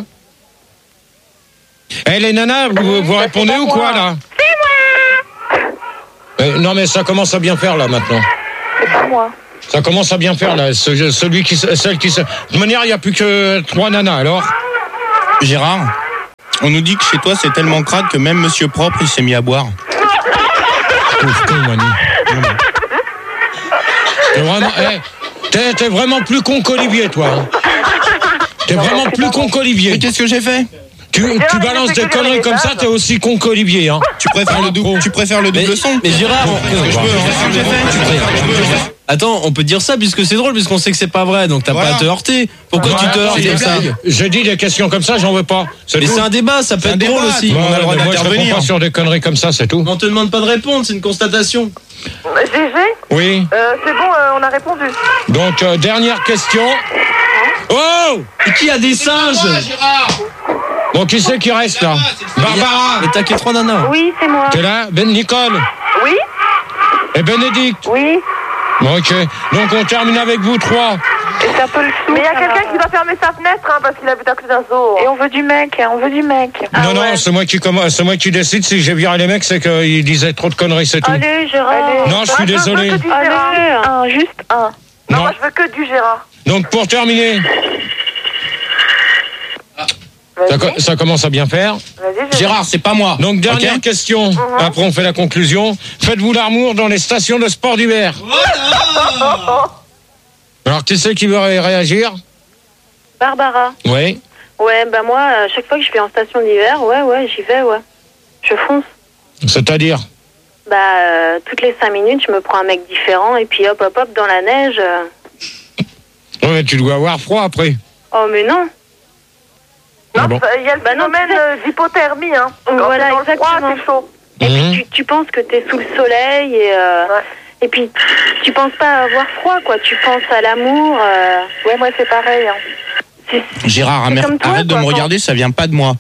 [SPEAKER 3] Eh les nanas, vous, vous répondez ou quoi là? C'est moi. euh, Non mais ça commence à bien faire là maintenant.
[SPEAKER 8] C'est pas moi.
[SPEAKER 3] Ça commence à bien faire là. Ce- celui qui, se- celle qui se. De toute manière, il n'y a plus que trois nanas alors.
[SPEAKER 5] Gérard, on nous dit que chez toi c'est tellement crade que même Monsieur Propre il s'est mis à boire.
[SPEAKER 3] Pauvre con, Manu. Vraiment. T'es vraiment, eh, t'es, t'es vraiment plus con qu'Olivier, toi. hein. T'es vraiment plus con qu'Olivier.
[SPEAKER 5] Mais qu'est-ce que j'ai fait?
[SPEAKER 3] Tu, tu balances des conneries comme ça, t'es aussi con qu'Olivier. Hein.
[SPEAKER 5] Tu préfères le double, tu préfères le double
[SPEAKER 4] Mais,
[SPEAKER 5] son?
[SPEAKER 4] mais Gérard, on-
[SPEAKER 5] Qu'est-ce que je peux, hein? Qu'est-ce que j'ai fait? Tu préfères que je peux?
[SPEAKER 4] attends, on peut dire ça puisque c'est drôle, puisqu'on sait que c'est pas vrai, donc t'as
[SPEAKER 5] Voilà.
[SPEAKER 4] pas à te heurter. Pourquoi
[SPEAKER 3] Ouais,
[SPEAKER 4] tu te heurtes
[SPEAKER 3] c'est
[SPEAKER 4] comme
[SPEAKER 3] des
[SPEAKER 4] ça?
[SPEAKER 3] blagues. J'ai dit des questions comme ça, j'en veux pas. C'est
[SPEAKER 4] Mais
[SPEAKER 3] tout.
[SPEAKER 4] c'est un débat, ça peut
[SPEAKER 5] C'est
[SPEAKER 4] être
[SPEAKER 5] un
[SPEAKER 4] drôle
[SPEAKER 5] débat,
[SPEAKER 4] aussi.
[SPEAKER 5] toi. On a le droit
[SPEAKER 3] Ouais, moi, je réponds
[SPEAKER 5] d'intervenir.
[SPEAKER 3] pas sur des conneries comme ça, c'est tout.
[SPEAKER 4] On te demande pas de répondre, c'est une constatation.
[SPEAKER 1] G G,
[SPEAKER 3] Oui.
[SPEAKER 1] euh, c'est bon, euh, on a répondu.
[SPEAKER 3] Donc, euh, dernière question. Oh!
[SPEAKER 4] Et qui a des singes?
[SPEAKER 3] Bon, qui c'est qui reste là? Barbara!
[SPEAKER 4] Mais t'as que trois nanas.
[SPEAKER 6] Oui, c'est moi.
[SPEAKER 3] T'es là? Ben Nicole?
[SPEAKER 1] Oui,
[SPEAKER 3] Et Bénédicte?
[SPEAKER 1] oui.
[SPEAKER 3] Bon, ok. Donc, on termine avec vous trois.
[SPEAKER 8] Et c'est un peu le sou.
[SPEAKER 1] Mais il y a
[SPEAKER 8] ça
[SPEAKER 1] quelqu'un
[SPEAKER 8] va.
[SPEAKER 1] qui doit fermer sa fenêtre hein, parce qu'il habite à côté d'un zoo.
[SPEAKER 8] Et on veut du mec, hein, on veut du mec.
[SPEAKER 6] Ah
[SPEAKER 3] non, non,
[SPEAKER 6] ouais.
[SPEAKER 3] c'est moi qui comm- c'est moi qui décide. Si j'ai viré les mecs, c'est qu'ils disaient trop de conneries, c'est tout.
[SPEAKER 6] Allez, Gérard.
[SPEAKER 8] Allez.
[SPEAKER 3] Non, je suis
[SPEAKER 1] Moi, veux
[SPEAKER 3] désolé.
[SPEAKER 1] que du Gérard.
[SPEAKER 6] Allez.
[SPEAKER 8] Un, juste un.
[SPEAKER 1] Non,
[SPEAKER 3] Non.
[SPEAKER 1] moi je veux que du Gérard.
[SPEAKER 3] Donc, pour terminer, ça, co-
[SPEAKER 1] Vas-y,
[SPEAKER 3] ça commence à bien faire.
[SPEAKER 1] vas-y, Gérard.
[SPEAKER 5] Gérard, c'est pas moi.
[SPEAKER 3] Donc, dernière
[SPEAKER 5] Ok.
[SPEAKER 3] question. Après, on fait la conclusion. Faites-vous l'amour dans les stations de sport d'hiver? Alors, qui c'est qui veut ré- réagir?
[SPEAKER 6] Barbara.
[SPEAKER 3] Oui.
[SPEAKER 6] Ouais, bah moi, à chaque fois que je vais en station d'hiver, ouais, ouais, j'y vais, ouais. Je fonce.
[SPEAKER 3] C'est-à-dire?
[SPEAKER 6] Bah, euh, toutes les cinq minutes, je me prends un mec différent et puis hop, hop, hop, dans la neige. euh.
[SPEAKER 3] Ouais, mais tu dois avoir froid après.
[SPEAKER 6] Oh, mais non.
[SPEAKER 3] Ah
[SPEAKER 1] Non,
[SPEAKER 3] bon.
[SPEAKER 1] il y a le
[SPEAKER 6] Bah non,
[SPEAKER 1] phénomène
[SPEAKER 6] tu sais-
[SPEAKER 1] euh, d'hypothermie. Hein. Quand
[SPEAKER 6] Voilà,
[SPEAKER 1] t'es dans le froid,
[SPEAKER 6] exactement.
[SPEAKER 1] c'est chaud.
[SPEAKER 6] Et
[SPEAKER 3] Mhm.
[SPEAKER 6] puis tu, tu penses que t'es sous le soleil et euh,
[SPEAKER 1] Ouais.
[SPEAKER 6] et puis tu penses pas à avoir froid, quoi. Tu penses à l'amour. euh,
[SPEAKER 8] Ouais, moi c'est pareil. Hein.
[SPEAKER 6] c'est-
[SPEAKER 5] Gérard,
[SPEAKER 6] c'est
[SPEAKER 5] amer-
[SPEAKER 6] comme toi,
[SPEAKER 5] arrête de
[SPEAKER 6] quoi,
[SPEAKER 5] me
[SPEAKER 6] quand-
[SPEAKER 5] regarder, ça vient pas de moi.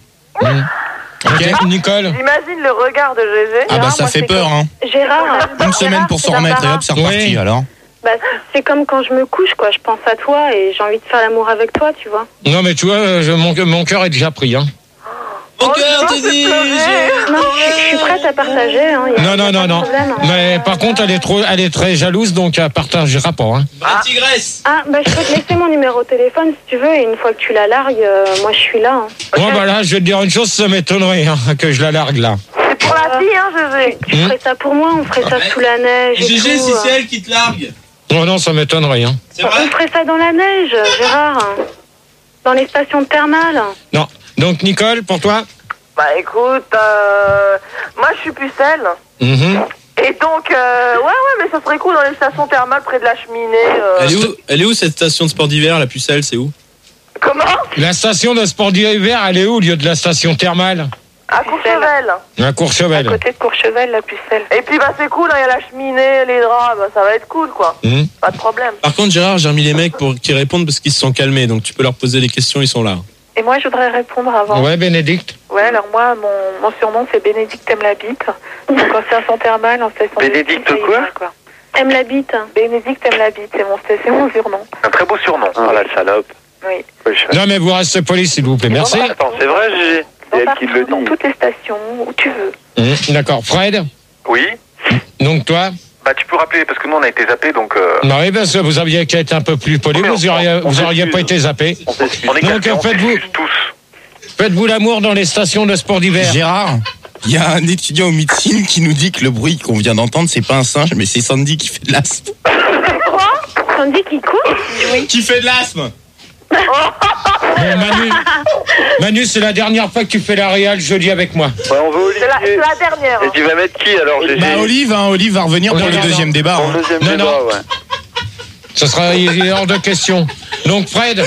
[SPEAKER 3] Ok, Nicole?
[SPEAKER 1] J'imagine le regard de G G.
[SPEAKER 5] Ah bah ça
[SPEAKER 6] moi,
[SPEAKER 5] fait
[SPEAKER 6] c'est
[SPEAKER 5] peur, hein.
[SPEAKER 6] Gérard.
[SPEAKER 5] Une semaine
[SPEAKER 6] Gérard,
[SPEAKER 5] pour
[SPEAKER 6] c'est
[SPEAKER 5] s'en remettre et
[SPEAKER 6] Barbara.
[SPEAKER 5] hop, c'est reparti
[SPEAKER 3] Oui.
[SPEAKER 5] alors.
[SPEAKER 6] Bah, c'est- c'est comme quand je me couche, quoi. Je pense à toi et j'ai envie de faire l'amour avec toi, tu vois.
[SPEAKER 3] Non, mais tu vois, euh, je- mon, mon cœur est déjà pris. Hein.
[SPEAKER 4] Mon cœur
[SPEAKER 1] non,
[SPEAKER 4] te
[SPEAKER 1] c'est
[SPEAKER 4] dit.
[SPEAKER 1] pleurer.
[SPEAKER 6] Non, je, suis- je suis prête à partager. Hein, y a-
[SPEAKER 3] Non,
[SPEAKER 6] y a
[SPEAKER 3] non,
[SPEAKER 6] pas
[SPEAKER 3] non,
[SPEAKER 6] de
[SPEAKER 3] non.
[SPEAKER 6] problème, hein.
[SPEAKER 3] Mais par contre, elle est trop, elle est très jalouse, donc elle partagera pas. Hein.
[SPEAKER 4] La tigresse.
[SPEAKER 6] Ah, bah je peux te laisser mon numéro de téléphone si tu veux et une fois que tu la largues, euh, moi je suis là. Hein.
[SPEAKER 3] Bon, bah là, je vais te dire une chose, ça m'étonnerait hein, que je la largue là.
[SPEAKER 1] C'est pour la fille, hein, G G.
[SPEAKER 6] Tu
[SPEAKER 3] Hmm.
[SPEAKER 6] ferais ça pour moi, on ferait ça
[SPEAKER 4] Ouais.
[SPEAKER 6] sous la neige.
[SPEAKER 4] Et
[SPEAKER 6] Et
[SPEAKER 4] G G,
[SPEAKER 6] tout,
[SPEAKER 4] si
[SPEAKER 6] euh.
[SPEAKER 4] c'est elle qui te largue.
[SPEAKER 3] Oh non, ça m'étonnerait. Hein.
[SPEAKER 4] C'est vrai?
[SPEAKER 6] On ferait ça dans la neige, Gérard. Dans les stations thermales.
[SPEAKER 3] Non. Donc, Nicole, pour toi?
[SPEAKER 1] Bah écoute, euh, moi je suis pucelle.
[SPEAKER 3] Mhm.
[SPEAKER 1] Et donc, euh, ouais, ouais, mais ça serait cool dans les stations thermales près de la cheminée. euh.
[SPEAKER 4] Elle est où, elle est où cette station de sport d'hiver, la pucelle, c'est où?
[SPEAKER 1] Comment?
[SPEAKER 3] La station de sport d'hiver, elle est où au lieu de la station thermale?
[SPEAKER 1] À Courchevel.
[SPEAKER 3] À
[SPEAKER 8] À
[SPEAKER 3] Courchevel.
[SPEAKER 8] côté de Courchevel, la pucelle.
[SPEAKER 1] Et puis bah c'est cool, il y a la cheminée, les draps, bah, ça va être cool quoi.
[SPEAKER 3] Mhm.
[SPEAKER 1] Pas de problème.
[SPEAKER 4] Par contre, Gérard, j'ai remis les mecs pour qu'ils répondent parce qu'ils se sont calmés, donc tu peux leur poser des questions, ils sont là.
[SPEAKER 8] Et moi, je voudrais répondre avant.
[SPEAKER 3] Ouais, Bénédicte.
[SPEAKER 8] Ouais, alors moi, mon, mon surnom, c'est Bénédicte aime la bite. Donc en station thermale, en station de
[SPEAKER 10] Bénédicte
[SPEAKER 8] ski, ça
[SPEAKER 10] quoi
[SPEAKER 8] ira, quoi.
[SPEAKER 6] Aime la bite.
[SPEAKER 8] Bénédicte aime la bite, c'est mon, c'est mon surnom.
[SPEAKER 10] Un très beau surnom.
[SPEAKER 2] Oh la salope.
[SPEAKER 8] Oui.
[SPEAKER 2] Oui, je-
[SPEAKER 3] Non, mais vous restez poli, s'il vous plaît. Merci.
[SPEAKER 2] Attends, c'est vrai, Gégé?
[SPEAKER 8] Dans,
[SPEAKER 2] C'est elle qui le
[SPEAKER 8] partout, dans
[SPEAKER 2] dit.
[SPEAKER 8] toutes les stations, où tu veux.
[SPEAKER 3] Mhm. D'accord. Fred,
[SPEAKER 10] Oui.
[SPEAKER 3] donc toi?
[SPEAKER 10] Bah tu peux rappeler parce que nous on a été zappés donc. Euh,
[SPEAKER 3] Non, oui, parce que vous aviez qu'à être un peu plus poli,
[SPEAKER 10] Mais
[SPEAKER 3] vous
[SPEAKER 10] on-
[SPEAKER 3] auriez,
[SPEAKER 2] on
[SPEAKER 3] vous auriez
[SPEAKER 2] s'excuse.
[SPEAKER 3] pas été zappé.
[SPEAKER 2] On s'excuse.
[SPEAKER 10] on est
[SPEAKER 3] Donc,
[SPEAKER 10] calmés, on
[SPEAKER 3] faites-vous-
[SPEAKER 10] s'excuse tous.
[SPEAKER 3] Faites-vous l'amour dans les stations de sport d'hiver.
[SPEAKER 5] Gérard, il y a un étudiant en médecine qui nous dit que le bruit qu'on vient d'entendre, c'est pas un singe, mais c'est Sandy qui fait de l'asthme.
[SPEAKER 6] Sandy qui court.
[SPEAKER 5] Qui fait de l'asthme?
[SPEAKER 3] Bon, Manu, Manu, c'est la dernière fois que tu fais la réal jeudi avec moi.
[SPEAKER 2] Ouais, on veut
[SPEAKER 1] C'est la, c'est
[SPEAKER 2] Olivier.
[SPEAKER 1] la dernière.
[SPEAKER 2] Et
[SPEAKER 1] hein.
[SPEAKER 2] tu vas mettre qui alors, Gégé?
[SPEAKER 5] Bah Olive, hein, Olive va revenir
[SPEAKER 3] Non,
[SPEAKER 5] pour
[SPEAKER 3] non,
[SPEAKER 5] le
[SPEAKER 3] non.
[SPEAKER 5] deuxième débat.
[SPEAKER 2] Pour
[SPEAKER 5] hein.
[SPEAKER 2] le deuxième
[SPEAKER 3] Non,
[SPEAKER 2] débat,
[SPEAKER 3] non.
[SPEAKER 2] ouais.
[SPEAKER 3] Ce sera il est hors de question. Donc, Fred.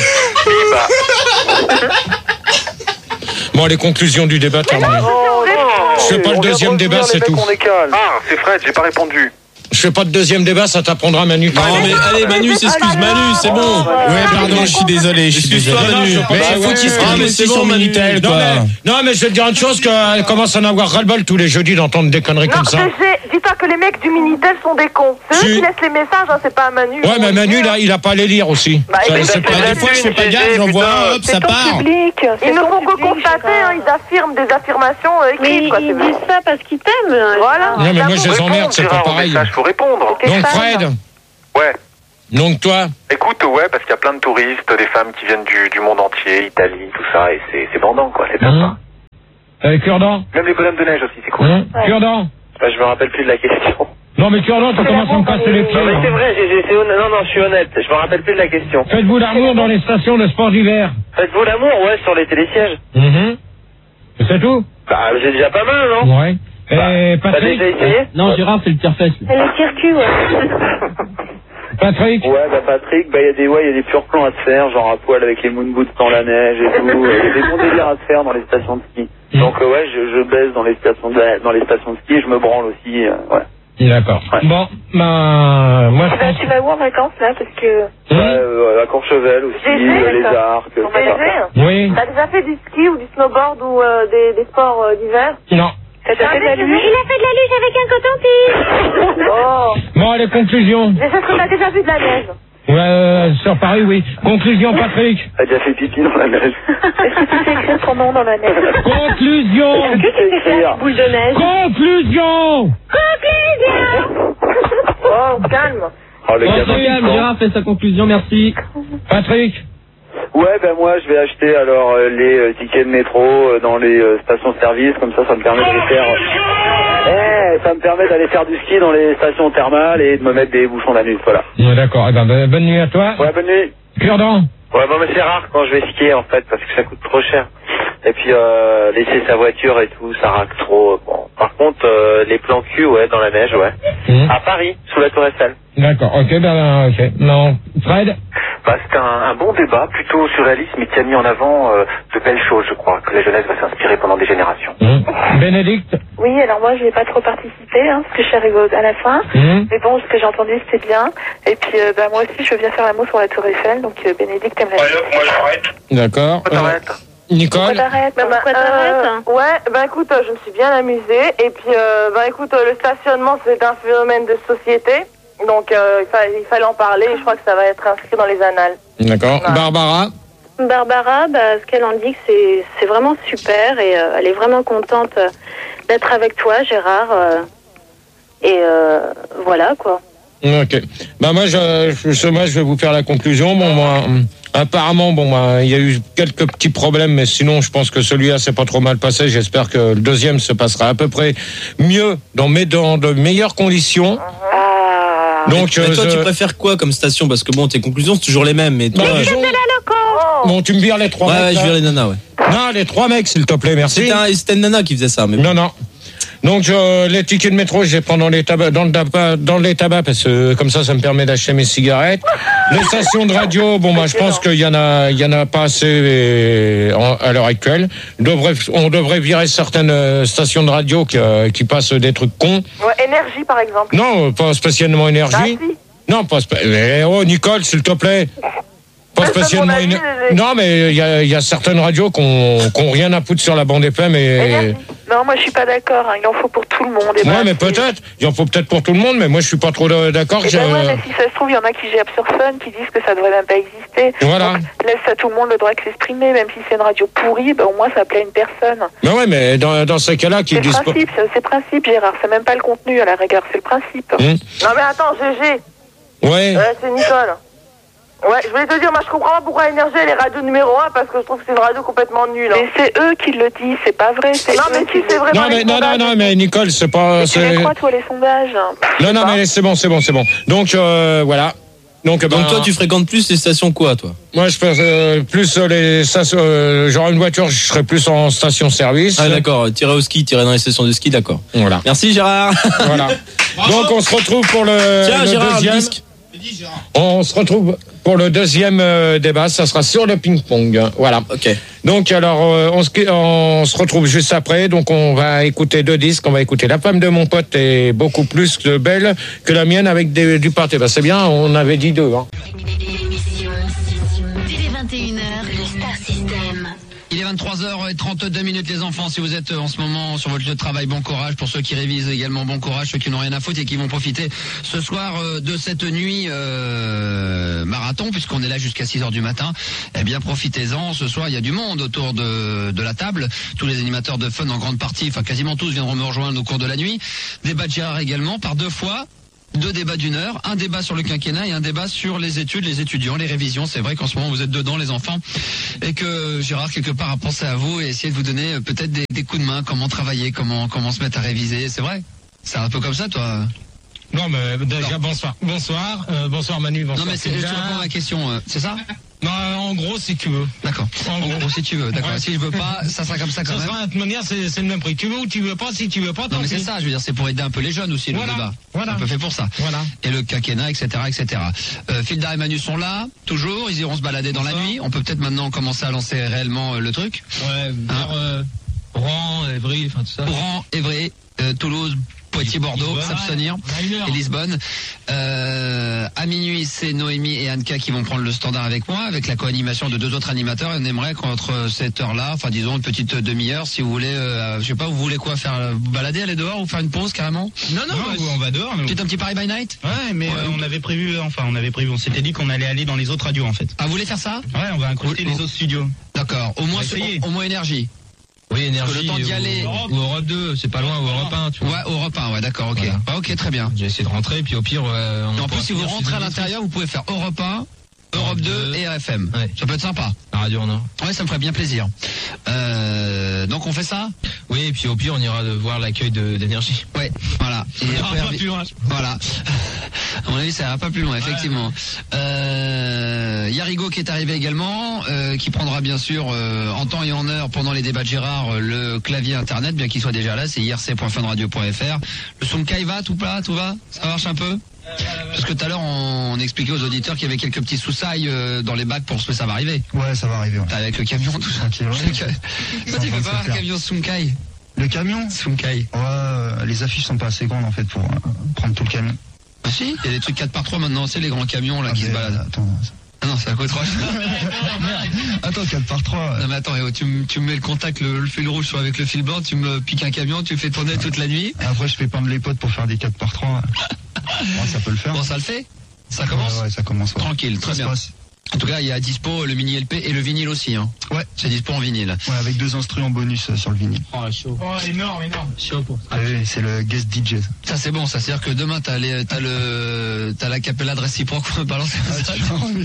[SPEAKER 3] Bon, les conclusions du débat terminées.
[SPEAKER 2] Oh, non.
[SPEAKER 3] Je fais pas le
[SPEAKER 2] On vient de
[SPEAKER 3] deuxième
[SPEAKER 2] revenir,
[SPEAKER 3] débat,
[SPEAKER 2] les
[SPEAKER 3] c'est
[SPEAKER 2] mecs,
[SPEAKER 3] tout.
[SPEAKER 2] On est calme.
[SPEAKER 10] Ah, c'est Fred, j'ai pas répondu.
[SPEAKER 3] Je Je fais pas de deuxième débat, ça t'apprendra Manu.
[SPEAKER 4] Non mais allez Manu s'excuse, Manu c'est bon.
[SPEAKER 5] Ouais pardon, je suis désolé, je suis désolé.
[SPEAKER 4] Manu.
[SPEAKER 5] Mais faut qu'il se calme aussi sur Minitel quoi.
[SPEAKER 3] Non mais, non mais je vais te dire une chose, qu'elle commence à en avoir ras-le-bol tous les jeudis d'entendre des conneries
[SPEAKER 1] Non,
[SPEAKER 3] comme ça.
[SPEAKER 1] G G, dis-toi que les mecs du Minitel sont des cons. C'est eux
[SPEAKER 3] Si.
[SPEAKER 1] qui laissent les messages, hein, c'est pas Manu.
[SPEAKER 3] Ouais mais Manu là, il a pas à les lire aussi.
[SPEAKER 1] Bah,
[SPEAKER 3] Ça,
[SPEAKER 1] et
[SPEAKER 3] c'est
[SPEAKER 1] bah,
[SPEAKER 3] pas
[SPEAKER 1] c'est
[SPEAKER 3] des fois je fais pas
[SPEAKER 10] G G,
[SPEAKER 3] gaffe, j'envoie
[SPEAKER 10] putain,
[SPEAKER 3] hop ça
[SPEAKER 8] ton
[SPEAKER 3] part.
[SPEAKER 8] public.
[SPEAKER 1] Ils ne font que constater, hein, ils affirment des affirmations euh,
[SPEAKER 6] Mais
[SPEAKER 1] écrites.
[SPEAKER 6] ils,
[SPEAKER 1] Quoi,
[SPEAKER 6] ils
[SPEAKER 1] c'est-
[SPEAKER 6] disent ça parce qu'ils t'aiment.
[SPEAKER 1] Voilà.
[SPEAKER 3] Non mais moi je les
[SPEAKER 10] Faut
[SPEAKER 3] emmerde, c'est pas
[SPEAKER 10] répondre,
[SPEAKER 3] pareil.
[SPEAKER 10] Gérard, au message, faut répondre.
[SPEAKER 3] Donc Fred,
[SPEAKER 10] Ouais.
[SPEAKER 3] donc toi,
[SPEAKER 10] Écoute, ouais, parce qu'il y a plein de touristes, des femmes qui viennent du, du monde entier, Italie, tout ça, et c'est, c'est bandant, quoi, c'est sympa.
[SPEAKER 3] avec Cure-dent,
[SPEAKER 10] Même les bonhommes de neige aussi, c'est cool.
[SPEAKER 3] hein, Cure-dent.
[SPEAKER 10] Bah, je me rappelle plus de la question.
[SPEAKER 3] Non mais Cure-dent, tu commences à me casser les pieds.
[SPEAKER 10] Non, mais c'est
[SPEAKER 3] hein.
[SPEAKER 10] vrai, j'ai, j'ai, c'est honnête. Non, non, je suis honnête, je me rappelle plus de la question.
[SPEAKER 3] Faites-vous l'amour dans les stations de sport d'hiver.
[SPEAKER 10] Faites-vous l'amour, ouais, sur les télésièges.
[SPEAKER 3] Mhm. C'est tout.
[SPEAKER 10] Bah, c'est déjà pas mal, non?
[SPEAKER 3] Ouais. Et
[SPEAKER 10] T'as
[SPEAKER 3] Patrick,
[SPEAKER 10] déjà essayé?
[SPEAKER 11] Non, Gérard, c'est le tire-fesse.
[SPEAKER 6] C'est le circuit, ouais.
[SPEAKER 3] Patrick.
[SPEAKER 2] Ouais, bah Patrick, bah il y a des ouais, il y a des purs plans à se faire, genre à poil avec les moon boots dans la neige et tout. Il y a des bons délires à se faire dans les stations de ski. Donc euh, ouais, je, je baisse dans les stations de, dans les stations de ski et je me branle aussi. Euh, ouais.
[SPEAKER 3] D'accord. Bon, bah, moi je
[SPEAKER 8] Bah,
[SPEAKER 3] pense.
[SPEAKER 8] tu vas où en vacances là parce que.
[SPEAKER 3] Hum,
[SPEAKER 2] Ouais, euh, à Courchevel aussi,
[SPEAKER 1] G G,
[SPEAKER 2] euh, les
[SPEAKER 1] d'accord.
[SPEAKER 2] arcs. tout ça.
[SPEAKER 1] G G,
[SPEAKER 3] Oui.
[SPEAKER 1] t'as déjà fait du ski ou du snowboard ou euh, des, des sports euh, d'hiver?
[SPEAKER 3] Non.
[SPEAKER 8] T'as déjà fait de la luge?
[SPEAKER 6] Il a fait de la luge avec un coton-tige.
[SPEAKER 1] Oh.
[SPEAKER 3] Bon, allez, conclusion.
[SPEAKER 1] Mais est-ce que t'as déjà vu de la neige?
[SPEAKER 3] Ouais, euh, sur Paris, oui. Conclusion, Patrick.
[SPEAKER 2] T'as déjà fait pipi dans la neige.
[SPEAKER 8] Est-ce que tu sais écrire ton nom dans la neige?
[SPEAKER 3] Conclusion.
[SPEAKER 8] Est-ce que tu sais faire des boules de neige?
[SPEAKER 3] Conclusion.
[SPEAKER 6] Conclusion.
[SPEAKER 1] Oh, calme.
[SPEAKER 2] Oh, le
[SPEAKER 11] Bon,
[SPEAKER 2] gamin
[SPEAKER 11] très
[SPEAKER 2] qui
[SPEAKER 11] bien,
[SPEAKER 2] sent.
[SPEAKER 11] Gérard fait sa conclusion, merci.
[SPEAKER 3] Patrick.
[SPEAKER 2] Ouais, ben moi je vais acheter alors euh, les euh, tickets de métro euh, dans les euh, stations-service, comme ça ça me permet d'aller faire. Eh, ça me permet d'aller faire du ski dans les stations thermales et de me mettre des bouchons d'anus, voilà.
[SPEAKER 3] Ouais, d'accord. Eh ben, ben, bonne nuit à toi.
[SPEAKER 2] Ouais, bonne nuit.
[SPEAKER 3] Cure-dent.
[SPEAKER 10] Ouais, bon, mais c'est rare quand je vais skier, en fait, parce que ça coûte trop cher. Et puis, euh, laisser sa voiture et tout, ça raque trop. Bon. Par contre, euh, les plans cul, ouais, dans la neige, ouais.
[SPEAKER 3] Hum.
[SPEAKER 10] À Paris, sous la Tour Eiffel.
[SPEAKER 3] D'accord. Ok, ben, ok. Non. Fred.
[SPEAKER 10] Bah, c'était un, un bon débat, plutôt surréaliste, mais qui a mis en avant euh, de belles choses, je crois, que la jeunesse va s'inspirer pendant des générations.
[SPEAKER 3] Hum. Bénédicte.
[SPEAKER 8] Oui, alors moi je n'ai pas trop participé, hein, parce que je suis arrivée au- à la fin.
[SPEAKER 3] Hum.
[SPEAKER 8] Mais bon, ce que j'ai entendu c'était bien. Et puis euh, bah, moi aussi je veux bien faire un mot sur la Tour Eiffel, donc euh, Bénédicte aimerait.
[SPEAKER 9] Moi j'arrête.
[SPEAKER 3] D'accord.
[SPEAKER 10] Pourquoi t'arrêtes
[SPEAKER 8] Pourquoi
[SPEAKER 3] Nicole.
[SPEAKER 8] t'arrêtes?
[SPEAKER 1] Bah, bah,
[SPEAKER 6] Pourquoi t'arrêtes
[SPEAKER 1] euh, Ouais, bah écoute, euh, je me suis bien amusée. Et puis, euh, bah écoute, euh, le stationnement, c'est un phénomène de société. Donc, euh, il, fa- il fallait en parler. Et je crois que ça va être inscrit dans les annales.
[SPEAKER 3] D'accord.
[SPEAKER 1] Ouais.
[SPEAKER 3] Barbara.
[SPEAKER 6] Barbara, bah, ce qu'elle en dit, c'est c'est vraiment super et euh, elle est vraiment contente euh, d'être avec toi, Gérard. euh, et euh, voilà, quoi.
[SPEAKER 3] Ok. Bah moi, je, je, moi, je vais vous faire la conclusion. Bon, moi, hum, apparemment, bon, bah, il y a eu quelques petits problèmes, mais sinon, je pense que celui-là s'est pas trop mal passé. J'espère que le deuxième se passera à peu près mieux, dans, mais dans de meilleures conditions.
[SPEAKER 8] Ah.
[SPEAKER 3] Donc,
[SPEAKER 4] Mais toi,
[SPEAKER 3] euh,
[SPEAKER 4] tu
[SPEAKER 3] je-
[SPEAKER 4] préfères quoi comme station? Parce que bon, tes conclusions, c'est toujours les mêmes, mais toi.
[SPEAKER 3] Bah, disons- Bon, tu me vires les trois
[SPEAKER 4] Ouais,
[SPEAKER 3] mecs.
[SPEAKER 4] ouais, je
[SPEAKER 3] là.
[SPEAKER 4] vire les nanas, ouais.
[SPEAKER 3] Non, les trois mecs, s'il te plaît, merci.
[SPEAKER 4] C'était un- c'était une nana qui faisait ça, mais bon.
[SPEAKER 3] Non, non. Donc, je- les tickets de métro, je les prends dans les tabacs, dans le tabac, dans les tabacs, parce que comme ça, ça me permet d'acheter mes cigarettes. Les stations de radio, bon, bah, je pense qu'il y en a, il y en a pas assez euh, en- à l'heure actuelle. On devrait, on devrait virer certaines euh, stations de radio qui, euh, qui passent des trucs cons.
[SPEAKER 1] Ouais, énergie, par exemple.
[SPEAKER 3] Non, pas spécialement
[SPEAKER 1] Bah,
[SPEAKER 3] énergie.
[SPEAKER 1] si.
[SPEAKER 3] Non, pas spé- eh, oh, Nicole, s'il te plaît. Pas
[SPEAKER 1] C'est
[SPEAKER 3] spécialement
[SPEAKER 1] mon avis,
[SPEAKER 3] énergie.
[SPEAKER 1] Gégé.
[SPEAKER 3] Non, mais il y a, il y a certaines radios qui ont rien à foutre sur la bande F M et.
[SPEAKER 1] Énergie.
[SPEAKER 8] Non, moi je suis pas d'accord, hein, il en faut pour tout le monde. Et
[SPEAKER 3] Ouais,
[SPEAKER 8] ben,
[SPEAKER 3] mais
[SPEAKER 8] si-
[SPEAKER 3] peut-être. Il en faut peut-être pour tout le monde, mais moi, je suis pas trop euh, d'accord.
[SPEAKER 8] Eh
[SPEAKER 3] je-
[SPEAKER 8] ben ouais, mais si ça se trouve, il y en a qui gèrent sur Fun, qui disent que ça devrait même pas exister.
[SPEAKER 3] Voilà.
[SPEAKER 8] Donc, laisse à tout le monde le droit de s'exprimer, même si c'est une radio pourrie, ben, au moins ça plaît à une personne.
[SPEAKER 3] Mais ouais, mais dans, dans ces cas-là,
[SPEAKER 8] C'est
[SPEAKER 3] qui
[SPEAKER 8] le
[SPEAKER 3] disent pas.
[SPEAKER 8] principe, c'est c'est le principe, Gérard. C'est même pas le contenu à la rigueur, c'est le principe.
[SPEAKER 3] Hum.
[SPEAKER 1] Non, mais attends, G G.
[SPEAKER 3] Ouais.
[SPEAKER 1] Ouais, c'est Nicole. Ouais, je voulais te dire, moi je comprends pas pourquoi Énergie elle est radio numéro un, parce que je trouve que c'est une radio complètement nulle. hein.
[SPEAKER 8] Mais c'est eux qui le disent, c'est pas vrai. C'est
[SPEAKER 1] Non,
[SPEAKER 8] eux
[SPEAKER 1] mais
[SPEAKER 8] qui
[SPEAKER 1] si,
[SPEAKER 8] le
[SPEAKER 1] c'est vrai.
[SPEAKER 8] disent.
[SPEAKER 3] Non, mais non, non, non, mais Nicole, c'est pas.
[SPEAKER 8] Mais tu
[SPEAKER 3] c'est-
[SPEAKER 8] les crois, toi, les sondages?
[SPEAKER 3] Non, non, mais c'est bon, c'est bon, c'est bon. Donc, euh, voilà. Donc,
[SPEAKER 4] Donc
[SPEAKER 3] ben,
[SPEAKER 4] toi, tu fréquentes plus les stations quoi, toi?
[SPEAKER 3] moi, je fais euh, plus euh, les stations. Euh, genre une voiture, je serais plus en station-service.
[SPEAKER 4] Ah d'accord, tirer au ski, tirer dans les stations de ski, d'accord.
[SPEAKER 3] Voilà.
[SPEAKER 4] Merci Gérard.
[SPEAKER 3] Voilà. Donc, on se retrouve pour le,
[SPEAKER 4] Tiens,
[SPEAKER 3] le
[SPEAKER 4] Gérard,
[SPEAKER 3] deuxième.
[SPEAKER 4] le disque.
[SPEAKER 3] On se retrouve pour le deuxième euh, débat, ça sera sur le ping-pong. Voilà.
[SPEAKER 4] Ok.
[SPEAKER 3] Donc alors, euh, on, se, on se retrouve juste après. Donc on va écouter deux disques. On va écouter La femme de mon pote est beaucoup plus belle que la mienne avec des, du pâté. Ben, c'est bien, on avait dit deux. Hein.
[SPEAKER 12] vingt et une heures, le Star System.
[SPEAKER 13] Il est vingt-trois heures trente-deux minutes les enfants, si vous êtes en ce moment sur votre lieu de travail, bon courage. Pour ceux qui révisent également, bon courage. Ceux qui n'ont rien à foutre et qui vont profiter ce soir de cette nuit euh, marathon, puisqu'on est là jusqu'à six heures du matin, eh bien profitez-en. Ce soir il y a du monde autour de, de la table. Tous les animateurs de Fun en grande partie, enfin quasiment tous viendront me rejoindre au cours de la nuit. Débat de Gérard également par deux fois. Deux débats d'une heure, un débat sur le quinquennat et un débat sur les études, les étudiants, les révisions. C'est vrai qu'en ce moment vous êtes dedans les enfants et que Gérard quelque part a pensé à vous et essayé de vous donner peut-être des, des coups de main, comment travailler, comment comment se mettre à réviser. C'est vrai. C'est un peu comme ça toi.
[SPEAKER 14] Non mais déjà non. bonsoir, bonsoir, euh, bonsoir Manu, bonsoir.
[SPEAKER 13] Non mais c'est juste répondre à la question, euh, c'est ça?
[SPEAKER 14] Non, en gros, si tu veux.
[SPEAKER 13] D'accord. En, en gros. gros, si tu veux. D'accord. Ouais. Si je veux pas, ça sera comme ça quand ça même.
[SPEAKER 14] Sera, de toute manière, c'est, c'est le même prix. Tu veux ou tu veux pas, si tu veux pas,
[SPEAKER 13] non, mais c'est ça, je veux dire, c'est pour aider un peu les jeunes aussi,
[SPEAKER 14] voilà.
[SPEAKER 13] le débat.
[SPEAKER 14] Voilà.
[SPEAKER 13] C'est un peu fait pour ça.
[SPEAKER 14] Voilà.
[SPEAKER 13] Et le quinquennat, et cetera, et cetera. Euh, Filda et Manu sont là, toujours. Ils iront se balader dans Bonsoir. La nuit. On peut peut-être maintenant commencer à lancer réellement euh, le truc.
[SPEAKER 14] Ouais, vers, euh, Rouen, Évry, enfin tout ça.
[SPEAKER 13] Rouen, Évry, euh, Toulouse, Poitiers, Bordeaux, s'abstenir, et Lisbonne. Euh, à minuit, c'est Noémie et Anka qui vont prendre le standard avec moi, avec la co-animation de deux autres animateurs. Et on aimerait qu'entre cette heure-là, enfin disons une petite demi-heure, si vous voulez, euh, je sais pas, vous voulez quoi, faire vous balader, aller dehors ou faire une pause carrément?
[SPEAKER 14] Non, non, non bah, on va dehors.
[SPEAKER 13] Peut-être un petit Paris by Night.
[SPEAKER 14] Ouais, mais ouais. Euh, on avait prévu, enfin on avait prévu, on s'était dit qu'on allait aller dans les autres radios en fait.
[SPEAKER 13] Ah, vous voulez faire ça?
[SPEAKER 14] Ouais, on va incruster les autres studios.
[SPEAKER 13] D'accord. Au moins, au, au moins énergie.
[SPEAKER 14] Oui, énergie.
[SPEAKER 13] Le temps d'y aller.
[SPEAKER 14] Ou Europe deux, c'est pas loin, ou Europe un, tu vois.
[SPEAKER 13] Ouais, Europe un, ouais, d'accord, ok.
[SPEAKER 14] Voilà.
[SPEAKER 13] Ah, ok, très bien.
[SPEAKER 14] J'ai essayé de rentrer, puis au pire, euh,
[SPEAKER 13] on. Et en plus, si vous rentrez à l'intérieur, vous pouvez faire Europe un, Europe deux et R F M.
[SPEAKER 14] Ouais.
[SPEAKER 13] Ça peut être sympa.
[SPEAKER 14] La radio en or.
[SPEAKER 13] Ouais, ça me ferait bien plaisir. Euh, donc on fait ça?
[SPEAKER 14] Oui, et puis au pire, on ira de voir l'accueil de, d'énergie.
[SPEAKER 13] Ouais, voilà.
[SPEAKER 14] Et on ira pas plus loin.
[SPEAKER 13] Voilà. À mon avis, ça ira pas plus loin, effectivement. Ouais. Euh, Yarigo qui est arrivé également, euh, qui prendra bien sûr euh, en temps et en heure pendant les débats de Gérard euh, le clavier internet, bien qu'il soit déjà là, c'est i r c point fun radio point f r. Le Sonkai va, tout plat, tout va? Ça marche un peu? Parce que tout à l'heure, on, on expliquait aux auditeurs qu'il y avait quelques petits soussailles euh, dans les bacs pour ce que ça va arriver.
[SPEAKER 15] Ouais, ça va arriver. Ouais.
[SPEAKER 13] Avec le camion, tout ça. Okay, ouais. Toi, tu fais pas un camion Sunkai?
[SPEAKER 15] Le camion
[SPEAKER 13] Sunkai.
[SPEAKER 15] Ouais, euh, les affiches sont pas assez grandes en fait pour euh, prendre tout le camion.
[SPEAKER 13] Ah si, il y a des trucs quatre par trois maintenant, c'est les grands camions là ah, qui se baladent.
[SPEAKER 15] Attends.
[SPEAKER 13] Ah non, c'est à côté.
[SPEAKER 15] Attends, quatre par trois.
[SPEAKER 13] Non mais attends, tu, tu me mets le contact, le, le fil rouge avec le fil blanc, tu me piques un camion, tu fais tourner toute la nuit.
[SPEAKER 15] Après, je fais peindre les potes pour faire des quatre par trois. Ouais, ça peut le faire.
[SPEAKER 13] Bon, ça le fait? Ça commence?
[SPEAKER 15] Ouais, ouais, ça commence. Ouais.
[SPEAKER 13] Tranquille, très
[SPEAKER 15] ça
[SPEAKER 13] bien. En tout cas, il y a à dispo le mini L P et le vinyle aussi. Hein.
[SPEAKER 15] Ouais.
[SPEAKER 13] C'est dispo en vinyle.
[SPEAKER 15] Ouais, avec deux instruments bonus euh, sur le vinyle.
[SPEAKER 14] Oh, chaud. Oh, énorme, énorme. Chaud pour ça.
[SPEAKER 15] Ouais, c'est le guest D J.
[SPEAKER 13] Ça, c'est bon, ça. C'est-à-dire que demain, t'as, les, t'as le, t'as la capella de réciproque pour me balancer ah, ça.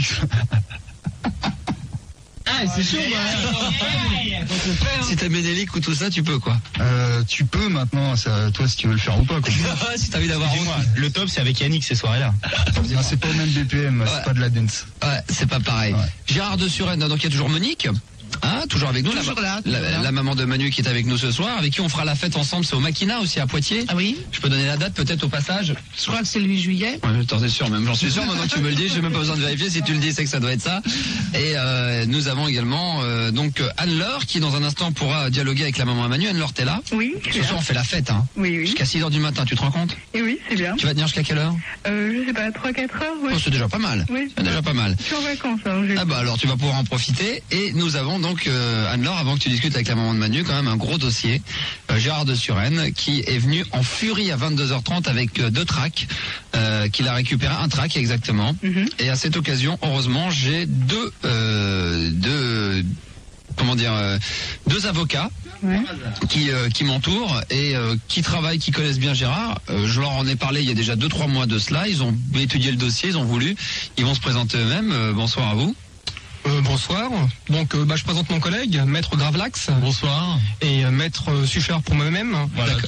[SPEAKER 14] Ah, c'est chaud,
[SPEAKER 13] Si t'as Ménélique ou tout ça, tu peux, quoi.
[SPEAKER 15] Euh, tu peux maintenant, ça, toi, si tu veux le faire ou pas, quoi.
[SPEAKER 13] Si t'as envie d'avoir.
[SPEAKER 14] Le top, c'est avec Yannick ces soirées-là.
[SPEAKER 15] Non, c'est pas au même B P M, ouais. C'est pas de la dance.
[SPEAKER 13] Ouais, c'est pas pareil. Ouais. Gérard de Suresnes, donc il y a toujours Monique. Hein, toujours avec nous,
[SPEAKER 16] toujours
[SPEAKER 13] la,
[SPEAKER 16] là,
[SPEAKER 13] la,
[SPEAKER 16] là.
[SPEAKER 13] la maman de Manu qui est avec nous ce soir, avec qui on fera la fête ensemble, c'est au Maquina aussi à Poitiers.
[SPEAKER 16] Ah oui.
[SPEAKER 13] Je peux donner la date peut-être au passage.
[SPEAKER 16] Je crois que c'est le huit juillet.
[SPEAKER 13] Ouais, t'en es sûr même, j'en suis sûr maintenant que tu me le dis, j'ai même pas besoin de vérifier, si tu le dis c'est que ça doit être ça. Et euh, nous avons également euh, donc Anne-Laure qui dans un instant pourra dialoguer avec la maman à Manu. Anne-Laure, t'es là?
[SPEAKER 17] Oui.
[SPEAKER 13] Ce soir on fait la fête hein.
[SPEAKER 17] Oui, oui.
[SPEAKER 13] Jusqu'à six heures du matin, tu te rends compte?
[SPEAKER 17] Et oui, c'est bien.
[SPEAKER 13] Tu vas tenir jusqu'à quelle heure?
[SPEAKER 17] Euh, je sais pas, trois quatre heures, ouais.
[SPEAKER 13] Oh, c'est déjà pas mal.
[SPEAKER 17] Oui.
[SPEAKER 13] C'est déjà pas mal.
[SPEAKER 17] Je suis en vacances, alors j'ai...
[SPEAKER 13] Ah bah alors tu vas pouvoir en profiter. Et nous avons donc euh, Anne-Laure, avant que tu discutes avec la maman de Manu, quand même un gros dossier. Euh, Gérard de Suresnes qui est venu en furie à vingt-deux heures trente avec euh, deux tracks, euh, qu'il a récupéré un track exactement. Mm-hmm. Et à cette occasion, heureusement, j'ai deux, euh, deux, comment dire, euh, deux avocats. Ouais. Qui, euh, qui m'entourent et euh, qui travaillent, qui connaissent bien Gérard. Euh, je leur en ai parlé il y a déjà deux trois mois de cela. Ils ont étudié le dossier, ils ont voulu. Ils vont se présenter eux-mêmes. Euh, bonsoir à vous.
[SPEAKER 18] Euh, bonsoir. Donc, euh, bah, je présente mon collègue, Maître Gravelax.
[SPEAKER 14] Bonsoir.
[SPEAKER 18] Et euh, Maître euh, Sucher pour moi-même.
[SPEAKER 14] Voilà.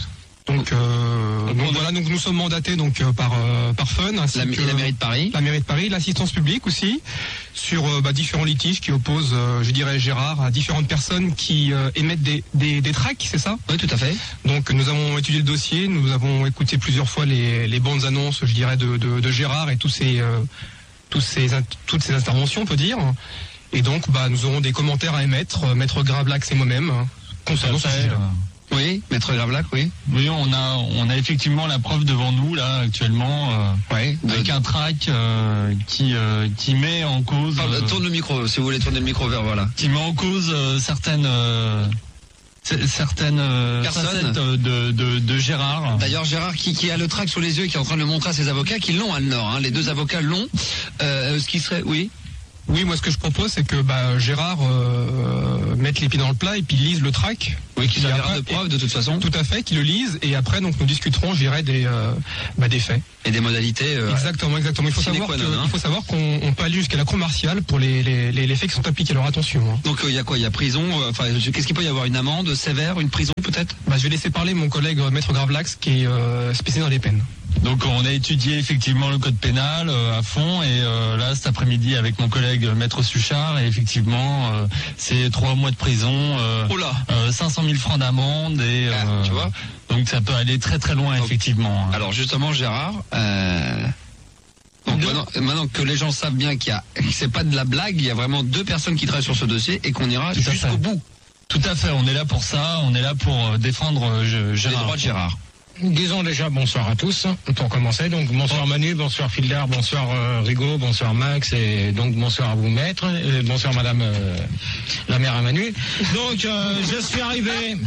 [SPEAKER 18] Donc, euh, donc voilà, donc nous sommes mandatés donc euh, par euh, par Fun, ainsi
[SPEAKER 13] La,
[SPEAKER 18] que
[SPEAKER 13] la mairie de Paris.
[SPEAKER 18] la mairie de Paris, l'assistance publique aussi, sur euh, bah, différents litiges qui opposent, euh, je dirais Gérard, à différentes personnes qui euh, émettent des des, des tracts, c'est ça?
[SPEAKER 13] Oui, tout à fait.
[SPEAKER 18] Donc nous avons étudié le dossier, nous avons écouté plusieurs fois les les bandes annonces, je dirais de de, de Gérard et tous ces euh, tous ces toutes ces interventions, on peut dire. Et donc bah nous aurons des commentaires à émettre, euh, Maître Gravelax et moi-même, hein, concernant ce sujet.
[SPEAKER 13] Oui, Maître Gravelax, oui.
[SPEAKER 16] Oui, on a, on a effectivement la preuve devant nous là actuellement, euh,
[SPEAKER 13] ouais, de...
[SPEAKER 16] avec un track euh, qui euh, qui met en cause.
[SPEAKER 13] Pardon, tourne le micro, si vous voulez tourner le micro vers voilà.
[SPEAKER 16] Qui met en cause euh, certaines. Euh, certaines euh,
[SPEAKER 13] personnes
[SPEAKER 16] de, de, de Gérard.
[SPEAKER 13] D'ailleurs, Gérard qui, qui a le trac sous les yeux et qui est en train de le montrer à ses avocats, qui l'ont à le Nord. Hein. Les deux avocats l'ont. Euh, ce qui serait, oui.
[SPEAKER 18] Oui, moi ce que je propose, c'est que bah, Gérard euh, mette les pieds dans le plat et puis lise le track.
[SPEAKER 13] Oui, qu'il servira de preuve de toute façon.
[SPEAKER 18] Tout à fait, qu'il le lise et après donc nous discuterons, je dirais, des euh, bah, des faits
[SPEAKER 13] et des modalités. Euh,
[SPEAKER 18] exactement, exactement. Il faut savoir que, hein. il faut savoir qu'on on peut aller jusqu'à la cour martiale pour les les, les, les faits qui sont appliqués. Alors attention. Hein.
[SPEAKER 13] Donc il euh, y a quoi? Il y a prison. Enfin, euh, qu'est-ce qu'il peut y avoir? Une amende sévère, une prison peut-être?
[SPEAKER 18] Bah, je vais laisser parler mon collègue euh, Maître Gravelax qui est euh, spécialisé dans les peines.
[SPEAKER 16] Donc on a étudié effectivement le code pénal euh, à fond et euh, là cet après-midi avec mon collègue Maître Suchard et effectivement euh, c'est trois mois de prison, euh,
[SPEAKER 13] oh là.
[SPEAKER 16] euh, cinq cent mille francs d'amende et
[SPEAKER 13] ah,
[SPEAKER 16] euh,
[SPEAKER 13] tu vois.
[SPEAKER 16] Donc ça peut aller très très loin. Donc, effectivement.
[SPEAKER 13] Alors justement Gérard, euh, donc maintenant, maintenant que les gens savent bien qu'il y a, que c'est pas de la blague, il y a vraiment deux personnes qui travaillent sur ce dossier et qu'on ira jusqu'au bout.
[SPEAKER 16] Tout à fait, on est là pour ça, on est là pour défendre euh, Gérard.
[SPEAKER 13] Les droits de Gérard.
[SPEAKER 3] Disons déjà bonsoir à tous, pour commencer. Donc bonsoir Manu, bonsoir Fildar, bonsoir euh, Rigaud, bonsoir Max, et donc bonsoir à vous maîtres, et bonsoir Madame euh, la mère à Manu. Donc euh, je suis arrivé,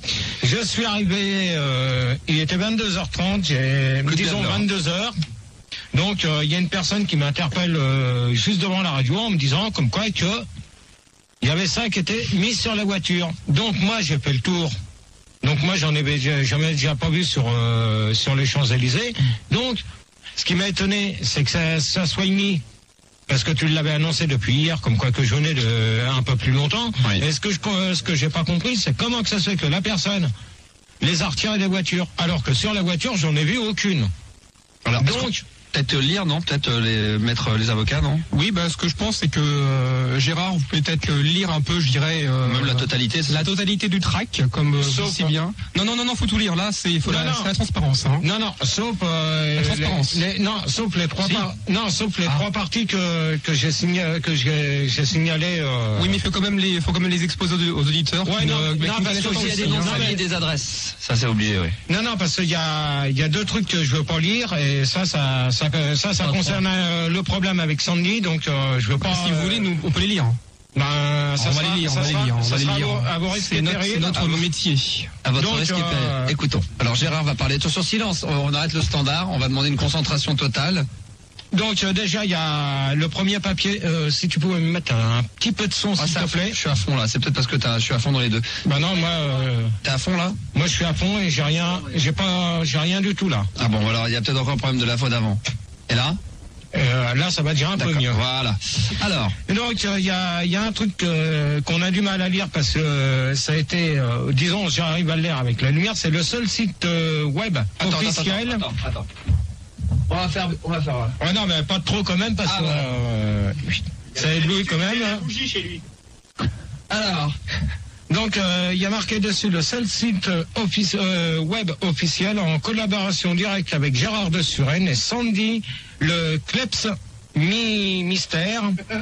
[SPEAKER 3] je suis arrivé, euh, il était vingt-deux heures trente, j'ai, disons vingt-deux heures. Donc il euh, y a une personne qui m'interpelle euh, juste devant la radio en me disant comme quoi que il y avait ça qui était mis sur la voiture. Donc moi j'ai fait le tour. Donc moi j'en ai jamais déjà pas vu sur euh, sur les Champs-Élysées. Donc ce qui m'a étonné, c'est que ça, ça soit mis parce que tu l'avais annoncé depuis hier, comme quoi que je venais de un peu plus longtemps. Oui. Et ce que je ce que j'ai pas compris, c'est comment que ça se fait que la personne les a retirés des voitures, alors que sur la voiture j'en ai vu aucune.
[SPEAKER 13] Alors, donc peut-être lire, non? Peut-être les mettre les avocats, non?
[SPEAKER 18] Oui, bah ce que je pense, c'est que euh, Gérard, vous pouvez peut-être lire un peu, je dirais. Euh,
[SPEAKER 13] Même la totalité.
[SPEAKER 18] La totalité du track, comme
[SPEAKER 3] sauf,
[SPEAKER 18] si bien. Non, non, non, non, faut tout lire. Là, c'est faut la, la transparence. Hein.
[SPEAKER 3] Non, non, sauf euh,
[SPEAKER 18] la transparence.
[SPEAKER 3] Les, les, non, sauf les trois. Si. Par, non, sauf les ah. trois parties que que j'ai signalé, que j'ai, j'ai signalé. Euh...
[SPEAKER 18] Oui, mais il faut quand même les, faut quand même les exposer aux, aux auditeurs.
[SPEAKER 3] Ouais, non,
[SPEAKER 18] ne,
[SPEAKER 3] non parce
[SPEAKER 13] qu'il y a des noms de famille, des adresses. Ça, c'est obligé, oui.
[SPEAKER 3] Non, non, parce qu'il y a, il y a deux trucs que je veux pas lire et ça, ça, ça, ça, ça, ça concerne euh, le problème avec Sandy, donc euh, je veux pas.
[SPEAKER 18] Si vous voulez, nous, on peut les lire.
[SPEAKER 3] Ben,
[SPEAKER 18] ça on va les lire, on va les lire, on va les lire.
[SPEAKER 3] À vos risques et
[SPEAKER 18] périls. C'est notre métier.
[SPEAKER 13] À votre risque et péril. Écoutons. Alors Gérard va parler. Attention, silence. On arrête le standard. On va demander une concentration totale.
[SPEAKER 3] Donc euh, déjà il y a le premier papier. Euh, si tu pouvais me mettre un, un petit peu de son, s'il
[SPEAKER 13] ah,
[SPEAKER 3] te plaît.
[SPEAKER 13] Je suis à fond là. C'est peut-être parce que t'as, je suis à fond dans les deux.
[SPEAKER 3] Ben non, moi. Euh,
[SPEAKER 13] T'es à fond là?
[SPEAKER 3] Moi je suis à fond et j'ai rien, j'ai pas, j'ai rien du tout là.
[SPEAKER 13] Ah bon, alors il y a peut-être encore un problème de la fois d'avant. Et là?
[SPEAKER 3] Euh, là, ça va déjà un
[SPEAKER 13] D'accord,
[SPEAKER 3] peu mieux.
[SPEAKER 13] Voilà. Alors.
[SPEAKER 3] Donc, il euh, y, a, y a un truc euh, qu'on a du mal à lire parce que euh, ça a été, euh, disons, j'arrive à le lire avec la lumière. C'est le seul site euh, web
[SPEAKER 13] attends,
[SPEAKER 3] officiel.
[SPEAKER 13] Attends, attends, attends. On va faire, on va faire.
[SPEAKER 3] Ouais, non, mais pas trop quand même parce ah, que
[SPEAKER 13] voilà.
[SPEAKER 3] euh, ça a ébloui quand même.
[SPEAKER 9] La bougie chez lui.
[SPEAKER 13] Alors.
[SPEAKER 3] Donc, il euh, y a marqué dessus le seul site office, euh, web officiel en collaboration directe avec Gérard de Suresnes et Sandy, le Kleps mi mystère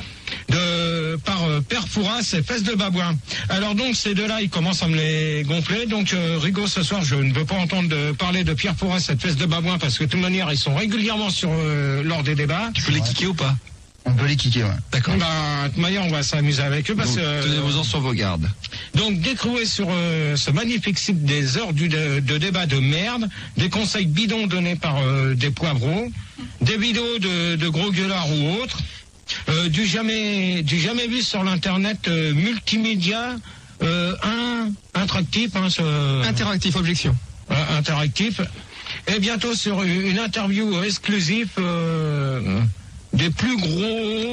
[SPEAKER 3] de par euh, Père Fouras et Fesses de Babouin. Alors donc ces deux-là, ils commencent à me les gonfler. Donc euh, Rigaud, ce soir, je ne veux pas entendre de parler de Pierre Fouras et de Fesses de Babouin parce que de toute manière, ils sont régulièrement sur euh, lors des débats.
[SPEAKER 13] Tu peux les kicker ou pas?
[SPEAKER 5] On peut les kicker, ouais.
[SPEAKER 3] D'accord. Ben, de toute manière, on va s'amuser avec eux parce que...
[SPEAKER 13] Tenez-vous-en sur vos gardes.
[SPEAKER 3] Donc, décroué sur euh, ce magnifique site des heures du, de, de débat de merde, des conseils bidons donnés par euh, des poivreaux, des vidéos de, de gros gueulards ou autres, euh, du jamais du jamais vu sur l'internet euh, multimédia, euh, un interactif, hein, ce,
[SPEAKER 18] interactif, objection.
[SPEAKER 3] Euh, interactif, et bientôt sur une interview exclusive... Euh, des plus gros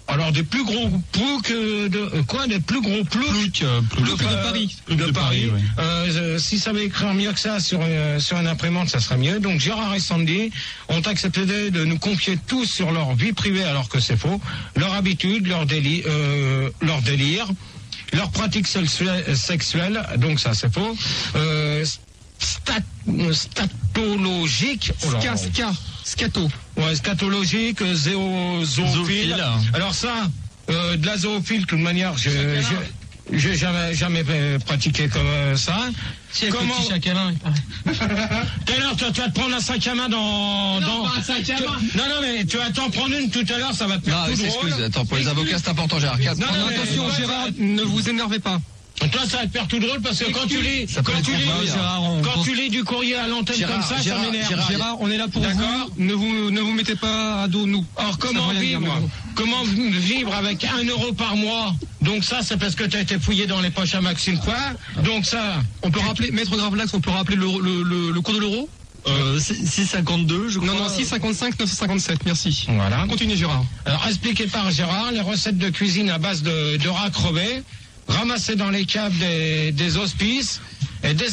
[SPEAKER 3] Alors des plus gros ploucs de euh, quoi des plus gros ploucs
[SPEAKER 16] Plouc, euh, plouc.
[SPEAKER 3] Ploucs,
[SPEAKER 16] de
[SPEAKER 3] euh,
[SPEAKER 16] Paris.
[SPEAKER 3] de,
[SPEAKER 16] De
[SPEAKER 3] Paris.
[SPEAKER 16] Paris, oui.
[SPEAKER 3] Euh, euh, si ça veut écrire mieux que ça sur euh, sur une imprimante, ça serait mieux. Donc Gérard et Sandy ont accepté de, de nous confier tout sur leur vie privée, alors que c'est faux. Leur habitude, leur délit, euh, leur délire, leur pratique sexuelle, sexuelle. Donc ça c'est faux. Euh, stat, statologique. Oh là là.
[SPEAKER 18] Ska, ska, scato.
[SPEAKER 3] Ouais, scatologique, euh, zéo, zoophile.
[SPEAKER 16] Zoophile.
[SPEAKER 3] Alors ça, euh, de la zoophile, de toute manière, je, je, j'ai jamais, jamais euh, pratiqué comme euh, ça.
[SPEAKER 4] Si, avec le petit chacalin.
[SPEAKER 3] Tout à l'heure, tu, tu vas te prendre un sac à main dans...
[SPEAKER 4] Non,
[SPEAKER 3] dans...
[SPEAKER 4] pas un sac à
[SPEAKER 3] tu-
[SPEAKER 4] main.
[SPEAKER 3] Non, non, mais tu vas t'en prendre une tout à l'heure, ça va te faire
[SPEAKER 13] Non,
[SPEAKER 3] tout
[SPEAKER 13] s'excuse.
[SPEAKER 3] drôle.
[SPEAKER 13] Attends, pour les avocats, c'est important, Gérard.
[SPEAKER 3] Non, non, mais
[SPEAKER 18] Attention,
[SPEAKER 3] toi,
[SPEAKER 18] Gérard,
[SPEAKER 3] ça-
[SPEAKER 18] ne vous énervez pas.
[SPEAKER 3] Toi, ça va te faire tout drôle parce que quand tu lis,
[SPEAKER 13] Ça peut
[SPEAKER 3] quand
[SPEAKER 13] être
[SPEAKER 3] tu lis,
[SPEAKER 13] trop grave,
[SPEAKER 4] Gérard, on
[SPEAKER 3] quand
[SPEAKER 4] pense-
[SPEAKER 3] tu lis du courrier à l'antenne
[SPEAKER 13] Gérard,
[SPEAKER 3] comme ça,
[SPEAKER 13] Gérard,
[SPEAKER 3] ça m'énerve.
[SPEAKER 13] Gérard,
[SPEAKER 18] Gérard, on est là pour
[SPEAKER 3] D'accord.
[SPEAKER 18] vous. Ne vous, ne vous mettez pas à dos nous.
[SPEAKER 3] Alors comment
[SPEAKER 18] Ça veut rien dire,
[SPEAKER 3] vivre
[SPEAKER 18] mais bon.
[SPEAKER 3] Comment vivre avec un euro par mois? Donc ça, c'est parce que tu as été fouillé dans les poches à Maxime quoi? Donc ça,
[SPEAKER 18] On peut rappeler, Maître Gravelax, on peut rappeler le, le, le, le cours de l'euro
[SPEAKER 16] Euh, six cinquante-deux, je crois.
[SPEAKER 18] Non, non, six cinquante-cinq neuf cent cinquante-sept, merci.
[SPEAKER 3] voilà.
[SPEAKER 18] Continuez, Gérard.
[SPEAKER 3] Alors expliqué par Gérard, les recettes de cuisine à base de, de rats crevés, ramassées dans les caves des, des hospices et des